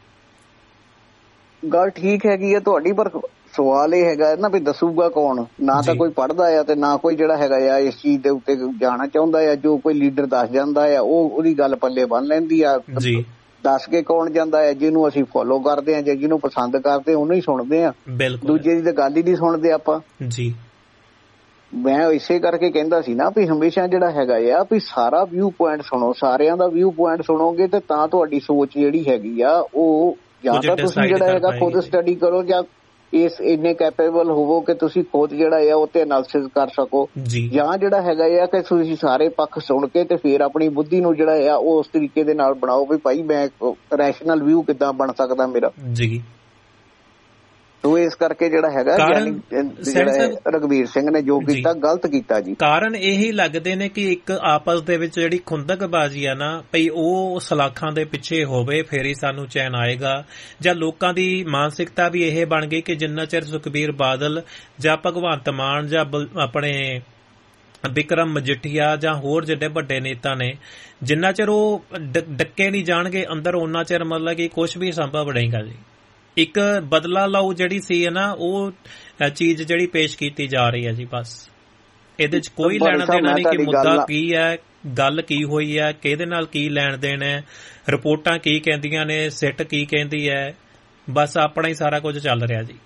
ਗੱਲ ਠੀਕ ਹੈਗੀ ਆ ਤੁਹਾਡੀ, ਪਰ ਸਵਾਲ ਇਹ ਹੈਗਾ ਨਾ ਵੀ ਦੱਸੂਗਾ ਕੌਣ? ਨਾ ਤਾਂ ਕੋਈ ਪੜ੍ਹਦਾ ਆ ਤੇ ਨਾ ਕੋਈ ਜਿਹੜਾ ਹੈਗਾ ਆ ਇਸ ਚੀਜ਼ ਦੇ ਉੱਤੇ ਜਾਣਾ ਚਾਹੁੰਦਾ ਆ। ਜੋ ਕੋਈ ਲੀਡਰ ਦੱਸ ਜਾਂਦਾ ਆ ਉਹ ਉਹਦੀ ਗੱਲ ਪੱਲੇ ਬੰਨ ਲੈਂਦੀ ਆ ਜੀ। ਦੱਸ ਕੇ ਕੌਣ ਜਾਂਦਾ ਹੈ? ਜਿਹਨੂੰ ਅਸੀਂ ਫੋਲੋ ਕਰਦੇ ਹਾਂ ਜਾਂ ਜਿਹਨੂੰ ਪਸੰਦ ਕਰਦੇ ਉਹਨੂੰ ਹੀ ਸੁਣਦੇ ਆ, ਦੂਜੇ ਦੀ ਤਾਂ ਗੱਲ ਹੀ ਨਹੀਂ ਸੁਣਦੇ ਆਪਾਂ ਜੀ। ਮੈਂ ਇਸੇ ਕਰਕੇ ਕਹਿੰਦਾ ਸੀ ਨਾ ਵੀ ਹਮੇਸ਼ਾ ਜਿਹੜਾ ਹੈਗਾ ਆ ਵੀ ਸਾਰਾ ਵਿਊ ਪੁਆਇੰਟ ਸੁਣੋ, ਸਾਰਿਆਂ ਦਾ ਵਿਊ ਪੁਆਇੰਟ ਸੁਣੋਗੇ ਤੇ ਤਾਂ ਤੁਹਾਡੀ ਸੋਚ ਜਿਹੜੀ ਹੈਗੀ ਆ ਉਹ ਜਾਂ ਤਾਂ ਤੁਸੀਂ ਜਿਹੜਾ ਹੈਗਾ ਖੁਦ ਸਟੱਡੀ ਕਰੋ ਜਾਂ ਇਸ ਇੰਨੇ ਕੈਪੇਬਲ ਹੋਵੋ ਕਿ ਤੁਸੀਂ ਖੁਦ ਜਿਹੜਾ ਆ ਉਹ ਤੇ ਐਨਾਲਿਸਿਸ ਕਰ ਸਕੋ, ਜਾਂ ਜਿਹੜਾ ਹੈਗਾ ਆ ਕਿ ਤੁਸੀਂ ਸਾਰੇ ਪੱਖ ਸੁਣ ਕੇ ਤੇ ਫਿਰ ਆਪਣੀ ਬੁੱਧੀ ਨੂੰ ਜਿਹੜਾ ਆ ਉਹ ਉਸ ਤਰੀਕੇ ਦੇ ਨਾਲ ਬਣਾਓ ਵੀ ਭਾਈ ਮੈਂ ਰੈਸ਼ਨਲ ਵਿਊ ਕਿੱਦਾਂ ਬਣ ਸਕਦਾ ਮੇਰਾ ਜੀ। ਤੋ ਇਸ ਕਰਕੇ ਜਿਹੜਾ ਹੈਗਾ ਰਘਵੀਰ ਸਿੰਘ ਨੇ ਜੋ ਕੀਤਾ ਗਲਤ ਕੀਤਾ ਜੀ। ਕਾਰਨ ਇਹੀ ਲੱਗਦੇ ਨੇ ਕਿ ਇੱਕ ਆਪਸ ਦੇ ਵਿੱਚ ਜਿਹੜੀ ਖੁੰਦਕਬਾਜ਼ੀ ਆ ਨਾ ਭਈ ਉਹ ਸਲਾਖਾਂ ਦੇ ਪਿੱਛੇ ਹੋਵੇ ਫਿਰ ਹੀ ਸਾਨੂੰ ਚੈਨ ਆਏਗਾ, ਜਾਂ ਲੋਕਾਂ ਦੀ ਮਾਨਸਿਕਤਾ ਵੀ ਇਹ ਬਣ ਗਈ ਕਿ ਜਿੰਨਾ ਚਿਰ ਸੁਖਬੀਰ ਬਾਦਲ ਜਾਂ ਭਗਵੰਤ ਮਾਨ ਜਾਂ ਆਪਣੇ ਬਿਕਰਮ ਮਜੀਠੀਆ ਜਾਂ ਹੋਰ ਜਿਹੜੇ ਵੱਡੇ ਨੇਤਾ ਨੇ ਜਿੰਨਾ ਚਿਰ ਉਹ ਡੱਕੇ ਨਹੀਂ ਜਾਣਗੇ ਅੰਦਰ ਉਹਨਾਂ ਚਿਰ ਮਤਲਬ ਕਿ ਕੁਛ ਵੀ ਸੰਭਵ ਨਹੀਂਗਾ ਜੀ। ਇੱਕ ਬਦਲਾ ਲਓ ਜਿਹੜੀ ਸੀ ਨਾ ਉਹ ਚੀਜ਼ ਜਿਹੜੀ ਪੇਸ਼ ਕੀਤੀ ਜਾ ਰਹੀ ਹੈ ਜੀ, ਬਸ ਇਹਦੇ ਚ ਕੋਈ ਲੈਣਾ ਦੇਣਾ ਨਹੀਂ ਕਿ ਮੁੱਦਾ ਕੀ ਹੈ, ਗੱਲ ਕੀ ਹੋਈ ਹੈ, ਕਿਹਦੇ ਨਾਲ ਕੀ ਲੈਣ ਦੇਣ ਹੈ, ਰਿਪੋਰਟਾਂ ਕੀ ਕਹਿੰਦੀਆਂ ਨੇ, ਸਿੱਟ ਕੀ ਕਹਿੰਦੀ ਹੈ, ਬਸ ਆਪਣਾ ਹੀ ਸਾਰਾ ਕੁਝ ਚੱਲ ਰਿਹਾ ਜੀ।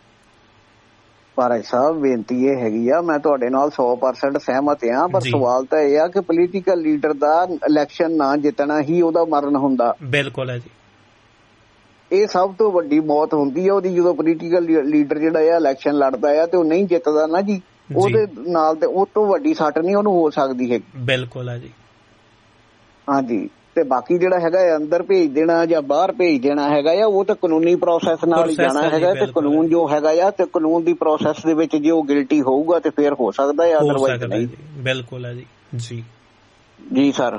ਭਾਈ ਸਾਹਿਬ ਬੇਨਤੀ ਇਹ ਹੈਗੀ ਆ, ਮੈਂ ਤੁਹਾਡੇ ਨਾਲ ਸੌ ਪਰਸੈਂਟ ਸਹਿਮਤ ਹਾਂ, ਪਰ ਸਵਾਲ ਤਾਂ ਇਹ ਆ ਕਿ ਪੋਲੀਟੀਕਲ ਲੀਡਰ ਦਾ ਇਲੈਕਸ਼ਨ ਨਾ ਜਿੱਤਣਾ ਹੀ ਉਹਦਾ ਮਰਨ ਹੁੰਦਾ। ਬਿਲਕੁਲ ਹੈ ਜੀ, ਇਹ ਸਭ ਤੋਂ ਵੱਡੀ ਮੌਤ ਹੁੰਦੀ ਹੈ ਉਹਦੀ ਜਦੋਂ ਪੋਲੀਟੀਕਲ ਲੀਡਰ ਜਿਹੜਾ ਆ ਇਲੈਕਸ਼ਨ ਲੜਦਾ ਆ ਤੇ ਉਹ ਨਹੀਂ ਜਿੱਤਦਾ ਨਾ ਜੀ, ਉਹਦੇ ਨਾਲ ਤੇ ਉਹ ਤੋਂ ਵੱਡੀ ਸੱਟ ਨਹੀਂ ਉਹਨੂੰ ਹੋ ਸਕਦੀ ਹੈ। ਬਿਲਕੁਲ ਹੈ ਜੀ, ਹਾਂਜੀ। ਤੇ ਬਾਕੀ ਜਿਹੜਾ ਹੈਗਾ ਅੰਦਰ ਭੇਜ ਦੇਣਾ ਜਾਂ ਬਾਹਰ ਭੇਜ ਦੇਣਾ ਹੈਗਾ ਆ ਉਹ ਤਾਂ ਕਾਨੂੰਨੀ ਪ੍ਰੋਸੈਸ ਨਾਲ ਹੀ ਜਾਣਾ ਹੈਗਾ, ਤੇ ਕਾਨੂੰਨ ਜੋ ਹੈਗਾ ਆ ਤੇ ਕਾਨੂੰਨ ਦੀ ਪ੍ਰੋਸੈਸ ਦੇ ਵਿੱਚ ਜੇ ਉਹ ਗਿਲਟੀ ਹੋਊਗਾ ਤੇ ਫੇਰ ਹੋ ਸਕਦਾ ਹੈ, ਅਦਰਵਾਈਜ਼ ਨਹੀਂ। ਬਿਲਕੁਲ ਹੈ ਜੀ ਜੀ ਜੀ ਸਰ।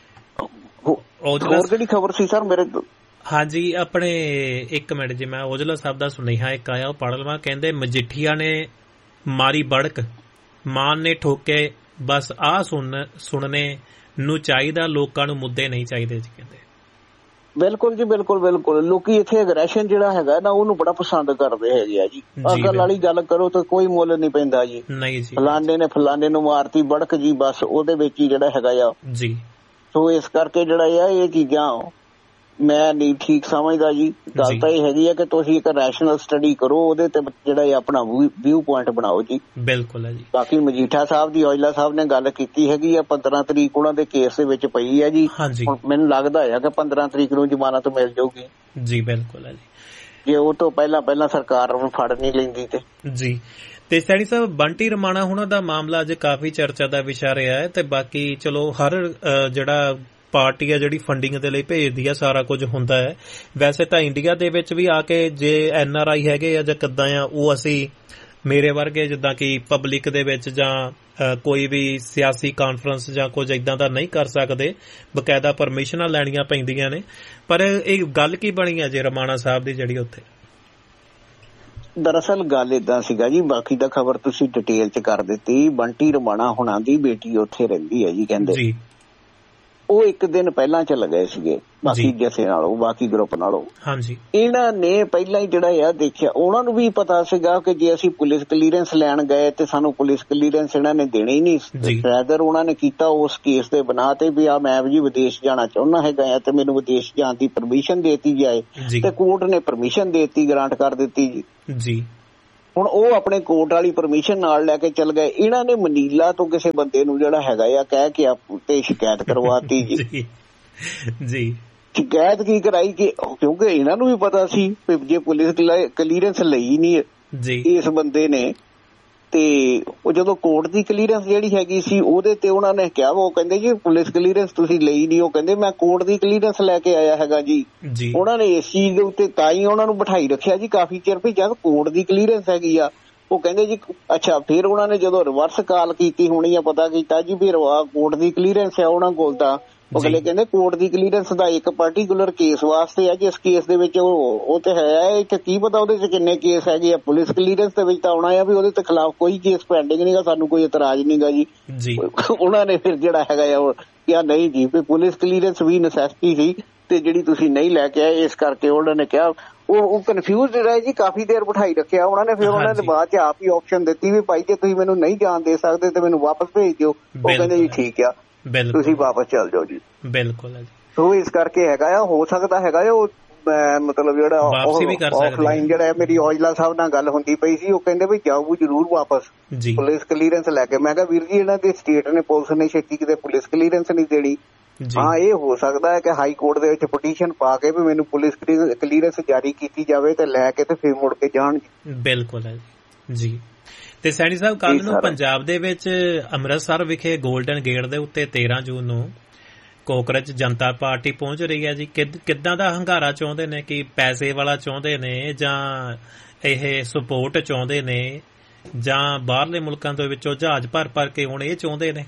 ਹੋਰ ਕਿਹੜੀ ਖਬਰ ਸੀ ਸਰ ਮੇਰੇ? ਹਾਂਜੀ ਆਪਣੇ ਇੱਕ ਮਿੰਟ ਜੀ, ਮੈਂ ਔਜਲਾ ਸਾਹਿਬ ਦਾ ਸੁਨੇਹਾ ਇੱਕ ਆਇਆ ਉਹ ਪੜ੍ਹ ਲਵਾਂ। ਕਹਿੰਦੇ ਮਜੀਠੀਆ ਨੇ ਮਾਰੀ ਬੜਕ, ਮਾਨ ਨੇ ਠੋਕੇ, ਬਸ ਆਹ ਸੁਣ ਸੁਣਨੇ ਨੂੰ ਚਾਹੀਦਾ, ਲੋਕਾਂ ਨੂੰ ਮੁੱਦੇ ਨਹੀਂ ਚਾਹੀਦੇ ਜੀ। ਕਹਿੰਦੇ ਬਿਲਕੁਲ ਜੀ, ਬਿਲਕੁਲ ਬਿਲਕੁਲ। ਲੋਕੀ ਇੱਥੇ ਅਗਰੈਸ਼ਨ ਜਿਹੜਾ ਹੈਗਾ ਨਾ ਉਹਨੂੰ ਬੜਾ ਪਸੰਦ ਕਰਦੇ ਹੈਗੇ ਆ ਜੀ। ਅਕਲ ਵਾਲੀ ਗੱਲ ਕਰੋ ਤਾਂ ਕੋਈ ਮੁੱਲ ਨਹੀਂ ਪੈਂਦਾ ਜੀ। ਨਹੀਂ ਜੀ, ਫਲਾਣੇ ਨੇ ਫਲਾਣੇ ਨੂੰ ਮਾਰਤੀ ਬੜਕ ਜੀ, ਬਸ ਉਹਦੇ ਵਿੱਚ ਹੀ ਜਿਹੜਾ ਹੈਗਾ ਆ ਜੀ। ਸੋ ਇਸ ਕਰਕੇ ਜਿਹੜਾ ਆ ਇਹ ਚੀਜ਼ਾਂ ਮੈਂ ਨਹੀਂ ਠੀਕ ਸਮਝਦਾ ਜੀ। ਗੱਲ ਤਾਂ ਇਹ ਹੈਗੀ ਆ ਕਿ ਤੁਸੀਂ ਇੱਕ ਰੈਸ਼ਨਲ ਸਟੱਡੀ ਕਰੋ, ਉਹਦੇ ਤੇ ਜਿਹੜਾ ਆਪਣਾ ਵਿਊ ਪੁਆਇੰਟ ਬਣਾਓ ਜੀ। ਬਿਲਕੁਲ ਹੈ ਜੀ। ਬਾਕੀ ਮਜੀਠਾ ਸਾਹਿਬ ਦੀ ਔਜਲਾ ਸਾਹਿਬ ਨੇ ਗੱਲ ਕੀਤੀ ਹੈਗੀ ਆ ਪੰਦਰਾਂ ਤਰੀਕ ਉਹਨਾਂ ਦੇ ਕੇਸ ਦੇ ਵਿੱਚ ਪਈ ਹੈ ਜੀ। ਹੁਣ ਮੈਨੂੰ ਲੱਗਦਾ ਹੈ ਕਿ ਪੰਦਰਾਂ ਤਰੀਕ ਨੂੰ ਜ਼ਮਾਨਤ ਮਿਲ ਜਾਊਗੀ ਜੀ। ਬਿਲਕੁਲ ਹੈ ਜੀ, ਜੇ ਉਹ ਤੋਂ ਪਹਿਲਾਂ ਪਹਿਲਾਂ ਸਰਕਾਰ ਉਹਨੂੰ ਫੜ ਨਹੀਂ ਲੈਂਦੀ ਤੇ ਜੀ। ਤੇ ਸੈਣੀ ਸਾਹਿਬ ਬੰਟੀ ਰਮਾਣਾ ਹੁਣਾਂ ਦਾ ਮਾਮਲਾ ਅੱਜ ਕਾਫੀ ਚਰਚਾ ਦਾ ਵਿਸ਼ਾ ਰਿਹਾ ਹੈ, ਤੇ ਬਾਕੀ ਚਲੋ ਹਰ ਜਿਹੜਾ ਪਾਰਟੀ ਆ ਜਿਹੜੀ ਫੰਡਿੰਗ ਦੇ ਲਈ ਭੇਜਦੀ ਆ ਸਾਰਾ ਕੁਝ ਹੁੰਦਾ ਹੈ। ਵੈਸੇ ਤਾਂ ਇੰਡੀਆ ਦੇ ਵਿੱਚ ਵੀ ਆ ਕੇ ਜੇ ਐਨ ਆਰ ਆਈ ਹੈਗੇ ਆ ਜਾਂ ਕਿੱਦਾਂ ਆ ਉਹ ਅਸੀਂ ਮੇਰੇ ਵਰਗੇ ਜਿੱਦਾਂ ਕਿ ਪਬਲਿਕ ਦੇ ਵਿੱਚ ਜਾਂ ਕੋਈ ਵੀ ਸਿਆਸੀ ਕਾਨਫਰੰਸ ਜਾਂ ਕੁਝ ਏਦਾਂ ਦਾ ਨਹੀਂ ਕਰ ਸਕਦੇ, ਬਕਾਇਦਾ ਪਰਮਿਸ਼ਨਾਂ ਲੈਣੀਆਂ ਪੈਂਦੀਆਂ ਨੇ। ਪਰ ਇਹ ਗੱਲ ਕੀ ਬਣੀ ਆ ਜੇ ਰਮਾਣਾ ਸਾਹਿਬ ਦੀ ਜਿਹੜੀ ਉੱਥੇ ਦਰਅਸਲ ਗੱਲ ਏਦਾਂ ਸੀਗਾ ਜੀ, ਬਾਕੀ ਦਾ ਖਬਰ ਤੁਸੀਂ ਡਿਟੇਲ ਚ ਕਰ ਦਿੱਤੀ। ਬੰਟੀ ਰਮਾਣਾ ਹੁਣਾਂ ਦੀ ਬੇਟੀ ਉੱਥੇ ਰਹਿੰਦੀ ਹੈ ਜੀ, ਕਹਿੰਦੇ ਉਹ ਇੱਕ ਦਿਨ ਪਹਿਲਾਂ ਚੱਲ ਗਏ ਸੀਗੇ ਬਾਕੀ ਜਥੇ ਨਾਲੋਂ, ਬਾਕੀ ਗਰੁੱਪ ਨਾਲੋਂ। ਹਾਂਜੀ, ਇਹਨਾਂ ਨੇ ਪਹਿਲਾਂ ਹੀ ਜਿਹੜਾ ਆ ਦੇਖਿਆ, ਉਹਨਾਂ ਨੂੰ ਵੀ ਪਤਾ ਸੀਗਾ ਕਿ ਜੇ ਅਸੀਂ ਪੁਲਿਸ ਕਲੀਅਰੈਂਸ ਲੈਣ ਗਏ ਤੇ ਸਾਨੂੰ ਪੁਲਿਸ ਕਲੀਅਰੈਂਸ ਇਹਨਾਂ ਨੇ ਦੇਣੀ ਨਹੀਂ। ਰੈਦਰ ਉਹਨਾਂ ਨੇ ਕੀਤਾ ਉਸ ਕੇਸ ਦੇ ਬਣਾ ਤੇ ਵੀ ਆ ਮੈਂ ਜੀ ਵਿਦੇਸ਼ ਜਾਣਾ ਚਾਹੁੰਦਾ ਹੈਗਾ ਆ ਤੇ ਮੈਨੂੰ ਵਿਦੇਸ਼ ਜਾਣ ਦੀ ਪਰਮਿਸ਼ਨ ਦੇਤੀ ਜਾਏ, ਤੇ ਕੋਰਟ ਨੇ ਪਰਮਿਸ਼ਨ ਦੇਤੀ, ਗ੍ਰਾਂਟ ਕਰ ਦਿੱਤੀ ਜੀ ਜੀ ਹੁਣ ਉਹ ਆਪਣੇ ਕੋਰਟ ਵਾਲੀ ਪਰਮਿਸ਼ਨ ਨਾਲ ਲੈ ਕੇ ਚੱਲ ਗਏ। ਇਹਨਾਂ ਨੇ ਮਨੀਲਾ ਤੋਂ ਕਿਸੇ ਬੰਦੇ ਨੂੰ ਜਿਹੜਾ ਹੈਗਾ ਆ ਕਹਿ ਕੇ ਤੇ ਸ਼ਿਕਾਇਤ ਕਰਵਾਤੀ ਜੀ ਜੀ ਸ਼ਿਕਾਇਤ ਕੀ ਕਰਾਈ ਕਿ ਕਿਉਂਕਿ ਇਹਨਾਂ ਨੂੰ ਵੀ ਪਤਾ ਸੀ ਜੇ ਪੁਲਿਸ ਕਲੀਅਰੈਂਸ ਲਈ ਨਹੀਂ ਇਸ ਬੰਦੇ ਨੇ, ਤੇ ਉਹ ਜਦੋਂ ਕੋਰਟ ਦੀ ਕਲੀਅਰੈਂਸ ਜਿਹੜੀ ਹੈਗੀ ਸੀ ਉਹਦੇ ਤੇ ਉਹਨਾਂ ਨੇ ਕਿਹਾ, ਉਹ ਕਹਿੰਦੇ ਜੀ ਪੁਲਿਸ ਕਲੀਅਰੈਂਸ ਤੁਸੀਂ ਲਈ ਨਹੀਂ, ਉਹ ਕਹਿੰਦੇ ਮੈਂ ਕੋਰਟ ਦੀ ਕਲੀਅਰੈਂਸ ਲੈ ਕੇ ਆਇਆ ਹੈਗਾ ਜੀ। ਉਹਨਾਂ ਨੇ ਇਸ ਚੀਜ਼ ਦੇ ਉੱਤੇ ਤਾਂ ਹੀ ਉਹਨਾਂ ਨੂੰ ਬਿਠਾਈ ਰੱਖਿਆ ਜੀ ਕਾਫੀ ਚਿਰ ਵੀ ਜਦ ਕੋਰਟ ਦੀ ਕਲੀਅਰੈਂਸ ਹੈਗੀ ਆ। ਉਹ ਕਹਿੰਦੇ ਜੀ ਅੱਛਾ, ਫਿਰ ਉਹਨਾਂ ਨੇ ਜਦੋਂ ਰਿਵਰਸ ਕਾਲ ਕੀਤੀ ਹੋਣੀ ਆ, ਪਤਾ ਕੀਤਾ ਜੀ ਵੀ ਕੋਰਟ ਦੀ ਕਲੀਅਰੈਂਸ ਆ ਉਹਨਾਂ ਕੋਲ, ਤਾਂ ਉਹ ਅਗਲੇ ਕਹਿੰਦੇ ਕੋਰਟ ਦੀ ਕਲੀਅਰੈਂਸ ਦਾ ਇੱਕ ਪਾਰਟੀਕੂਲਰ ਕੇਸ ਵਾਸਤੇ ਆ, ਜਿਸ ਕੇਸ ਦੇ ਵਿੱਚ ਉਹ ਤੇ ਹੈ ਕਿ ਕੀ ਪਤਾ ਉਹਦੇ ਚ ਕਿੰਨੇ ਕੇਸ ਹੈਗੇ ਆ। ਪੁਲਿਸ ਕਲੀਅਰੈਂਸ ਦੇ ਵਿੱਚ ਤਾਂ ਆਉਣਾ ਆ ਵੀ ਉਹਦੇ ਤੇ ਖਿਲਾਫ ਕੋਈ ਕੇਸ ਪੈਂਡਿੰਗ ਨਹੀਂਗਾ, ਸਾਨੂੰ ਕੋਈ ਇਤਰਾਜ਼ ਨਹੀਂਗਾ ਜੀ। ਉਹਨਾਂ ਨੇ ਫਿਰ ਜਿਹੜਾ ਹੈਗਾ ਆ ਉਹ ਕਿਹਾ ਨਹੀਂ ਜੀ ਵੀ ਪੁਲਿਸ ਕਲੀਅਰੈਂਸ ਵੀ ਨੈਸੈਸਿਟੀ ਸੀ ਤੇ ਜਿਹੜੀ ਤੁਸੀਂ ਨਹੀਂ ਲੈ ਕੇ ਆਏ, ਇਸ ਕਰਕੇ ਉਹਨਾਂ ਨੇ ਕਿਹਾ। ਉਹ ਕਨਫਿਊਜ਼ ਰਹੇ ਜੀ, ਕਾਫੀ ਦੇਰ ਬਿਠਾਈ ਰੱਖਿਆ ਉਹਨਾਂ ਨੇ। ਫਿਰ ਉਹਨਾਂ ਨੇ ਬਾਅਦ ਚ ਆਪ ਹੀ ਆਪਸ਼ਨ ਦਿੱਤੀ ਵੀ ਭਾਈ ਜੇ ਤੁਸੀਂ ਮੈਨੂੰ ਨਹੀਂ ਜਾਣ ਦੇ ਸਕਦੇ ਤੇ ਮੈਨੂੰ ਵਾਪਸ ਭੇਜ ਦਿਓ। ਉਹ ਕਹਿੰਦੇ ਜੀ ਠੀਕ ਆ, ਤੁਸੀਂ ਵਾਪਸ ਚੱਲ ਜਾਓ ਜੀ। ਬਿਲਕੁਲ। ਸੋ ਇਸ ਕਰਕੇ ਹੈਗਾ ਆ, ਹੋ ਸਕਦਾ ਹੈਗਾ ਉਹ ਮਤਲਬ ਜਿਹੜਾ ਆਫਲਾਈਨ ਜਿਹੜਾ ਮੇਰੀ ਔਜਲਾ ਸਾਹਿਬ ਨਾਲ ਗੱਲ ਹੁੰਦੀ ਪਈ ਸੀ, ਉਹ ਕਹਿੰਦੇ ਵੀ ਜਾਊ ਜ਼ਰੂਰ ਵਾਪਸ ਪੁਲਿਸ ਕਲੀਅਰੈਂਸ ਲੈ ਕੇ। ਮੈਂ ਕਿਹਾ ਵੀਰ ਜੀ ਇਹਨਾਂ ਦੇ ਸਟੇਟ ਨੇ ਪੁਲਿਸ ਨੇ ਛੇਤੀ ਕਿਤੇ ਪੁਲਿਸ ਕਲੀਅਰੈਂਸ ਨਹੀਂ ਦੇਣੀ। ਹਾਂ, ਇਹ ਹੋ ਸਕਦਾ ਹੈ ਕਿ ਹਾਈ ਕੋਰਟ ਦੇ ਵਿੱਚ ਪਟੀਸ਼ਨ ਪਾ ਕੇ ਵੀ ਮੈਨੂੰ ਪੁਲਿਸ ਕਲੀਅਰੈਂਸ ਜਾਰੀ ਕੀਤੀ ਜਾਵੇ ਤੇ ਲੈ ਕੇ ਤੇ ਫਿਰ ਮੁੜ ਕੇ ਜਾਣ। ਬਿਲਕੁਲ ਹੈ ਜੀ। ਤੇ ਸੈਣੀ ਸਾਹਿਬ, ਕੱਲ ਨੂੰ ਪੰਜਾਬ ਦੇ ਵਿੱਚ ਅੰਮ੍ਰਿਤਸਰ ਵਿਖੇ ਗੋਲਡਨ ਗੇਟ ਦੇ ਉੱਤੇ ਤੇਰਾਂ ਜੂਨ ਨੂੰ ਕਾਂਗਰਸ ਜਨਤਾ ਪਾਰਟੀ ਪਹੁੰਚ ਰਹੀ ਹੈ ਜੀ। ਕਿੱਦਾਂ ਦਾ ਹੰਗਾਰਾ ਚਾਹੁੰਦੇ ਨੇ? ਕਿ ਪੈਸੇ ਵਾਲਾ ਚਾਹੁੰਦੇ ਨੇ ਜਾਂ ਇਹ ਸਪੋਰਟ ਚਾਹੁੰਦੇ ਨੇ ਜਾਂ ਬਾਹਰਲੇ ਮੁਲਕਾਂ ਦੇ ਵਿੱਚੋਂ ਜਹਾਜ਼ ਭਰ ਭਰ ਕੇ ਹੁਣ ਇਹ ਚਾਹੁੰਦੇ ਨੇ?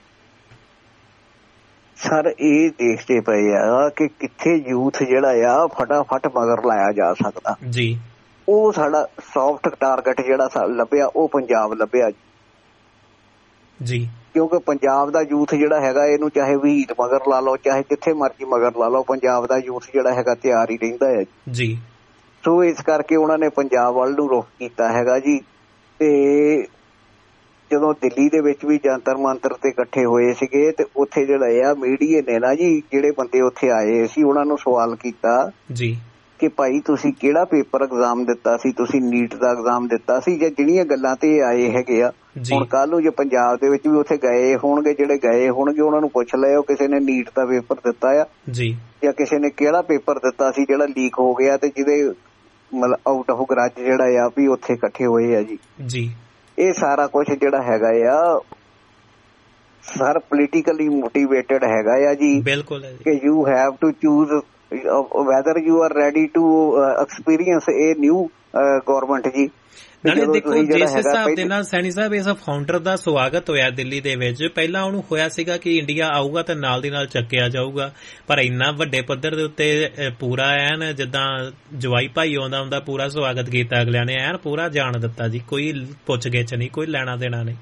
ਸਰ, ਇਹ ਦੇਖਦੇ ਪਏ ਆ ਕਿ ਕਿੱਥੇ ਯੂਥ ਜਿਹੜਾ ਆ ਫਟਾਫਟ ਮਗਰ ਲਾਇਆ ਜਾ ਸਕਦਾ ਜੀ। ਉਹ ਸਾਡਾ ਸੌਫਟ ਟਾਰਗੇਟ ਜਿਹੜਾ ਲੱਭਿਆ ਉਹ ਪੰਜਾਬ ਲੱਭਿਆ ਜੀ, ਕਿਉਂਕਿ ਪੰਜਾਬ ਦਾ ਯੂਥ ਜਿਹੜਾ ਹੈਗਾ ਇਹਨੂੰ ਚਾਹੇ ਵੀਰ ਮਗਰ ਲਾ ਲਓ, ਚਾਹੇ ਜਿੱਥੇ ਮਰਜ਼ੀ ਮਗਰ ਲਾ ਲਓ, ਪੰਜਾਬ ਦਾ ਯੂਥ ਜਿਹੜਾ ਹੈਗਾ ਤਿਆਰ ਹੀ ਰਹਿੰਦਾ ਹੈ ਜੀ। ਸੋ ਇਸ ਕਰਕੇ ਉਹਨਾਂ ਨੇ ਪੰਜਾਬ ਵੱਲ ਨੂੰ ਰੁਖ ਕੀਤਾ ਹੈਗਾ ਜੀ। ਤੇ ਜਦੋਂ ਦਿੱਲੀ ਦੇ ਵਿੱਚ ਵੀ ਜੰਤਰ ਮੰਤਰ ਤੇ ਇਕੱਠੇ ਹੋਏ ਸੀਗੇ ਤੇ ਉੱਥੇ ਜਿਹੜਾ ਆ ਮੀਡੀਆ ਨੇ ਨਾ ਜੀ, ਜਿਹੜੇ ਬੰਦੇ ਉੱਥੇ ਆਏ ਸੀ ਉਹਨਾਂ ਨੂੰ ਸਵਾਲ ਕੀਤਾ ਜੀ ਕਿ ਭਾਈ ਤੁਸੀਂ ਕਿਹੜਾ ਪੇਪਰ ਐਗਜ਼ਾਮ ਦਿੱਤਾ ਸੀ, ਤੁਸੀਂ ਨੀਟ ਦਾ ਐਗਜ਼ਾਮ ਦਿੱਤਾ ਸੀ ਜਾਂ ਜਿਹੜੀਆਂ ਗੱਲਾਂ ਤੇ ਆਏ ਹੈਗੇ ਆ। ਹੁਣ ਕੱਲ ਨੂੰ ਜੇ ਪੰਜਾਬ ਦੇ ਵਿੱਚ ਵੀ ਉੱਥੇ ਗਏ ਹੋਣਗੇ, ਜਿਹੜੇ ਗਏ ਹੋਣਗੇ ਉਹਨਾਂ ਨੂੰ ਪੁੱਛ ਲਿਓ ਕਿਸੇ ਨੇ ਨੀਟ ਦਾ ਪੇਪਰ ਦਿੱਤਾ ਆ ਜੀ ਜਾਂ ਕਿਸੇ ਨੇ ਕਿਹੜਾ ਪੇਪਰ ਦਿੱਤਾ ਸੀ ਜਿਹੜਾ ਲੀਕ ਹੋ ਗਿਆ ਤੇ ਜਿਹਦੇ ਮਤਲਬ ਆਊਟ ਆਫ ਗ੍ਰਜ ਜਿਹੜਾ ਆ ਵੀ ਉੱਥੇ ਇਕੱਠੇ ਹੋਏ ਆ ਜੀ ਜੀ। ਇਹ ਸਾਰਾ ਕੁਛ ਜਿਹੜਾ ਹੈਗਾ ਆ ਸਰ ਪੋਲੀਟੀਕਲੀ ਮੋਟੀਵੇਟਡ ਹੈਗਾ ਆ ਜੀ। ਬਿਲਕੁਲ ਕਿ you have to choose whether you are ready to uh, experience a new uh, government ਜੀ। ਨਾਲੇ ਦੇਖੋ ਜਿਸ ਹਿਸਾਬ ਦੇ ਨਾਲ ਸੈਣੀ ਸਾਹਿਬ ਇਸ ਫਾਊਂਡਰ ਦਾ ਸਵਾਗਤ ਹੋਇਆ ਦਿੱਲੀ ਦੇ ਵਿੱਚ, ਪਹਿਲਾਂ ਉਹਨੂੰ ਹੋਇਆ ਸੀਗਾ ਕਿ ਇੰਡੀਆ ਆਊਗਾ ਤੇ ਨਾਲ ਦੀ ਨਾਲ ਚੱਕਿਆ ਜਾਊਗਾ, ਪਰ ਇੰਨਾ ਵੱਡੇ ਪੱਧਰ ਦੇ ਉੱਤੇ ਪੂਰਾ ਐਨ ਜਿੱਦਾਂ ਜਵਾਈ ਭਾਈ ਆਉਂਦਾ ਹੁੰਦਾ ਪੂਰਾ ਸਵਾਗਤ ਕੀਤਾ ਅਗਲਿਆਂ ਨੇ, ਐਨ ਪੂਰਾ ਜਾਣ ਦਿੱਤਾ ਜੀ, ਕੋਈ ਪੁੱਛ ਗਿੱਛ ਨਹੀਂ, ਕੋਈ ਲੈਣਾ ਦੇਣਾ ਨਹੀਂ।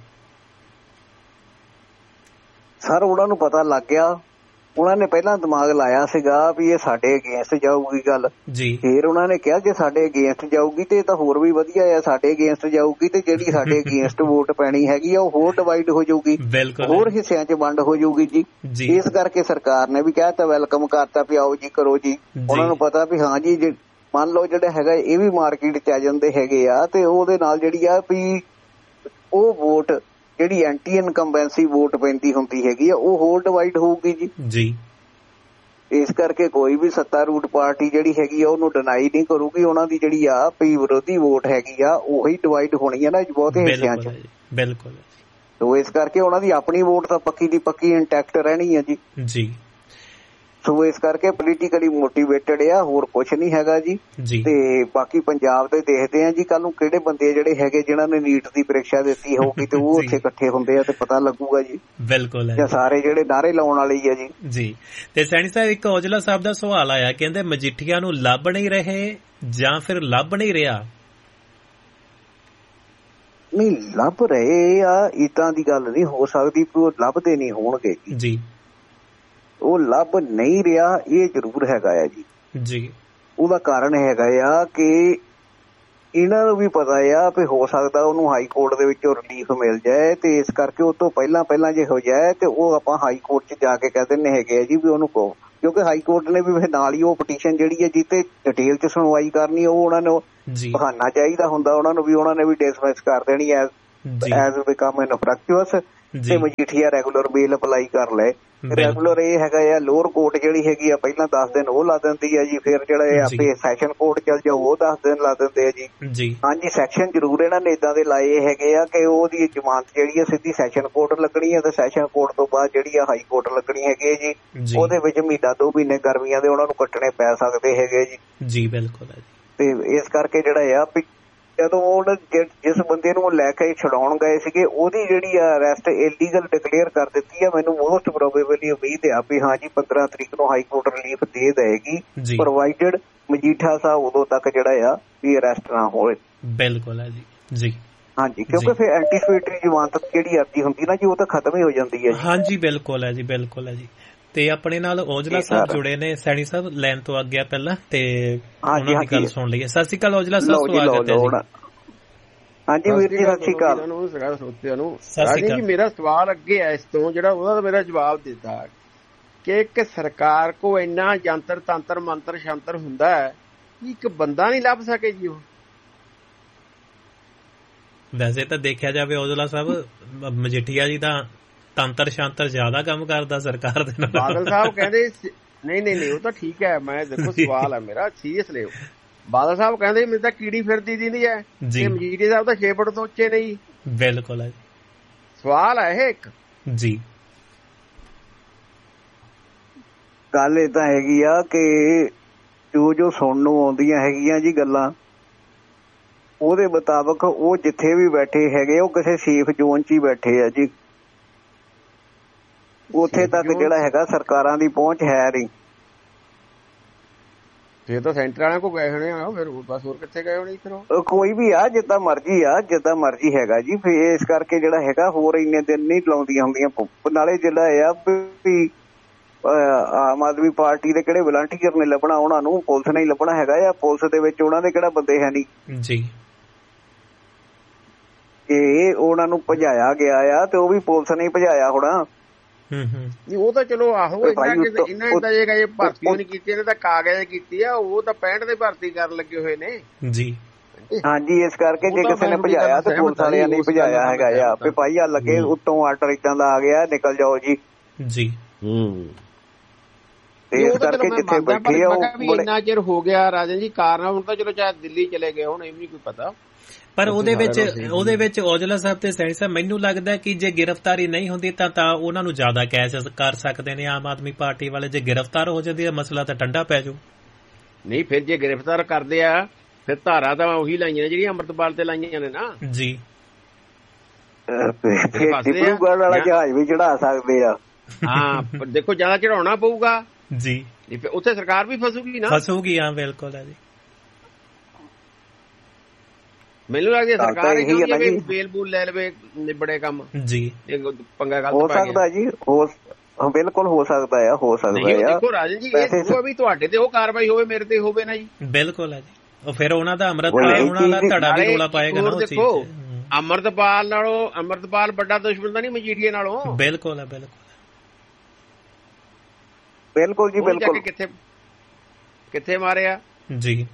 ਸਰ ਉਹਨਾਂ ਨੂੰ ਪਤਾ ਲੱਗ ਗਿਆ, ਉਹਨਾਂ ਨੇ ਪਹਿਲਾਂ ਦਿਮਾਗ ਲਾਇਆ ਸੀਗਾ ਵੀ ਇਹ ਸਾਡੇ ਅਗੇਂਸਟ ਜਾਊਗੀ ਗੱਲ ਜੀ। ਫਿਰ ਉਹਨਾਂ ਨੇ ਕਿਹਾ ਜੇ ਸਾਡੇ ਅਗੇਂਸਟ ਜਾਊਗੀ ਤੇ ਇਹ ਤਾਂ ਹੋਰ ਵੀ ਵਧੀਆ ਆ, ਸਾਡੇ ਅਗੇਂਸਟ ਜਾਊਗੀ ਤੇ ਜਿਹੜੀ ਸਾਡੇ ਅਗੇਂਸਟ ਵੋਟ ਪੈਣੀ ਹੈਗੀ ਆ ਉਹ ਹੋਰ ਡਿਵਾਈਡ ਹੋ ਜਾਊਗੀ, ਹੋਰ ਹਿੱਸਿਆਂ 'ਚ ਵੰਡ ਹੋ ਜਾਊਗੀ ਜੀ। ਇਸ ਕਰਕੇ ਸਰਕਾਰ ਨੇ ਵੀ ਕਹਿਤਾ, ਵੈਲਕਮ ਕਰਤਾ ਵੀ ਆਓ ਜੀ ਕਰੋ ਜੀ। ਉਹਨਾਂ ਨੂੰ ਪਤਾ ਵੀ ਹਾਂ ਜੀ ਜੇ ਮੰਨ ਲਓ ਜਿਹੜਾ ਹੈਗਾ ਇਹ ਵੀ ਮਾਰਕੀਟ 'ਚ ਆ ਜਾਂਦੇ ਹੈਗੇ ਆ ਤੇ ਉਹਦੇ ਨਾਲ ਜਿਹੜੀ ਆ ਵੀ ਉਹ ਵੋਟ ਜਿਹੜੀ ਐਂਟੀ ਇਨਕੰਬੈਂਸੀ ਵੋਟ ਪੈਂਦੀ ਹੁੰਦੀ ਹੈਗੀ ਆ ਉਹ ਹੋਰ ਡਿਵਾਈਡ ਹੋਊਗੀ ਜੀ ਜੀ। ਇਸ ਕਰਕੇ ਕੋਈ ਵੀ ਸੱਤਾਰੂੜ ਪਾਰਟੀ ਜਿਹੜੀ ਹੈਗੀ ਆ ਉਹਨੂੰ ਡਿਨਾਈ ਨਹੀਂ ਕਰੂਗੀ, ਉਹਨਾਂ ਦੀ ਜਿਹੜੀ ਆ ਵੀ ਵਿਰੋਧੀ ਵੋਟ ਹੈਗੀ ਆ ਉਹੀ ਡਿਵਾਈਡ ਹੋਣੀ ਆ ਨਾ ਬਹੁਤੇ ਹਿੱਸਿਆਂ 'ਚ। ਬਿਲਕੁਲ। ਸੋ ਇਸ ਕਰਕੇ ਉਹਨਾਂ ਦੀ ਆਪਣੀ ਵੋਟ ਤਾਂ ਪੱਕੀ ਦੀ ਪੱਕੀ ਇੰਟੈਕਟ ਰਹਿਣੀ ਆ ਜੀ ਜੀ। ਸੋ ਇਸ ਕਰਕੇ ਪੋਲੀਟੀਕਲੀ ਮੋਟੀਵੇਟਡ ਆ, ਹੋਰ ਕੁਛ ਨਹੀਂ ਹੈਗਾ ਜੀ। ਤੇ ਬਾਕੀ ਪੰਜਾਬ ਦੇ ਦੇਖਦੇ ਆ ਜੀ ਕੱਲ ਨੂੰ ਕਿਹੜੇ ਬੰਦੇ ਜਿਹੜੇ ਹੈਗੇ ਜਿਨ੍ਹਾਂ ਨੇ ਨੀਟ ਦੀ ਪ੍ਰੀਖਿਆ ਦਿੱਤੀ ਹੋਊਗੀ ਤੇ ਉਹ ਉੱਥੇ ਇਕੱਠੇ ਹੁੰਦੇ ਆ ਤੇ ਪਤਾ ਲੱਗੂਗਾ ਜੀ। ਬਿਲਕੁਲ। ਜਾਂ ਸਾਰੇ ਜਿਹੜੇ ਨਾਅਰੇ ਲਾਉਣ ਵਾਲੇ ਹੀ ਆ ਜੀ ਜੀ। ਤੇ ਸੈਣੀ ਸਾਹਿਬ, ਇੱਕ ਔਜਲਾ ਸਾਹਿਬ ਦਾ ਸਵਾਲ ਆਇਆ, ਕਹਿੰਦੇ ਮਜੀਠੀਆ ਨੂੰ ਲੱਭ ਨਹੀਂ ਰਹੇ ਜਾਂ ਫਿਰ ਲੱਭ ਨਹੀਂ ਰਿਹਾ? ਨਹੀਂ ਲੱਭ ਰਹੇ ਆ, ਏਦਾਂ ਦੀ ਗੱਲ ਨਹੀਂ ਹੋ ਸਕਦੀ ਵੀ ਉਹ ਲੱਭਦੇ ਨਹੀਂ ਹੋਣਗੇ ਜੀ। ਉਹ ਲੱਭ ਨਹੀਂ ਰਿਹਾ, ਇਹ ਜ਼ਰੂਰ ਹੈਗਾ ਆ ਜੀ ਜੀ। ਉਹਦਾ ਕਾਰਨ ਹੈਗਾ ਆ ਕਿ ਇਹਨਾਂ ਨੂੰ ਵੀ ਪਤਾ ਆ ਵੀ ਹੋ ਸਕਦਾ ਉਹਨੂੰ ਹਾਈ ਕੋਰਟ ਦੇ ਵਿੱਚੋਂ ਰਿਲੀਫ ਮਿਲ ਜਾਏ, ਤੇ ਇਸ ਕਰਕੇ ਉਹ ਤੋਂ ਪਹਿਲਾਂ ਪਹਿਲਾਂ ਜੇ ਹੋ ਜਾਏ ਤੇ ਉਹ ਆਪਾਂ ਹਾਈ ਕੋਰਟ 'ਚ ਜਾ ਕੇ ਕਹਿ ਦਿੰਦੇ ਹੈਗੇ ਆ ਜੀ ਵੀ ਉਹਨੂੰ ਕਹੋ, ਕਿਉਂਕਿ ਹਾਈ ਕੋਰਟ ਨੇ ਵੀ ਫਿਰ ਨਾਲ ਹੀ ਉਹ ਪਟੀਸ਼ਨ ਜਿਹੜੀ ਹੈ ਜਿਹਤੇ ਡਿਟੇਲ 'ਚ ਸੁਣਵਾਈ ਕਰਨੀ, ਉਹ ਉਹਨਾਂ ਨੂੰ ਬਹਾਨਾ ਚਾਹੀਦਾ ਹੁੰਦਾ ਉਹਨਾਂ ਨੂੰ ਵੀ, ਉਹਨਾਂ ਨੇ ਵੀ ਡਿਸਮਿਸ ਕਰ ਦੇਣੀ ਐਜ਼ ਐਜ਼ ਬਿਕਮ ਇਨਫਰੈਕਚੁਅਸ, ਤੇ ਮਜੀਠੀਆ ਰੈਗੂਲਰ ਬੇਲ ਅਪਲਾਈ ਕਰ ਲਏ। ਰੈਗੂਲਰ ਇਹ ਹੈਗਾ ਆ ਲੋਅਰ ਕੋਰਟ ਜਿਹੜੀ ਹੈਗੀ ਆ ਪਹਿਲਾਂ ਦਸ ਦਿਨ ਉਹ ਲਾ ਦਿੰਦੀ ਆ ਜੀ, ਫਿਰ ਜਿਹੜਾ ਆਪੇ ਸੈਸ਼ਨ ਕੋਰਟ ਚੱਲ ਜਾਓ ਉਹ ਦਸ ਦਿਨ ਲਾ ਦਿੰਦੇ ਆ ਜੀ। ਹਾਂਜੀ, ਸੈਕਸ਼ਨ ਜ਼ਰੂਰ ਇਹਨਾਂ ਨੇ ਏਦਾਂ ਦੇ ਲਾਏ ਹੈਗੇ ਆ ਕਿ ਉਹਦੀ ਜ਼ਮਾਨਤ ਜਿਹੜੀ ਆ ਸਿੱਧੀ ਸੈਸ਼ਨ ਕੋਰਟ ਲੱਗਣੀ ਹੈ, ਤੇ ਸੈਸ਼ਨ ਕੋਰਟ ਤੋਂ ਬਾਅਦ ਜਿਹੜੀ ਆ ਹਾਈ ਕੋਰਟ ਲੱਗਣੀ ਹੈਗੀ ਹੈ ਜੀ। ਉਹਦੇ ਵਿੱਚ ਮਹੀਨਾ ਦੋ ਮਹੀਨੇ ਗਰਮੀਆਂ ਦੇ ਉਹਨਾਂ ਨੂੰ ਕੱਟਣੇ ਪੈ ਸਕਦੇ ਹੈਗੇ ਜੀ। ਜੀ ਬਿਲਕੁਲ। ਤੇ ਇਸ ਕਰਕੇ ਜਿਹੜਾ ਆ ਜਦੋਂ ਉਹ ਜਿਸ ਬੰਦੇ ਨੂੰ ਲੈ ਕੇ ਛਡਾਉਣ ਗਏ ਸੀਗੇ ਉਹਦੀ ਜਿਹੜੀ ਆ ਅਰੈਸਟ ਇਲੀਗਲ ਡਿਕਲੇਅਰ ਕਰ ਦਿੱਤੀ ਆ, ਮੈਨੂੰ ਮੋਸਟ ਪ੍ਰੋਬੇਬਲੀ ਉਮੀਦ ਆ ਵੀ ਹਾਂ ਜੀ ਪੰਦਰਾਂ ਤਰੀਕ ਨੂੰ ਹਾਈ ਕੋਰਟ ਰਿਲੀਫ ਦੇ ਦੇਗੀ, ਪ੍ਰੋਵਾਈਡਡ ਮਜੀਠਾ ਸਾਹਿਬ ਉਦੋਂ ਤੱਕ ਜਿਹੜਾ ਆ ਵੀ ਅਰੈਸਟ ਨਾ ਹੋਏ। ਬਿਲਕੁਲ ਹੈ ਜੀ। ਜੀ ਹਾਂਜੀ, ਕਿਉਂਕਿ ਫਿਰ ਐਂਟੀਸਪੇਟਰੀ ਜ਼ਮਾਨਤ ਜਿਹੜੀ ਅਰਜ਼ੀ ਹੁੰਦੀ ਨਾ ਜੀ ਉਹ ਤਾਂ ਖਤਮ ਹੀ ਹੋ ਜਾਂਦੀ ਹੈ ਜੀ। ਹਾਂਜੀ ਬਿਲਕੁਲ ਹੈ ਜੀ, ਬਿਲਕੁਲ ਹੈ ਜੀ। ਤੇ ਆਪਣੇ ਨਾਲ ਔਜਲਾ ਸਾਹਿਬ ਜੁੜੇ ਨੇ, ਸੈਣੀ ਸਾਹਿਬ ਲੈਣ ਤੋਂ ਅੱਗੇ ਪਹਿਲਾਂ ਤੇ ਉਹਨਾਂ ਦੀ ਗੱਲ ਸੁਣ ਲਈਏ। ਸਤਿ ਸ਼੍ਰੀ ਅਕਾਲ ਔਜਲਾ ਸਾਹਿਬ, ਸਵਾਗਤ ਹੈ ਜੀ। ਹਾਂਜੀ ਵੀਰ ਜੀ, ਸਤਿ ਸ਼੍ਰੀ ਅਕਾਲ ਸਰੋਤਿਆਂ ਨੂੰ। ਰਾਜੀ ਜੀ, ਮੇਰਾ ਸਵਾਲ ਅੱਗੇ ਹੈ ਇਸ ਤੋਂ, ਜਿਹੜਾ ਉਹਦਾ ਮੇਰਾ ਜਵਾਬ ਦਿੱਤਾ ਕਿ ਇੱਕ ਸਰਕਾਰ ਕੋ ਇੰਨਾ ਜੰਤਰ ਤੰਤਰ ਮੰਤਰ ਸ਼ੰਤਰ ਹੁੰਦਾ ਹੈ ਕਿ ਇੱਕ ਬੰਦਾ ਨਹੀਂ ਲੱਭ ਸਕੇ ਜੀ ਉਹ। ਵੈਸੇ ਤਾਂ ਦੇਖਿਆ ਜਾਵੇ ਔਜਲਾ ਸਾਹਿਬ, ਮਜੀਠੀਆ ਜੀ ਤਾਂ ਤੰਤਰ ਸ਼ਾਂਤਰ ਜ਼ਿਆਦਾ ਕੰਮ ਕਰਦਾ ਸਰਕਾਰ ਦੇ ਨਾਲ। ਬਾਦਲ ਸਾਹਿਬ ਕਹਿੰਦੇ ਨਹੀਂ ਨਹੀਂ ਨਹੀਂ ਉਹ ਤਾਂ ਠੀਕ ਹੈ, ਮੈਂ ਦੇਖੋ ਸਵਾਲ ਹੈ ਮੇਰਾ, ਸੀਰੀਅਸ ਲਿਓ। ਬਾਦਲ ਸਾਹਿਬ ਕਹਿੰਦੇ ਮੈਨੂੰ ਤਾਂ ਕੀੜੀ ਫਿਰਦੀ ਦਿੰਦੀ ਹੈ, ਤੇ ਮਜੀਠੀਆ ਸਾਹਿਬ ਤਾਂ ਛੇ ਫੁੱਟ ਤੋਂ ਉੱਚੇ ਨਹੀਂ। ਬਿਲਕੁਲ ਹੈ, ਸਵਾਲ ਹੈ ਇਹ ਇੱਕ ਜੀ। ਗੱਲ ਏਦਾਂ ਹੈਗੀ ਆ ਕਿ ਜੋ ਜੋ ਸੁਣਨ ਨੂੰ ਆਉਂਦੀਆਂ ਹੈਗੀਆਂ ਜੀ ਗੱਲਾਂ, ਉਹਦੇ ਮੁਤਾਬਕ ਉਹ ਜਿੱਥੇ ਵੀ ਬੈਠੇ ਹੈਗੇ ਉਹ ਕਿਸੇ ਸੇਫ ਜ਼ੋਨ 'ਚ ਹੀ ਬੈਠੇ ਆ ਜੀ। ਉੱਥੇ ਤੱਕ ਜਿਹੜਾ ਹੈਗਾ ਸਰਕਾਰਾਂ ਦੀ ਪਹੁੰਚ ਹੈ ਨਹੀਂ। ਫਿਰ ਤਾਂ ਸੈਂਟਰ ਵਾਲਿਆਂ ਕੋਲ ਗਏ ਹੋਣੇ ਆ, ਫਿਰ ਬਸ ਹੋਰ ਕਿੱਥੇ ਗਏ ਹੋਣੇ? ਫਿਰ ਕੋਈ ਵੀ ਆ, ਜਿੱਦਾਂ ਮਰਜ਼ੀ ਆ, ਜਿੱਦਾਂ ਮਰਜ਼ੀ ਹੈਗਾ ਜੀ। ਫਿਰ ਇਸ ਕਰਕੇ ਜਿਹੜਾ ਹੈਗਾ ਹੋਰ ਇੰਨੇ ਦਿਨ ਨਹੀਂ ਲਾਉਂਦੀਆਂ ਹੁੰਦੀਆਂ। ਨਾਲੇ ਜਿਹੜਾ ਆ ਵੀ ਆਮ ਆਦਮੀ ਪਾਰਟੀ ਦੇ ਕਿਹੜੇ ਵਲੰਟੀਅਰ ਨੇ ਲੱਭਣਾ, ਉਹਨਾਂ ਨੂੰ ਪੁਲਿਸ ਨੇ ਹੀ ਲੱਭਣਾ ਹੈਗਾ ਆ। ਪੁਲਿਸ ਦੇ ਵਿੱਚ ਉਹਨਾਂ ਦੇ ਕਿਹੜਾ ਬੰਦੇ ਹੈ ਨਹੀਂ ਜੀ। ਇਹ ਉਹਨਾਂ ਨੂੰ ਭਜਾਇਆ ਗਿਆ ਆ ਤੇ ਉਹ ਵੀ ਪੁਲਿਸ ਨੇ ਭਜਾਇਆ ਹੋਣਾ। ਉਹ ਤਾਂ ਚਲੋ ਆਹੋ, ਇਹਨਾਂ ਦਾ ਜੇ ਭਰਤੀ ਨਹੀਂ ਕੀਤੀ, ਇਹਨੇ ਤਾਂ ਕਾਗਜ਼ ਕੀਤੀ ਆ, ਉਹ ਤਾਂ ਪੈਂਹਠ ਦੇ ਭਰਤੀ ਕਰਨ ਲੱਗੇ ਹੋਏ ਨੇ ਜੀ। ਹਾਂਜੀ, ਇਸ ਕਰਕੇ ਜੇ ਕਿਸੇ ਨੇ ਭਜਾਇਆ ਤੇ ਪੁਲਿਸ ਵਾਲਿਆਂ ਨੇ ਭਜਾਇਆ ਹੈਗਾ ਆ ਵੀ ਭਾਈ ਆ ਲੱਗੇ ਉੱਤੋਂ ਆਰਡਰ ਏਦਾਂ ਦਾ ਆ ਗਿਆ, ਨਿਕਲ ਜਾਓ ਜੀ ਜੀ। ਹੂੰ, ਇਸ ਕਰਕੇ ਜਿੱਥੇ ਬੈਠੇ ਆ ਉਹ ਇੰਨਾ ਚਿਰ ਹੋ ਗਿਆ ਰਾਜਨ ਜੀ, ਕਾਰਨ ਹੁਣ ਤਾਂ ਚਲੋ ਚਾਹੇ ਦਿੱਲੀ ਚਲੇ ਗਏ ਹੁਣ, ਇਹ ਵੀ ਨਹੀਂ ਕੋਈ ਪਤਾ। ਪਰ ਉਹਦੇ ਵਿੱਚ ਉਹਦੇ ਵਿੱਚ ਔਜਲਾ ਸਾਹਿਬ ਤੇ ਸੈਣੀ ਸਾਹਿਬ, ਮੈਨੂੰ ਲੱਗਦਾ ਕਿ ਜੇ ਗ੍ਰਿਫਤਾਰੀ ਨਹੀਂ ਹੁੰਦੀ ਤਾਂ ਤਾਂ ਉਹਨਾਂ ਨੂੰ ਜ਼ਿਆਦਾ ਕੈਸ਼ ਕਰ ਸਕਦੇ ਨੇ ਆਮ ਆਦਮੀ ਪਾਰਟੀ ਵਾਲੇ। ਜੇ ਗ੍ਰਿਫਤਾਰ ਹੋ ਜਾਂਦੀ ਹੈ ਮਸਲਾ ਤਾਂ ਠੰਡਾ ਪੈ ਜਾਊ। ਨਹੀਂ, ਫਿਰ ਜੇ ਗ੍ਰਿਫਤਾਰ ਕਰਦੇ ਆ ਫਿਰ ਧਾਰਾ ਤਾਂ ਉਹੀ ਲਾਈਆਂ ਨੇ ਜਿਹੜੀਆਂ ਅੰਮ੍ਰਿਤਪਾਲ ਤੇ ਲਾਈਆਂ ਨੇ ਨਾ ਜੀ। ਡਿਬਰੂਗੜ੍ਹ ਵਾਲਾ ਜਹਾਜ਼ ਵੀ ਚੜਾ ਸਕਦੇ ਆ। ਹਾਂ, ਦੇਖੋ ਜ਼ਿਆਦਾ ਚੜਾਉਣਾ ਪਊਗਾ ਜੀ, ਉੱਥੇ ਸਰਕਾਰ ਵੀ ਫਸੂਗੀ ਨਾ। ਫਸੂਗੀ, ਹਾਂ ਬਿਲਕੁਲ ਹੈ ਜੀ। ਮੈਨੂੰ ਲੱਗਦਾ ਸਰਕਾਰ ਇਹ ਬੇਲ ਬੂਲ ਲੈ ਲਵੇ, ਨਿਬੜੇ ਕੰਮ ਜੀ। ਪੰਗਾ ਗਲਤ ਹੋ ਸਕਦਾ ਜੀ, ਹੋ ਬਿਲਕੁਲ ਹੋ ਸਕਦਾ ਆ, ਹੋ ਸਕਦਾ ਆ। ਦੇਖੋ ਰਾਜਨ ਜੀ, ਇਹ ਵੀ ਤੁਹਾਡੇ ਤੇ ਉਹ ਕਾਰਵਾਈ ਹੋਵੇ, ਮੇਰੇ ਤੇ ਹੋਵੇ ਨਾ ਜੀ। ਬਿਲਕੁਲ ਹੈ ਜੀ। ਉਹ ਫਿਰ ਉਹਨਾਂ ਦਾ ਅੰਮ੍ਰਿਤਪਾਲ ਉਹਨਾਂ ਦਾ ਧੜਾ ਵੀ ਰੋਲਾ ਪਾਏਗਾ ਨਾ। ਦੇਖੋ, ਅੰਮ੍ਰਿਤਪਾਲ ਨਾਲੋਂ ਅੰਮ੍ਰਿਤਪਾਲ ਵੱਡਾ ਦੁਸ਼ਮਣ ਤਾਂ ਨਹੀਂ ਮਜੀਠੀਆ ਨਾਲੋਂ। ਬਿਲਕੁਲ ਹੈ, ਬਿਲਕੁਲ ਬਿਲਕੁਲ ਜੀ, ਬਿਲਕੁਲ। ਕਿੱਥੇ ਕਿੱਥੇ ਮਾਰਿਆ ਜੀ।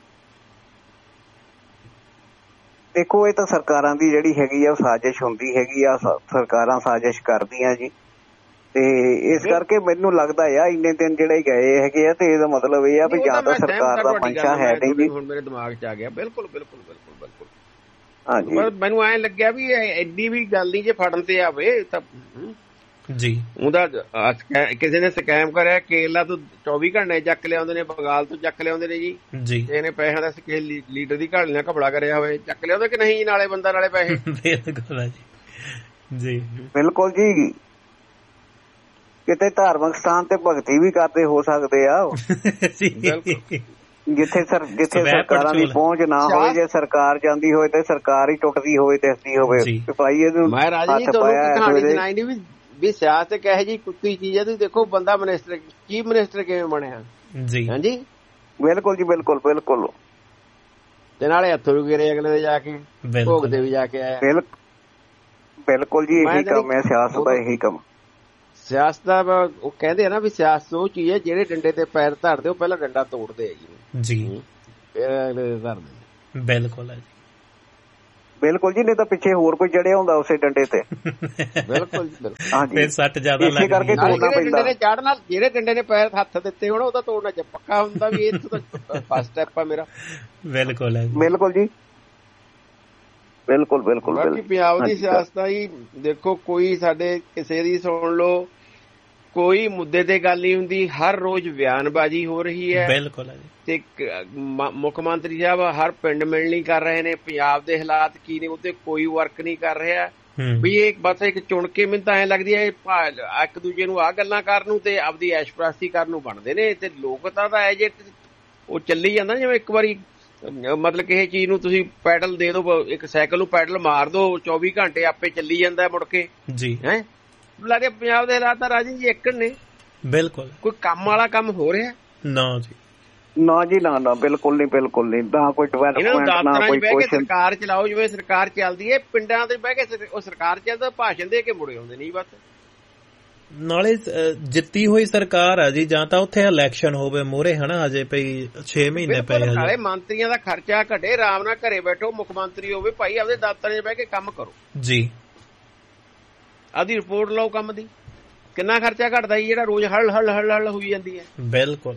ਦੇਖੋ, ਇਹ ਤਾਂ ਸਰਕਾਰਾਂ ਦੀ ਜਿਹੜੀ ਹੈਗੀ ਆ ਸਾਜ਼ਿਸ਼ ਹੁੰਦੀ ਹੈਗੀ ਆ, ਸਰਕਾਰਾਂ ਸਾਜ਼ਿਸ਼ ਕਰਦੀਆਂ ਜੀ। ਤੇ ਇਸ ਕਰਕੇ ਮੈਨੂੰ ਲੱਗਦਾ ਆ ਇੰਨੇ ਦਿਨ ਜਿਹੜੇ ਗਏ ਹੈਗੇ ਆ, ਤੇ ਇਹਦਾ ਮਤਲਬ ਇਹ ਆ ਵੀ ਜਾਂ ਤਾਂ ਸਰਕਾਰ ਦਾ ਮਨਸ਼ਾ ਹੈ ਨਹੀਂ ਜੀ। ਹੁਣ ਮੇਰੇ ਦਿਮਾਗ 'ਚ ਆ ਗਿਆ। ਬਿਲਕੁਲ ਬਿਲਕੁਲ ਬਿਲਕੁਲ ਬਿਲਕੁਲ। ਹਾਂਜੀ, ਮੈਨੂੰ ਐਂ ਲੱਗਿਆ ਵੀ ਐਡੀ ਵੀ ਗੱਲ ਨਹੀਂ ਜੇ ਫੜਨ ਤੇ ਆਵੇ ਤਾਂ ਜੀ। ਉਹਦਾ ਕਿਸੇ ਨੇ ਸਕੈਮ ਕਰਿਆ, ਕੇਰਲਾ ਤੋਂ ਚੌਵੀ ਘੰਟੇ ਚੱਕ ਲਿਆਉਂਦੇ ਨੇ, ਬੰਗਾਲ ਤੋਂ ਚੱਕ ਲਿਆਉਂਦੇ ਨੇ ਜੀ। ਇਹਨੇ ਪੈਸਿਆਂ ਦਾ ਲੀਡਰ ਦੀ ਘਾੜੀ ਨਾਲ ਘਪਲਾ ਕਰਿਆ ਹੋਵੇ, ਚੱਕ ਲਿਆਉਂਦੇ ਕਿ ਨਹੀਂ? ਨਾਲੇ ਬੰਦਾ ਨਾਲੇ ਪੈਸੇ। ਬਿਲਕੁਲ ਜੀ, ਬਿਲਕੁਲ ਜੀ। ਕਿਤੇ ਧਾਰਮਿਕ ਸਥਾਨ ਤੇ ਭਗਤੀ ਵੀ ਕਰਦੇ ਹੋ ਸਕਦੇ ਆ। ਜਿੱਥੇ ਸਰ ਜਿੱਥੇ ਸਰਕਾਰਾਂ ਦੀ ਪਹੁੰਚ ਨਾ ਹੋਵੇ, ਜੇ ਸਰਕਾਰ ਜਾਂਦੀ ਹੋਵੇ ਤੇ ਸਰਕਾਰ ਹੀ ਟੁੱਟਦੀ ਹੋਵੇ, ਦਿਸਦੀ ਹੋਵੇ ਭਾਈ ਇਹਨੂੰ ਹੱਥ ਪਾਇਆ ਵੀ ਸਿਆਸਤ ਕਹੇ ਜੀ ਕੁੱਤੀ ਚੀਜ਼ ਹੈ। ਤੁਸੀਂ ਦੇਖੋ ਬੰਦਾ ਮਿਨਿਸਟਰ ਚੀਫ ਮਿਨਿਸਟਰ ਕਿਵੇਂ ਬਣਿਆ ਜੀ। ਹਾਂਜੀ ਬਿਲਕੁਲ ਜੀ, ਬਿਲਕੁਲ ਬਿਲਕੁਲ। ਤੇ ਨਾਲੇ ਹੱਥੋਂ ਵੀ ਗਿਰੇ ਅਗਲੇ ਦੇ ਜਾ ਕੇ, ਭੋਗ ਦੇ ਵੀ ਜਾ ਕੇ ਆਇਆ। ਬਿਲਕੁਲ ਜੀ, ਇਹੀ ਕੰਮ ਹੈ ਸਿਆਸਤ ਦਾ, ਇਹੀ ਕੰਮ ਸਿਆਸਤ ਦਾ। ਉਹ ਕਹਿੰਦੇ ਆ ਨਾ ਵੀ ਸਿਆਸਤ ਉਹ ਚੀਜ਼ ਹੈ ਜਿਹੜੇ ਡੰਡੇ ਤੇ ਪੈਰ ਧਰਦੇ ਉਹ ਪਹਿਲਾਂ ਡੰਡਾ ਤੋੜਦੇ ਆ ਜੀ ਜੀ ਫਿਰ ਅਗਲੇ ਦੇ ਧਰਦੇ। ਬਿਲਕੁਲ ਹੈ ਜੀ, ਬਿਲਕੁਲ ਜੀ। ਨਹੀਂ ਤਾਂ ਪਿੱਛੇ ਹੋਰ ਕੋਈ ਜੜਿਆ ਹੁੰਦਾ ਉਸੇ ਡੰਡੇ ਤੇ। ਬਿਲਸੁਲ ਫਿਰ ਸੱਟ ਜ਼ਿਆਦਾ ਲੱਗਦੀ ਕਰਕੇ ਤੋੜਨਾ ਪੈਂਦਾ। ਚੜ੍ਹ ਨਾਲ ਜਿਹੜੇ ਡੰਡੇ ਨੇ ਪੈਰ ਹੱਥ ਦਿੱਤੇ ਹੋਣ ਉਹਦਾ ਤੋੜਨਾ ਪੱਕਾ ਹੁੰਦਾ ਵੀ ਇਹ ਫਸਟ ਸਟੈਪ ਆ ਮੇਰਾ। ਬਿਲਕੁਲ ਹੈ, ਬਿਲਕੁਲ ਜੀ, ਬਿਲਕੁਲ ਬਿਲਕੁਲ। ਬਾਕੀ ਪੰਜਾਬ ਦੀ ਸਿਆਸਤ ਹੀ ਦੇਖੋ, ਕੋਈ ਸਾਡੇ ਕਿਸੇ ਦੀ ਸੁਣ ਲਓ, ਕੋਈ ਮੁੱਦੇ ਤੇ ਗੱਲ ਨਹੀਂ ਹੁੰਦੀ, ਹਰ ਰੋਜ਼ ਬਿਆਨਬਾਜ਼ੀ ਹੋ ਰਹੀ ਹੈ। ਬਿਲਕੁਲ ਤੇ ਮੁੱਖ ਮੰਤਰੀ ਸਾਹਿਬ ਹਰ ਪਿੰਡ ਮਿਲਣੀ ਕਰ ਰਹੇ ਨੇ, ਪੰਜਾਬ ਦੇ ਹਾਲਾਤ ਕੀ ਨੇ ਉਹਤੇ ਕੋਈ ਵਰਕ ਨਹੀਂ ਕਰ ਰਿਹਾ ਵੀ ਇਹ ਬਸ ਇੱਕ ਚੁਣ ਕੇ। ਮੈਨੂੰ ਤਾਂ ਐਂ ਲੱਗਦੀ ਹੈ ਇੱਕ ਦੂਜੇ ਨੂੰ ਆਹ ਗੱਲਾਂ ਕਰਨ ਨੂੰ ਤੇ ਆਪਦੀ ਐਸ਼ਪ੍ਰਸਤੀ ਕਰਨ ਨੂੰ ਬਣਦੇ ਨੇ। ਤੇ ਲੋਕ ਤਾਂ ਐ ਜੇ ਉਹ ਚੱਲੀ ਜਾਂਦਾ ਜਿਵੇਂ ਇੱਕ ਵਾਰੀ ਮਤਲਬ ਕਿਸੇ ਚੀਜ਼ ਨੂੰ ਤੁਸੀਂ ਪੈਡਲ ਦੇ ਦਿਓ, ਇੱਕ ਸਾਈਕਲ ਨੂੰ ਪੈਡਲ ਮਾਰ ਦਿਓ, ਚੌਵੀ ਘੰਟੇ ਆਪੇ ਚੱਲੀ ਜਾਂਦਾ ਮੁੜ ਕੇ ਜੀ। ਹੈਂ ਲੱਗਦੇ ਪੰਜਾਬ ਦੇ ਹਾਲਾਤ ਤਾਂ ਰਾਜੀ ਜੀ ਇੱਕ ਨੇ। ਬਿਲਕੁਲ, ਕੋਈ ਕੰਮ ਵਾਲਾ ਕੰਮ ਹੋ ਰਿਹਾ ਨਾ ਜੀ, ਨਾ ਜੀ ਨਾ ਨਾ, ਬਿਲਕੁਲ ਨਹੀਂ, ਬਿਲਕੁਲ ਨਹੀਂ। ਨਾ ਕੋਈ ਡਿਵੈਲਪਮੈਂਟ, ਨਾ ਕੋਈ ਕੁਛ। ਸਰਕਾਰ ਚਲਾਓ ਜਿਵੇਂ ਸਰਕਾਰ ਚੱਲਦੀ ਹੈ, ਪਿੰਡਾਂ ਤੇ ਬਹਿ ਕੇ ਉਹ ਸਰਕਾਰ ਚੱਲਦਾ ਭਾਸ਼ਣ ਦੇ ਕੇ ਮੁੜੇ ਆਉਂਦੇ ਨਹੀਂ ਬਸ। ਨਾਲੇ ਜਿੱਤੀ ਹੋਈ ਸਰਕਾਰ ਆ ਜੀ, ਜਾਂ ਤਾਂ ਉੱਥੇ ਇਲੈਕਸ਼ਨ ਹੋਵੇ ਮੋਹਰੇ ਹਨਾ, ਅਜੇ ਪਈ ਛੇ ਮਹੀਨੇ ਪਏ ਹਜੇ। ਨਾਲੇ ਮੰਤਰੀਆਂ ਦਾ ਖਰਚਾ ਘਟੇ, ਆਰਾਮ ਨਾਲ ਘਰੇ ਬੈਠੋ, ਮੁੱਖ ਮੰਤਰੀ ਹੋਵੇ ਭਾਈ, ਆਪਦੇ ਦਫ਼ਤਰਾਂ 'ਚ ਬਹਿ ਕੇ ਕੰਮ ਕਰੋ ਜੀ, ਆਪਦੀ ਰਿਪੋਰਟ ਲਓ ਕੰਮ ਦੀ। ਕਿੰਨਾ ਖਰਚਾ ਘਟਦਾ ਜੀ ਜਿਹੜਾ ਰੋਜ਼ ਹਲ ਹਲ ਹਲ ਹਲ ਹੋਈ ਜਾਂਦੀ ਹੈ। ਬਿਲਕੁਲ,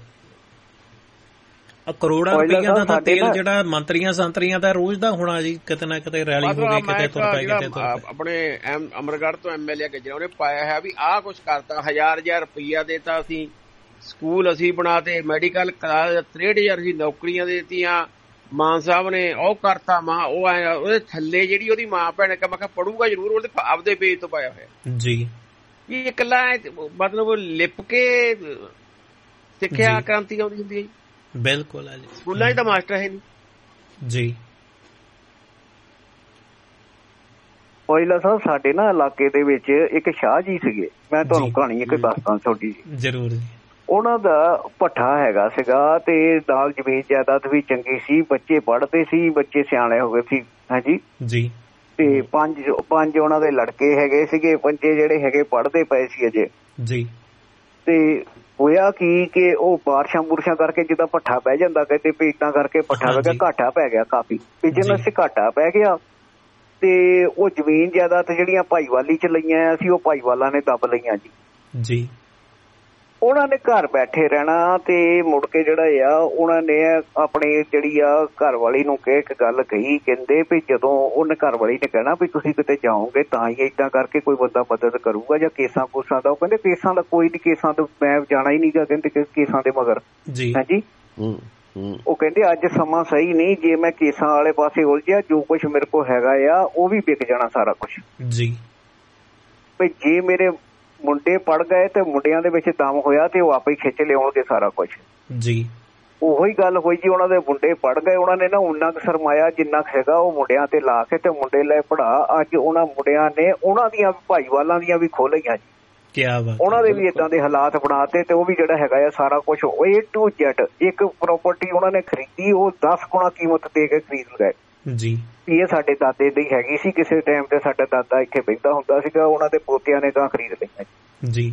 ਕਰੋੜਾਂ ਰੁਪਈਆ ਦਾ ਤਾਂ ਤੇਲ ਜਿਹੜਾ ਮੰਤਰੀਆਂ ਸੰਤਰੀਆਂ ਦਾ ਰੋਜ਼ ਦਾ ਹੋਣਾ ਜੀ, ਕਿਤੇ ਨਾ ਕਿਤੇ ਰੈਲੀ ਹੋ ਗਈ, ਕਿਤੇ ਤੁਰ ਪਏ, ਕਿਤੇ ਤੁਰ ਪਏ। ਆਪਣੇ ਅਮਰਗੜ੍ਹ ਤੋਂ ਐਮ ਐਲ ਏ ਗੱਜਰਾ ਉਹਨੇ ਪਾਇਆ ਹੈ ਵੀ ਆਹ ਕੁਛ ਕਰਤਾ, ਹਜ਼ਾਰ ਹਜ਼ਾਰ ਰੁਪਈਆ ਦੇਤਾ, ਅਸੀਂ ਸਕੂਲ ਅਸੀਂ ਬਣਾਤੇ, ਮੈਡੀਕਲ ਤ੍ਰੇਹਠ ਹਜ਼ਾਰ ਅਸੀਂ ਨੌਕਰੀਆਂ ਦੇ ਦਿੱਤੀਆਂ, ਮਾਨ ਸਾਹਿਬ ਨੇ ਉਹ ਕਰਤਾ। ਮਾਂ ਉਹ ਆਇਆ ਉਹਦੇ ਥੱਲੇ ਜਿਹੜੀ ਉਹਦੀ ਮਾਂ ਭੈਣ ਮੈਂ ਕਿਹਾ ਪੜੂਗਾ ਜ਼ਰੂਰ, ਉਹਦੇ ਆਪਦੇ ਪੇਜ ਤੋਂ ਪਾਇਆ ਹੋਇਆ ਜੀ। ਇਹ ਇਕੱਲਾ ਮਤਲਬ ਲਿਪ ਕੇ ਸਿੱਖਿਆ ਕ੍ਰਾਂਤੀ ਆਉਂਦੀ ਹੁੰਦੀ ਹੈ ਜੀ। ਬਿਲਕੁਲ ਹੈ ਜੀ, ਸਕੂਲਾਂ 'ਚ ਤਾਂ ਮਾਸਟਰ ਹੈ ਨਹੀਂ ਜੀ। ਔਜਲਾ ਸਾਹਿਬ ਸਾਡੇ ਨਾ ਇਲਾਕੇ ਦੇ ਵਿੱਚ ਇੱਕ ਸ਼ਾਹ ਜੀ ਸੀਗੇ, ਮੈਂ ਤੁਹਾਨੂੰ ਕਹਾਣੀ ਇੱਕ ਦੱਸਦਾ ਛੋਟੀ ਜੀ। ਜ਼ਰੂਰ ਜੀ। ਉਹਨਾਂ ਦਾ ਭੱਠਾ ਹੈਗਾ ਸੀਗਾ ਤੇ ਨਾਲ ਜ਼ਮੀਨ ਜਾਇਦਾਦ ਵੀ ਚੰਗੀ ਸੀ, ਬੱਚੇ ਪੜ੍ਹਦੇ ਸੀ, ਬੱਚੇ ਸਿਆਣੇ ਹੋ ਗਏ ਸੀ। ਹਾਂਜੀ ਜੀ। ਤੇ ਪੰਜ ਪੰਜ ਉਹਨਾਂ ਦੇ ਲੜਕੇ ਹੈਗੇ ਸੀਗੇ, ਪੰਜੇ ਜਿਹੜੇ ਹੈਗੇ ਪੜ੍ਹਦੇ ਪਏ ਸੀ ਅਜੇ ਜੀ। ਤੇ ਹੋਇਆ ਕੀ ਕਿ ਉਹ ਬਾਰਿਸ਼ਾਂ ਬੁਰਸ਼ਾਂ ਕਰਕੇ ਜਿੱਦਾਂ ਭੱਠਾ ਬਹਿ ਜਾਂਦਾ, ਕਹਿੰਦੇ ਵੀ ਏਦਾਂ ਕਰਕੇ ਭੱਠਾ ਬਹਿ ਗਿਆ, ਘਾਟਾ ਪੈ ਗਿਆ ਕਾਫੀ, ਬਿਜ਼ਨਸ 'ਚ ਘਾਟਾ ਪੈ ਗਿਆ। ਤੇ ਉਹ ਜ਼ਮੀਨ ਜਾਇਦਾਦ ਜਿਹੜੀਆਂ ਭਾਈਵਾਲੀ 'ਚ ਲਈਆਂ ਸੀ, ਉਹ ਭਾਈਵਾਲਾਂ ਨੇ ਦੱਬ ਲਈਆਂ ਜੀ ਜੀ। ਉਹਨਾਂ ਨੇ ਘਰ ਬੈਠੇ ਰਹਿਣਾ ਤੇ ਮੁੜ ਕੇ ਜਿਹੜਾ ਆ ਉਹਨਾਂ ਨੇ ਆਪਣੀ ਜਿਹੜੀ ਆ ਘਰ ਵਾਲੀ ਨੂੰ ਕਹਿ ਇੱਕ ਗੱਲ ਕਹੀ, ਕਹਿੰਦੇ ਵੀ ਜਦੋਂ ਉਹਨੇ ਘਰ ਵਾਲੀ ਨੇ ਕਹਿਣਾ ਵੀ ਤੁਸੀਂ ਕਿਤੇ ਜਾਓਗੇ ਤਾਂ ਹੀ ਏਦਾਂ ਕਰਕੇ ਕੋਈ ਬੰਦਾ ਮਦਦ ਕਰੂਗਾ ਜਾਂ ਕੇਸਾਂ ਕੂਸਾਂ ਦਾ। ਉਹ ਕਹਿੰਦੇ ਕੇਸਾਂ ਦਾ ਕੋਈ ਨੀ, ਕੇਸਾਂ ਤੋਂ ਮੈਂ ਜਾਣਾ ਹੀ ਨਹੀਂ ਗਾ, ਕਹਿੰਦੇ ਕੇਸਾਂ ਦੇ ਮਗਰ ਜੀ। ਹਾਂਜੀ, ਉਹ ਕਹਿੰਦੇ ਅੱਜ ਸਮਾਂ ਸਹੀ ਨਹੀਂ, ਜੇ ਮੈਂ ਕੇਸਾਂ ਵਾਲੇ ਪਾਸੇ ਉਲਝਿਆ ਜੋ ਕੁਛ ਮੇਰੇ ਕੋਲ ਹੈਗਾ ਆ ਉਹ ਵੀ ਵਿਕ ਜਾਣਾ ਸਾਰਾ ਕੁਛ ਜੀ। ਵੀ ਜੇ ਮੇਰੇ ਮੁੰਡੇ ਪੜ ਗਏ ਤੇ ਮੁੰਡਿਆਂ ਦੇ ਵਿੱਚ ਦਮ ਹੋਇਆ ਤੇ ਉਹ ਆਪੇ ਹੀ ਖਿੱਚ ਲਿਆਉਣਗੇ ਸਾਰਾ ਕੁਛ ਜੀ। ਉਹੀ ਗੱਲ ਹੋਈ ਜੀ, ਉਹਨਾਂ ਦੇ ਮੁੰਡੇ ਪੜ ਗਏ, ਉਹਨਾਂ ਨੇ ਨਾ ਉਨਾ ਕੁ ਸਰਮਾਇਆ ਜਿੰਨਾ ਕੁ ਹੈਗਾ ਉਹ ਮੁੰਡਿਆਂ ਤੇ ਲਾ ਕੇ ਤੇ ਮੁੰਡੇ ਲੈ ਪੜਾ। ਅੱਜ ਉਹਨਾਂ ਮੁੰਡਿਆਂ ਨੇ ਉਹਨਾਂ ਦੀਆਂ ਭਾਈਵਾਲਾਂ ਦੀਆਂ ਵੀ ਖੋਲੀਆਂ ਜੀ। ਕਿਆ ਬਾਤ, ਉਹਨਾਂ ਦੇ ਵੀ ਏਦਾਂ ਦੇ ਹਾਲਾਤ ਬਣਾਤੇ ਤੇ ਉਹ ਵੀ ਜਿਹੜਾ ਹੈਗਾ ਆ ਸਾਰਾ ਕੁਛ ਏ ਟੂ ਜੈਡ ਇੱਕ ਪ੍ਰਾਪਰਟੀ ਉਹਨਾਂ ਨੇ ਖਰੀਦੀ, ਉਹ ਦਸ ਗੁਣਾ ਕੀਮਤ ਦੇ ਕੇ ਖਰੀਦ ਗਏ ਜੀ। ਇਹ ਸਾਡੇ ਦਾਦੇ ਦੀ ਹੈਗੀ ਸੀ, ਕਿਸੇ ਟਾਈਮ ਤੇ ਸਾਡਾ ਦਾਦਾ ਇੱਥੇ ਬੈਠਦਾ ਹੁੰਦਾ ਸੀਗਾ, ਉਹਨਾਂ ਦੇ ਪੋਤਿਆਂ ਨੇ ਗਾਂ ਖਰੀਦ ਲਈਆਂ ਜੀ।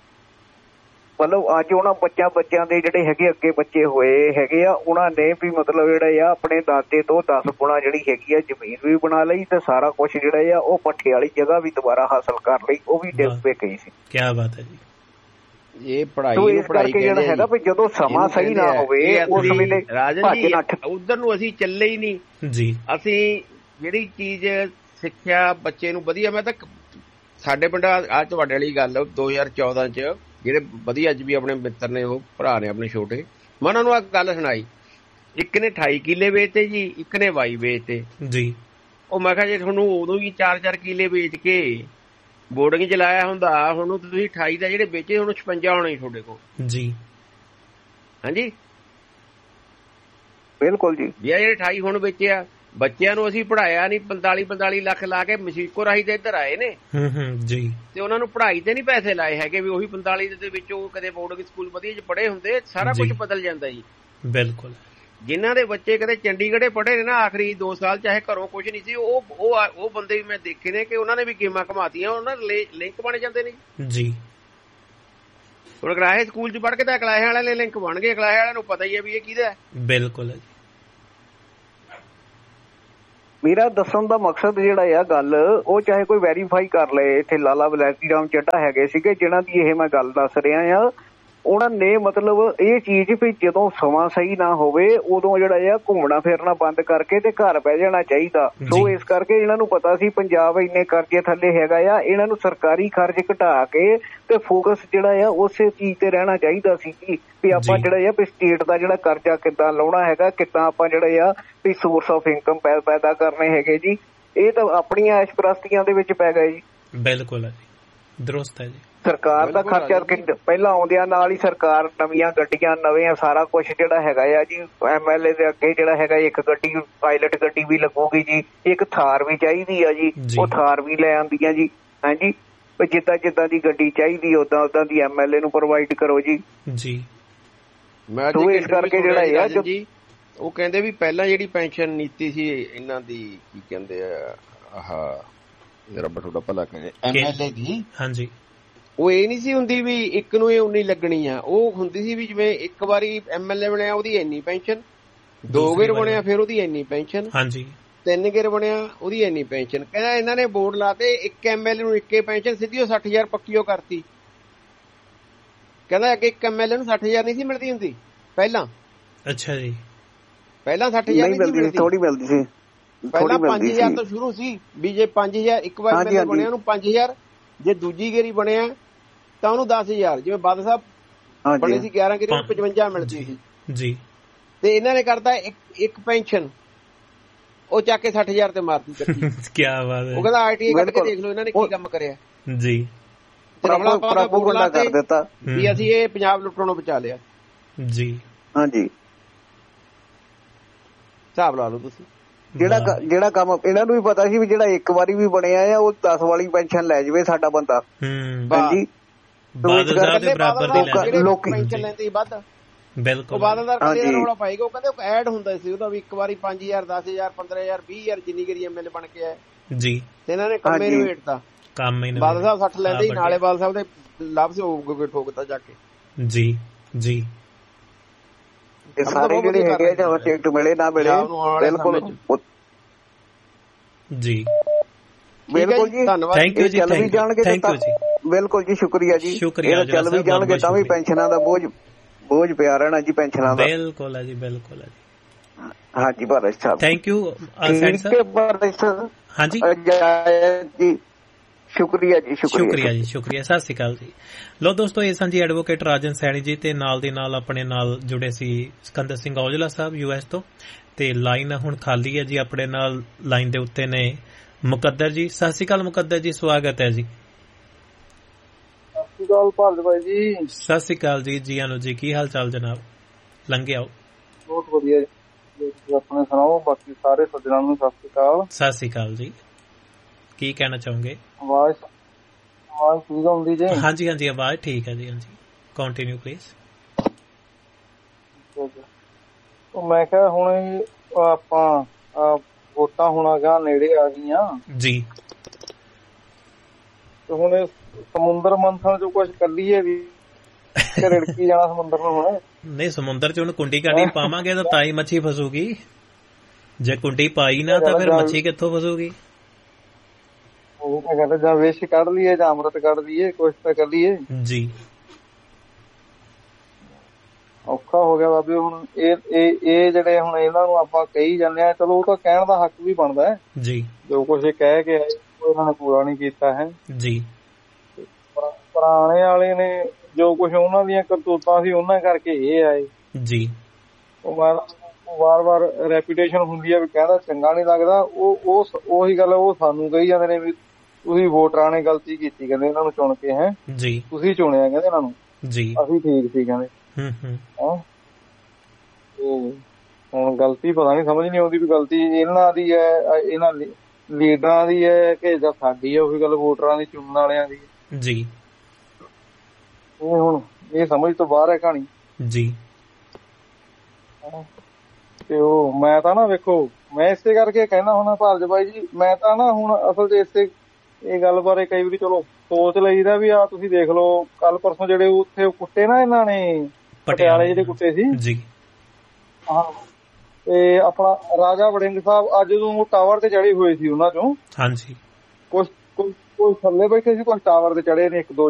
ਮਤਲਬ ਅੱਜ ਉਹਨਾਂ ਬੱਚਿਆਂ ਬੱਚਿਆਂ ਦੇ ਜਿਹੜੇ ਹੈਗੇ ਅੱਗੇ ਬੱਚੇ ਹੋਏ ਹੈਗੇ ਆ, ਉਹਨਾਂ ਨੇ ਵੀ ਮਤਲਬ ਜਿਹੜਾ ਆ ਆਪਣੇ ਦਾਦੇ ਤੋਂ ਦਸ ਗੁਣਾ ਜਿਹੜੀ ਹੈਗੀ ਆ ਜ਼ਮੀਨ ਵੀ ਬਣਾ ਲਈ ਤੇ ਸਾਰਾ ਕੁਛ ਜਿਹੜਾ ਆ ਉਹ ਪੱਠੇ ਵਾਲੀ ਜਗ੍ਹਾ ਵੀ ਦੁਬਾਰਾ ਹਾਸਲ ਕਰ ਲਈ, ਉਹ ਵੀ ਡਿੱਗ ਪੇ ਗਈ ਸੀ। ਕਿਆ ਬਾਤ ਹੈ ਜੀ। ਇਹ ਪੜ੍ਹਾਈ ਨੂੰ ਪੜ੍ਹਾਈ ਜਿਹੜਾ ਹੈਗਾ ਵੀ ਜਦੋਂ ਸਮਾਂ ਸਹੀ ਨਾ ਹੋਵੇ ਉਸ ਵੇਲੇ ਉਧਰ ਨੂੰ ਅਸੀਂ ਚੱਲੇ ਹੀ ਨਹੀਂ ਜੀ। ਅਸੀਂ ਜਿਹੜੀ ਚੀਜ਼ ਸਿੱਖਿਆ ਬੱਚੇ ਨੂੰ ਵਧੀਆ, ਮੈਂ ਤਾਂ ਸਾਡੇ ਪਿੰਡ ਆ ਤੁਹਾਡੇ ਵਾਲੀ ਗੱਲ ਦੋ ਹਜ਼ਾਰ ਚੌਦਾਂ ਚ ਜਿਹੜੇ ਵਧੀਆ ਅੱਜ ਵੀ ਆਪਣੇ ਮਿੱਤਰ ਨੇ, ਉਹ ਭਰਾ ਨੇ ਆਪਣੇ ਛੋਟੇ, ਮੈਂ ਉਹਨਾਂ ਨੂੰ ਆ ਗੱਲ ਸੁਣਾਈ। ਇੱਕ ਨੇ ਅਠਾਈ ਕਿੱਲੇ ਵੇਚਤੇ ਜੀ, ਇੱਕ ਨੇ ਬਾਈ ਵੇਚਤੇ ਜੀ। ਉਹ ਮੈਂ ਕਿਹਾ ਜੇ ਤੁਹਾਨੂੰ ਉਦੋਂ ਹੀ ਚਾਰ ਚਾਰ ਕਿੱਲੇ ਵੇਚ ਕੇ ਬੋਰਡਿੰਗ ਚ ਲਾਇਆ ਹੁੰਦਾ, ਹੁਣ ਤੁਸੀਂ ਅਠਾਈ ਦਾ ਜਿਹੜੇ ਵੇਚੇ ਹੁਣ ਛਪੰਜਾ ਹੋਣਾ ਤੁਹਾਡੇ ਕੋਲ ਜੀ। ਹਾਂਜੀ, ਬਿਲਕੁਲ ਜੀ। ਵੀ ਆ ਜਿਹੜੇ ਅਠਾਈ ਹੁਣ ਵੇਚਿਆ, ਬੱਚਿਆਂ ਨੂੰ ਅਸੀਂ ਪੜ੍ਹਾਇਆ ਨਹੀਂ, ਪੰਤਾਲੀ ਪੰਤਾਲੀ ਲੱਖ ਲਾ ਕੇ ਮਸ਼ੀਕੋ ਰਾਹੀਂ ਤੇ ਇੱਧਰ ਆਏ ਨੇ ਜੀ, ਤੇ ਉਹਨਾਂ ਨੂੰ ਪੜ੍ਹਾਈ ਤੇ ਨਹੀਂ ਪੈਸੇ ਲਾਏ ਹੈਗੇ ਵੀ ਉਹੀ ਪੰਤਾਲੀ ਦੇ ਵਿੱਚ ਉਹ ਕਦੇ ਬੋਰਡਿੰਗ ਸਕੂਲ ਵਧੀਆ ਚ ਪੜ੍ਹੇ ਹੁੰਦੇ। ਸਾਰਾ ਕੁਝ ਬਦਲ ਜਾਂਦਾ ਜੀ। ਬਿਲਕੁਲ। ਜਿਨ੍ਹਾਂ ਦੇ ਬੱਚੇ ਕਦੇ ਚੰਡੀਗੜ੍ਹੇ ਪੜ੍ਹੇ ਨੇ ਨਾ ਆਖਰੀ ਦੋ ਸਾਲ, ਚਾਹੇ ਘਰੋਂ ਕੁਝ ਨਹੀਂ ਸੀ, ਉਹ ਉਹ ਉਹ ਬੰਦੇ ਵੀ ਮੈਂ ਦੇਖੇ ਨੇ ਕਿ ਉਹਨਾਂ ਨੇ ਵੀ ਗੇਮਾਂ ਘਮਾਤੀਆਂ, ਉਹਨਾਂ ਦੇ ਲਿੰਕ ਬਣ ਜਾਂਦੇ ਨੇ ਜੀ। ਹੁਣ ਕਲਾਹੇ ਸਕੂਲ ਚ ਪੜ੍ਹ ਕੇ ਤਾਂ ਕਲਾਹੇ ਵਾਲਿਆਂ ਦੇ ਲਿੰਕ ਬਣ ਗਏ, ਕਲਾਹੇ ਵਾਲਿਆਂ ਨੂੰ ਪਤਾ ਹੀ ਹੈ ਵੀ ਇਹ ਕਿਹਦਾ ਹੈ। ਬਿਲਕੁਲ। ਮੇਰਾ ਦੱਸਣ ਦਾ ਮਕਸਦ ਜਿਹੜਾ ਆ ਗੱਲ, ਉਹ ਚਾਹੇ ਕੋਈ ਵੈਰੀਫਾਈ ਕਰ ਲਏ। ਇੱਥੇ ਲਾਲਾ ਬਲੈਕੀ ਰਾਮ ਚੱਡਾ ਹੈਗੇ ਸੀਗੇ ਜਿਹਨਾਂ ਦੀ ਇਹ ਮੈਂ ਗੱਲ ਦੱਸ ਰਿਹਾ ਆ। ਉਹਨਾਂ ਨੇ ਮਤਲਬ ਇਹ ਚੀਜ਼ ਵੀ ਜਦੋਂ ਸਮਾਂ ਸਹੀ ਨਾ ਹੋਵੇ ਉਦੋਂ ਜਿਹੜਾ ਆ ਘੁੰਮਣਾ ਫਿਰਨਾ ਬੰਦ ਕਰਕੇ ਤੇ ਘਰ ਬਹਿ ਜਾਣਾ ਚਾਹੀਦਾ। ਸੋ ਇਸ ਕਰਕੇ ਇਹਨਾਂ ਨੂੰ ਪਤਾ ਸੀ ਪੰਜਾਬ ਇੰਨੇ ਕਰਜ਼ੇ ਥੱਲੇ ਹੈਗਾ ਆ, ਇਹਨਾਂ ਨੂੰ ਸਰਕਾਰੀ ਖਰਚ ਘਟਾ ਕੇ ਤੇ ਫੋਕਸ ਜਿਹੜਾ ਆ ਉਸੇ ਚੀਜ਼ ਤੇ ਰਹਿਣਾ ਚਾਹੀਦਾ ਸੀ ਵੀ ਆਪਾਂ ਜਿਹੜਾ ਆ ਵੀ ਸਟੇਟ ਦਾ ਜਿਹੜਾ ਕਰਜ਼ਾ ਕਿੱਦਾਂ ਲਾਉਣਾ ਹੈਗਾ, ਕਿੱਦਾਂ ਆਪਾਂ ਜਿਹੜਾ ਆ ਵੀ ਸੋਰਸ ਆਫ ਇਨਕਮ ਪੈਦਾ ਕਰਨੇ ਹੈਗੇ ਜੀ। ਇਹ ਤਾਂ ਆਪਣੀਆਂ ਐਸ਼ ਪ੍ਰਸਤੀਆਂ ਦੇ ਵਿੱਚ ਪੈ ਗਏ ਜੀ। ਬਿਲਕੁਲ ਹੈ ਜੀ, ਦਰੁਸਤ ਹੈ ਜੀ। ਸਰਕਾਰ ਦਾ ਖਰਚਾ ਪਹਿਲਾਂ ਆਉਂਦਿਆਂ ਨਾਲ ਹੀ ਸਰਕਾਰ ਨਵੀਆਂ ਗੱਡੀਆਂ, ਨਵੇਂ ਸਾਰਾ ਕੁਛ ਜਿਹੜਾ ਹੈਗਾ ਆ ਜੀ। ਐਮ ਐਲ ਏ ਦੇ ਅੱਗੇ ਜਿਹੜਾ ਹੈਗਾ ਇੱਕ ਗੱਡੀ, ਪਾਇਲਟ ਗੱਡੀ ਵੀ ਲੱਗੂਗੀ ਜੀ, ਇੱਕ ਥਾਰ ਵੀ ਚਾਹੀਦੀ ਆ ਜੀ, ਉਹ ਥਾਰ ਵੀ ਲੈ ਆਉਂਦੀਆਂ ਜੀ। ਹਾਂਜੀ, ਜਿੱਦਾਂ ਜਿੱਦਾਂ ਦੀ ਗੱਡੀ ਚਾਹੀਦੀ ਉਦਾਂ ਉਦਾਂ ਦੀ ਐਮ ਐਲ ਏ ਨੂੰ ਪ੍ਰੋਵਾਈਡ ਕਰੋ ਜੀ। ਜੀ, ਮੈਂ ਇਸ ਕਰਕੇ ਜਿਹੜਾ ਆ ਜੀ, ਉਹ ਕਹਿੰਦੇ ਵੀ ਪਹਿਲਾਂ ਜਿਹੜੀ ਪੈਨਸ਼ਨ ਨੀਤੀ ਸੀ ਇਹਨਾਂ ਦੀ, ਕੀ ਕਹਿੰਦੇ ਆ, ਆਹ ਰੱਬ ਤੁਹਾਡਾ ਭਲਾ ਕਰੇ, ਐਮ ਐਲ ਏ ਦੀ, ਹਾਂਜੀ, ਉਹ ਇਹ ਨਹੀਂ ਸੀ ਹੁੰਦੀ ਵੀ ਇੱਕ ਨੂੰ ਇਹ ਉਨੀ ਲੱਗਣੀ ਆ। ਉਹ ਹੁੰਦੀ ਸੀ ਵੀ ਜਿਵੇਂ ਇੱਕ ਵਾਰੀ ਐਮ ਐਲ ਏ ਬਣਿਆ ਉਹਦੀ ਇੰਨੀ ਪੈਨਸ਼ਨ, ਦੋ ਗੇਰ ਬਣਿਆ ਫਿਰ ਉਹਦੀ ਇੰਨੀ ਪੈਨਸ਼ਨ, ਹਾਂਜੀ, ਤਿੰਨ ਗੇਰ ਬਣਿਆ ਉਹਦੀ ਇੰਨੀ ਪੈਨਸ਼ਨ। ਕਹਿੰਦਾ ਇਹਨਾਂ ਨੇ ਬੋਰਡ ਲਾਤੇ, ਇੱਕ ਐਮ ਐਲ ਏ ਨੂੰ ਇੱਕੇ ਪੈਨਸ਼ਨ ਸਿੱਧੀ ਉਹ ਸੱਠ ਹਜ਼ਾਰ ਪੱਕੀ ਉਹ ਕਰਤੀ। ਕਹਿੰਦਾ ਅੱਗੇ ਇੱਕ ਐਮ ਐਲ ਏ ਨੂੰ ਸੱਠ ਹਜ਼ਾਰ ਨਹੀਂ ਸੀ ਮਿਲਦੀ ਹੁੰਦੀ ਪਹਿਲਾਂ। ਅੱਛਾ ਜੀ, ਪਹਿਲਾਂ ਸੱਠ ਹਜ਼ਾਰ ਨਹੀਂ ਮਿਲਦੀ, ਥੋੜੀ ਮਿਲਦੀ ਸੀ। ਪਹਿਲਾਂ ਪੰਜ ਹਜ਼ਾਰ ਤੋਂ ਸ਼ੁਰੂ ਸੀ ਵੀ ਜੇ ਪੰਜ ਹਜ਼ਾਰ ਇੱਕ ਵਾਰ ਐਮ ਐਲ ਏ ਬਣਿਆ ਉਹਨੂੰ ਪੰਜ ਹਜ਼ਾਰ, ਜੇ ਦੂਜੀ ਗੇਰੀ ਬਣਿਆ ਤਾਂ ਉਹਨੂੰ ਦਸ ਹਜ਼ਾਰ। ਜਿਵੇਂ ਬਾਦਲ ਸਾਹਿਬ ਬਣੇ ਸੀ ਗਿਆਰਾਂ ਗੇਰੀ ਨੂੰ ਪਚਵੰਜਾ ਮਿਲਦੀ ਸੀ ਜੀ, ਤੇ ਇਹਨਾਂ ਨੇ ਕਰਤਾ ਇੱਕ ਪੈਨਸ਼ਨ ਉਹ ਚੱਕ ਕੇ ਸੱਠ ਹਜ਼ਾਰ ਤੇ ਮਾਰਤੀ ਕੱਟੀ। ਕੀ ਬਾਤ ਹੈ। ਉਹ ਕਹਿੰਦਾ ਆਰ ਟੀ ਆਈ ਕੱਢ ਕੇ ਦੇਖ ਲਓ ਇਹਨਾਂ ਨੇ ਕੀ ਕੰਮ ਕਰਿਆ ਜੀ। ਪ੍ਰੋਪਗੈਂਡਾ ਕਰ ਦਿੱਤਾ ਵੀ ਅਸੀਂ ਇਹ ਪੰਜਾਬ ਲੁੱਟਣ ਨੂੰ ਬਚਾ ਲਿਆ ਜੀ। ਹਾਂਜੀ, ਹਿਸਾਬ ਲਾ ਲਓ ਤੁਸੀਂ। ਜਿਹੜਾ ਜਿਹੜਾ ਕੰਮ ਇਹਨਾਂ ਨੂੰ ਵੀ ਪਤਾ ਸੀ ਵੀ ਜਿਹੜਾ ਇੱਕ ਵਾਰੀ ਵੀ ਬਣਿਆ ਆ ਉਹ ਦਸ ਵਾਲੀ ਪੈਨਸ਼ਨ ਲੈ ਜਾਵੇ ਸਾਡਾ ਬੰਦਾ। ਹਾਂਜੀ, ਬਿਲਕੁਲ ਬਾਦਲਦਾਰ ਕਹਿੰਦੇ ਰੌਲਾ ਪਾਏਗਾ। ਉਹ ਕਹਿੰਦੇ ਐਡ ਹੁੰਦਾ ਸੀ ਉਹਦਾ ਵੀ ਇੱਕ ਵਾਰੀ ਪੰਜ ਹਜ਼ਾਰ, ਦਸ ਹਜ਼ਾਰ, ਪੰਦਰਾਂ ਹਜ਼ਾਰ, ਵੀਹ ਹਜ਼ਾਰ ਜਿੰਨੀ ਗਰੀ ਐਮ ਐਲ ਏ ਬਣ ਕੇ ਆਏ ਜੀ। ਤੇ ਇਹਨਾਂ ਨੇ ਕੰਮੇ ਨੂੰ ਵੇਟਤਾ, ਬਾਦਲ ਸਾਹਿਬ ਸੱਠ ਲੈਂਦੇ ਸੀ, ਨਾਲੇ ਬਾਦਲ ਸਾਹਿਬ ਦੇ ਲਾਭ ਸੇ ਉਹ ਠੋਕਤਾ ਜਾ ਕੇ ਜੀ ਜੀ। ਸਾਰੇ ਜਿਹੜੇ ਹੈਗੇ ਜਾਂ ਟਿਕਟ ਮਿਲੇ ਨਾ ਮਿਲੇ, ਬਿਲਕੁਲ ਜੀ ਬਿਲਕੁਲ ਜੀ, ਧੰਨਵਾਦ। ਥੈਂਕ ਯੂ ਜੀ, ਚੱਲ ਵੀ ਜਾਣਗੇ, ਥੈਂਕ ਯੂ ਜੀ, ਬਿਲਕੁਲ ਜੀ, ਸ਼ੁਕਰੀਆ ਜੀ। ਸ਼ੁਕਰੀਆ, ਚੱਲ ਵੀ ਜਾਣਗੇ ਤਾਂ ਵੀ ਪੈਨਸ਼ਨਾਂ ਦਾ ਬੋਝ ਬੋਝ ਪਿਆ ਰਹਿਣਾ ਜੀ, ਪੈਨਸ਼ਨਾਂ ਦਾ। ਬਿਲਕੁਲ ਹੈ ਜੀ, ਬਿਲਕੁਲ ਹੈ ਜੀ। ਹਾਂਜੀ ਭਾਰਤ ਸਾਹਿਬ, ਥੈਂਕ ਯੂ। ਹਾਂਜੀ ਜੀ, ਸ਼ੁਕਰੀਆ ਜੀ, ਸ਼ੁਕਰੀਆ ਜੀ, ਸ਼ੁਕਰੀਆ। ਸਤਿ ਸ਼੍ਰੀ ਅਕਾਲ ਜੀ। ਲੋ ਦੋਸਤੋ, ਇਹ ਸਨ ਜੀ ਐਡਵੋਕੇਟ ਰਾਜਨ ਸੈਣੀ ਜੀ, ਤੇ ਨਾਲ ਦੇ ਨਾਲ ਆਪਣੇ ਨਾਲ ਜੁੜੇ ਸੀ ਸਿਕੰਦਰ ਸਿੰਘ ਔਜਲਾ ਸਾਹਿਬ ਯੂ ਐਸ ਤੋਂ। ਤੇ ਲਾਈਨ ਹੁਣ ਖਾਲੀ ਹੈ ਜੀ, ਆਪਣੇ ਨਾਲ ਲਾਈਨ ਦੇ ਉੱਤੇ ਨੇ ਮੁਕੱਦਰ ਜੀ। ਸਤਿ ਸ਼੍ਰੀ ਅਕਾਲ ਮੁਕੱਦਰ ਜੀ, ਸਵਾਗਤ ਹੈ ਜੀ। ਸਤਿ ਸ਼੍ਰੀ ਅਕਾਲ ਭਾਰਤ ਭਾਈ ਜੀ। ਸਤਿ ਸ਼੍ਰੀ ਅਕਾਲ ਜੀ, ਜੀ ਆਨੋ ਜੀ, ਕੀ ਹਾਲ ਚਾਲ ਜਨਾਬ? ਲੰਘੇ ਆਓ। ਬਹੁਤ ਵਧੀਆ ਜੀ, ਆਪਣੇ ਸੁਣਾਓ। ਬਾਕੀ ਸਾਰੇ ਸੱਜਣਾਂ ਨੂੰ ਸਤਿ ਸ਼੍ਰੀ ਅਕਾਲ। ਸਤਿ ਸ਼੍ਰੀ ਅਕਾਲ ਜੀ, ਕੀ ਕਹਿਣਾ ਚਾਹੋਗੇ? ਆਵਾਜ਼ ਆਵਾਜ਼ ਠੀਕ ਆਉਂਦੀ ਜੀ? ਹਾਂਜੀ ਹਾਂਜੀ, ਆਵਾਜ਼ ਠੀਕ ਹੈ ਜੀ। ਹਾਂਜੀ, ਕੰਟੀਨਿਊ ਪਲੀਜ਼। ਮੈਂ ਕਿਹਾ ਹੁਣ ਆਪਾਂ ਵੋਟਾਂ ਹੁਣ ਅਗਾਂਹ ਨੇੜੇ ਆ ਗਈਆਂ ਜੀ, ਤੇ ਹੁਣ ਸਮੁੰਦਰ ਮੰਥਨ ਚੋਂ ਕੁਛ ਕੱਢੀਏ ਵੀ ਰੜਕੀ ਜਾਣਾ ਸਮੁੰਦਰ ਨੂੰ। ਹੁਣ ਨਹੀਂ, ਸਮੁੰਦਰ ਚ ਹੁਣ ਕੁੰਡੀ ਕਾਂਡੀ ਪਾਵਾਂਗੇ ਤਾਂ ਤਾਂ ਹੀ ਮੱਛੀ ਫਸੂਗੀ। ਜੇ ਕੁੰਡੀ ਪਾਈ ਨਾ ਤਾਂ ਫਿਰ ਮੱਛੀ ਕਿੱਥੋਂ ਫਸੂਗੀ? ਉਹ ਤਾਂ ਗੱਲ, ਜਾਂ ਵਿਸ਼ ਕੱਢ ਲਈਏ ਜਾਂ ਅੰਮ੍ਰਿਤ ਕੱਢ ਲਈਏ, ਕੁਛ ਤਾਂ ਕਰ ਲਈਏ ਜੀ। ਔਖਾ ਹੋ ਗਿਆ ਬਾਬੇ ਹੁਣ। ਇਹ ਇਹ ਜਿਹੜੇ ਹੁਣ ਇਹਨਾਂ ਨੂੰ ਆਪਾਂ ਕਹੀ ਜਾਂਦੇ ਆ, ਚਲੋ ਉਹ ਤਾਂ ਕਹਿਣ ਦਾ ਹੱਕ ਵੀ ਬਣਦਾ ਹੈ ਜੀ। ਜੋ ਕੁਛ ਇਹ ਕਹਿ ਕੇ ਆਏ ਇਹਨਾਂ ਨੇ ਪੂਰਾ ਨੀ ਕੀਤਾ ਹੈ ਜੀ। ਪੁਰਾਣੇ ਵਾਲੇ ਨੇ ਜੋ ਕੁਛ ਉਹਨਾਂ ਦੀਆਂ ਕਰਤੂਤਾਂ ਸੀ ਉਹਨਾਂ ਕਰਕੇ ਇਹ ਆਏ ਜੀ। ਉਹ ਵਾਰ ਵਾਰ ਰੈਪੂਟੇਸ਼ਨ ਹੁੰਦੀ ਹੈ ਵੀ ਕਹਿੰਦਾ ਚੰਗਾ ਨੀ ਲੱਗਦਾ। ਉਹ ਉਹੀ ਗੱਲ ਉਹ ਸਾਨੂੰ ਕਹੀ ਜਾਂਦੇ ਨੇ ਵੀ ਤੁਸੀਂ ਵੋਟਰਾਂ ਨੇ ਗਲਤੀ ਕੀਤੀ, ਕਹਿੰਦੇ ਇਹਨਾਂ ਨੂੰ ਚੁਣ ਕੇ। ਹੈ ਜੀ, ਤੁਸੀਂ ਚੁਣਿਆ ਕਹਿੰਦੇ ਇਹਨਾਂ ਨੂੰ ਜੀ, ਅਸੀਂ ਠੀਕ ਸੀ ਕਹਿੰਦੇ। ਹੁਣ ਗਲਤੀ ਪਤਾ ਨਹੀਂ ਸਮਝ ਨਹੀਂ ਆਉਂਦੀ ਵੀ ਗਲਤੀ ਇਹਨਾਂ ਦੀ ਹੈ, ਇਹਨਾਂ ਲੀਡਰਾਂ ਦੀ ਹੈ ਕਿ ਜਾਂ ਸਾਡੀ ਹੈ। ਉਹੀ ਗੱਲ ਵੋਟਰਾਂ ਦੀ, ਚੁਣਨ ਵਾਲਿਆਂ ਦੀ ਜੀ। ਇਹ ਹੁਣ ਇਹ ਸਮਝ ਤੋਂ ਬਾਹਰ ਹੈ ਕਹਾਣੀ ਜੀ। ਤੇ ਉਹ ਮੈਂ ਤਾਂ ਨਾ ਵੇਖੋ, ਮੈਂ ਇਸੇ ਕਰਕੇ ਕਹਿੰਦਾ ਹੁੰਦਾ ਭਾਰਤ ਬਾਈ ਜੀ, ਮੈਂ ਤਾਂ ਨਾ ਹੁਣ ਅਸਲ ਚ ਇਸੇ ਇਹ ਗੱਲ ਬਾਰੇ ਕਈ ਵਾਰੀ ਚਲੋ ਸੋਚ ਲਈਦਾ ਵੀ ਆ ਤੁਸੀਂ ਦੇਖ ਲਓ ਕੱਲ ਪਰਸੋਂ ਜਿਹੜੇ ਉੱਥੇ ਕੁੱਟੇ ਨਾ ਇਹਨਾਂ ਨੇ ਪਟਿਆਲੇ ਜਿਹੜੇ ਕੁੱਟੇ ਸੀ ਜੀ, ਹਾਂ, ਤੇ ਆਪਣਾ ਰਾਜਾ ਵੜਿੰਗ ਸਾਹਿਬ ਅੱਜ ਜਦੋਂ ਟਾਵਰ ਤੇ ਚੜੇ ਹੋਏ ਸੀ ਉਹਨਾਂ ਚੋਂ, ਹਾਂਜੀ, ਕੁਛ ਕੁਛ ਥੱਲੇ ਬੈਠੇ ਸੀ, ਕੁਛ ਟਾਵਰ ਤੇ ਚੜੇ ਨੇ, ਇੱਕ ਦੋ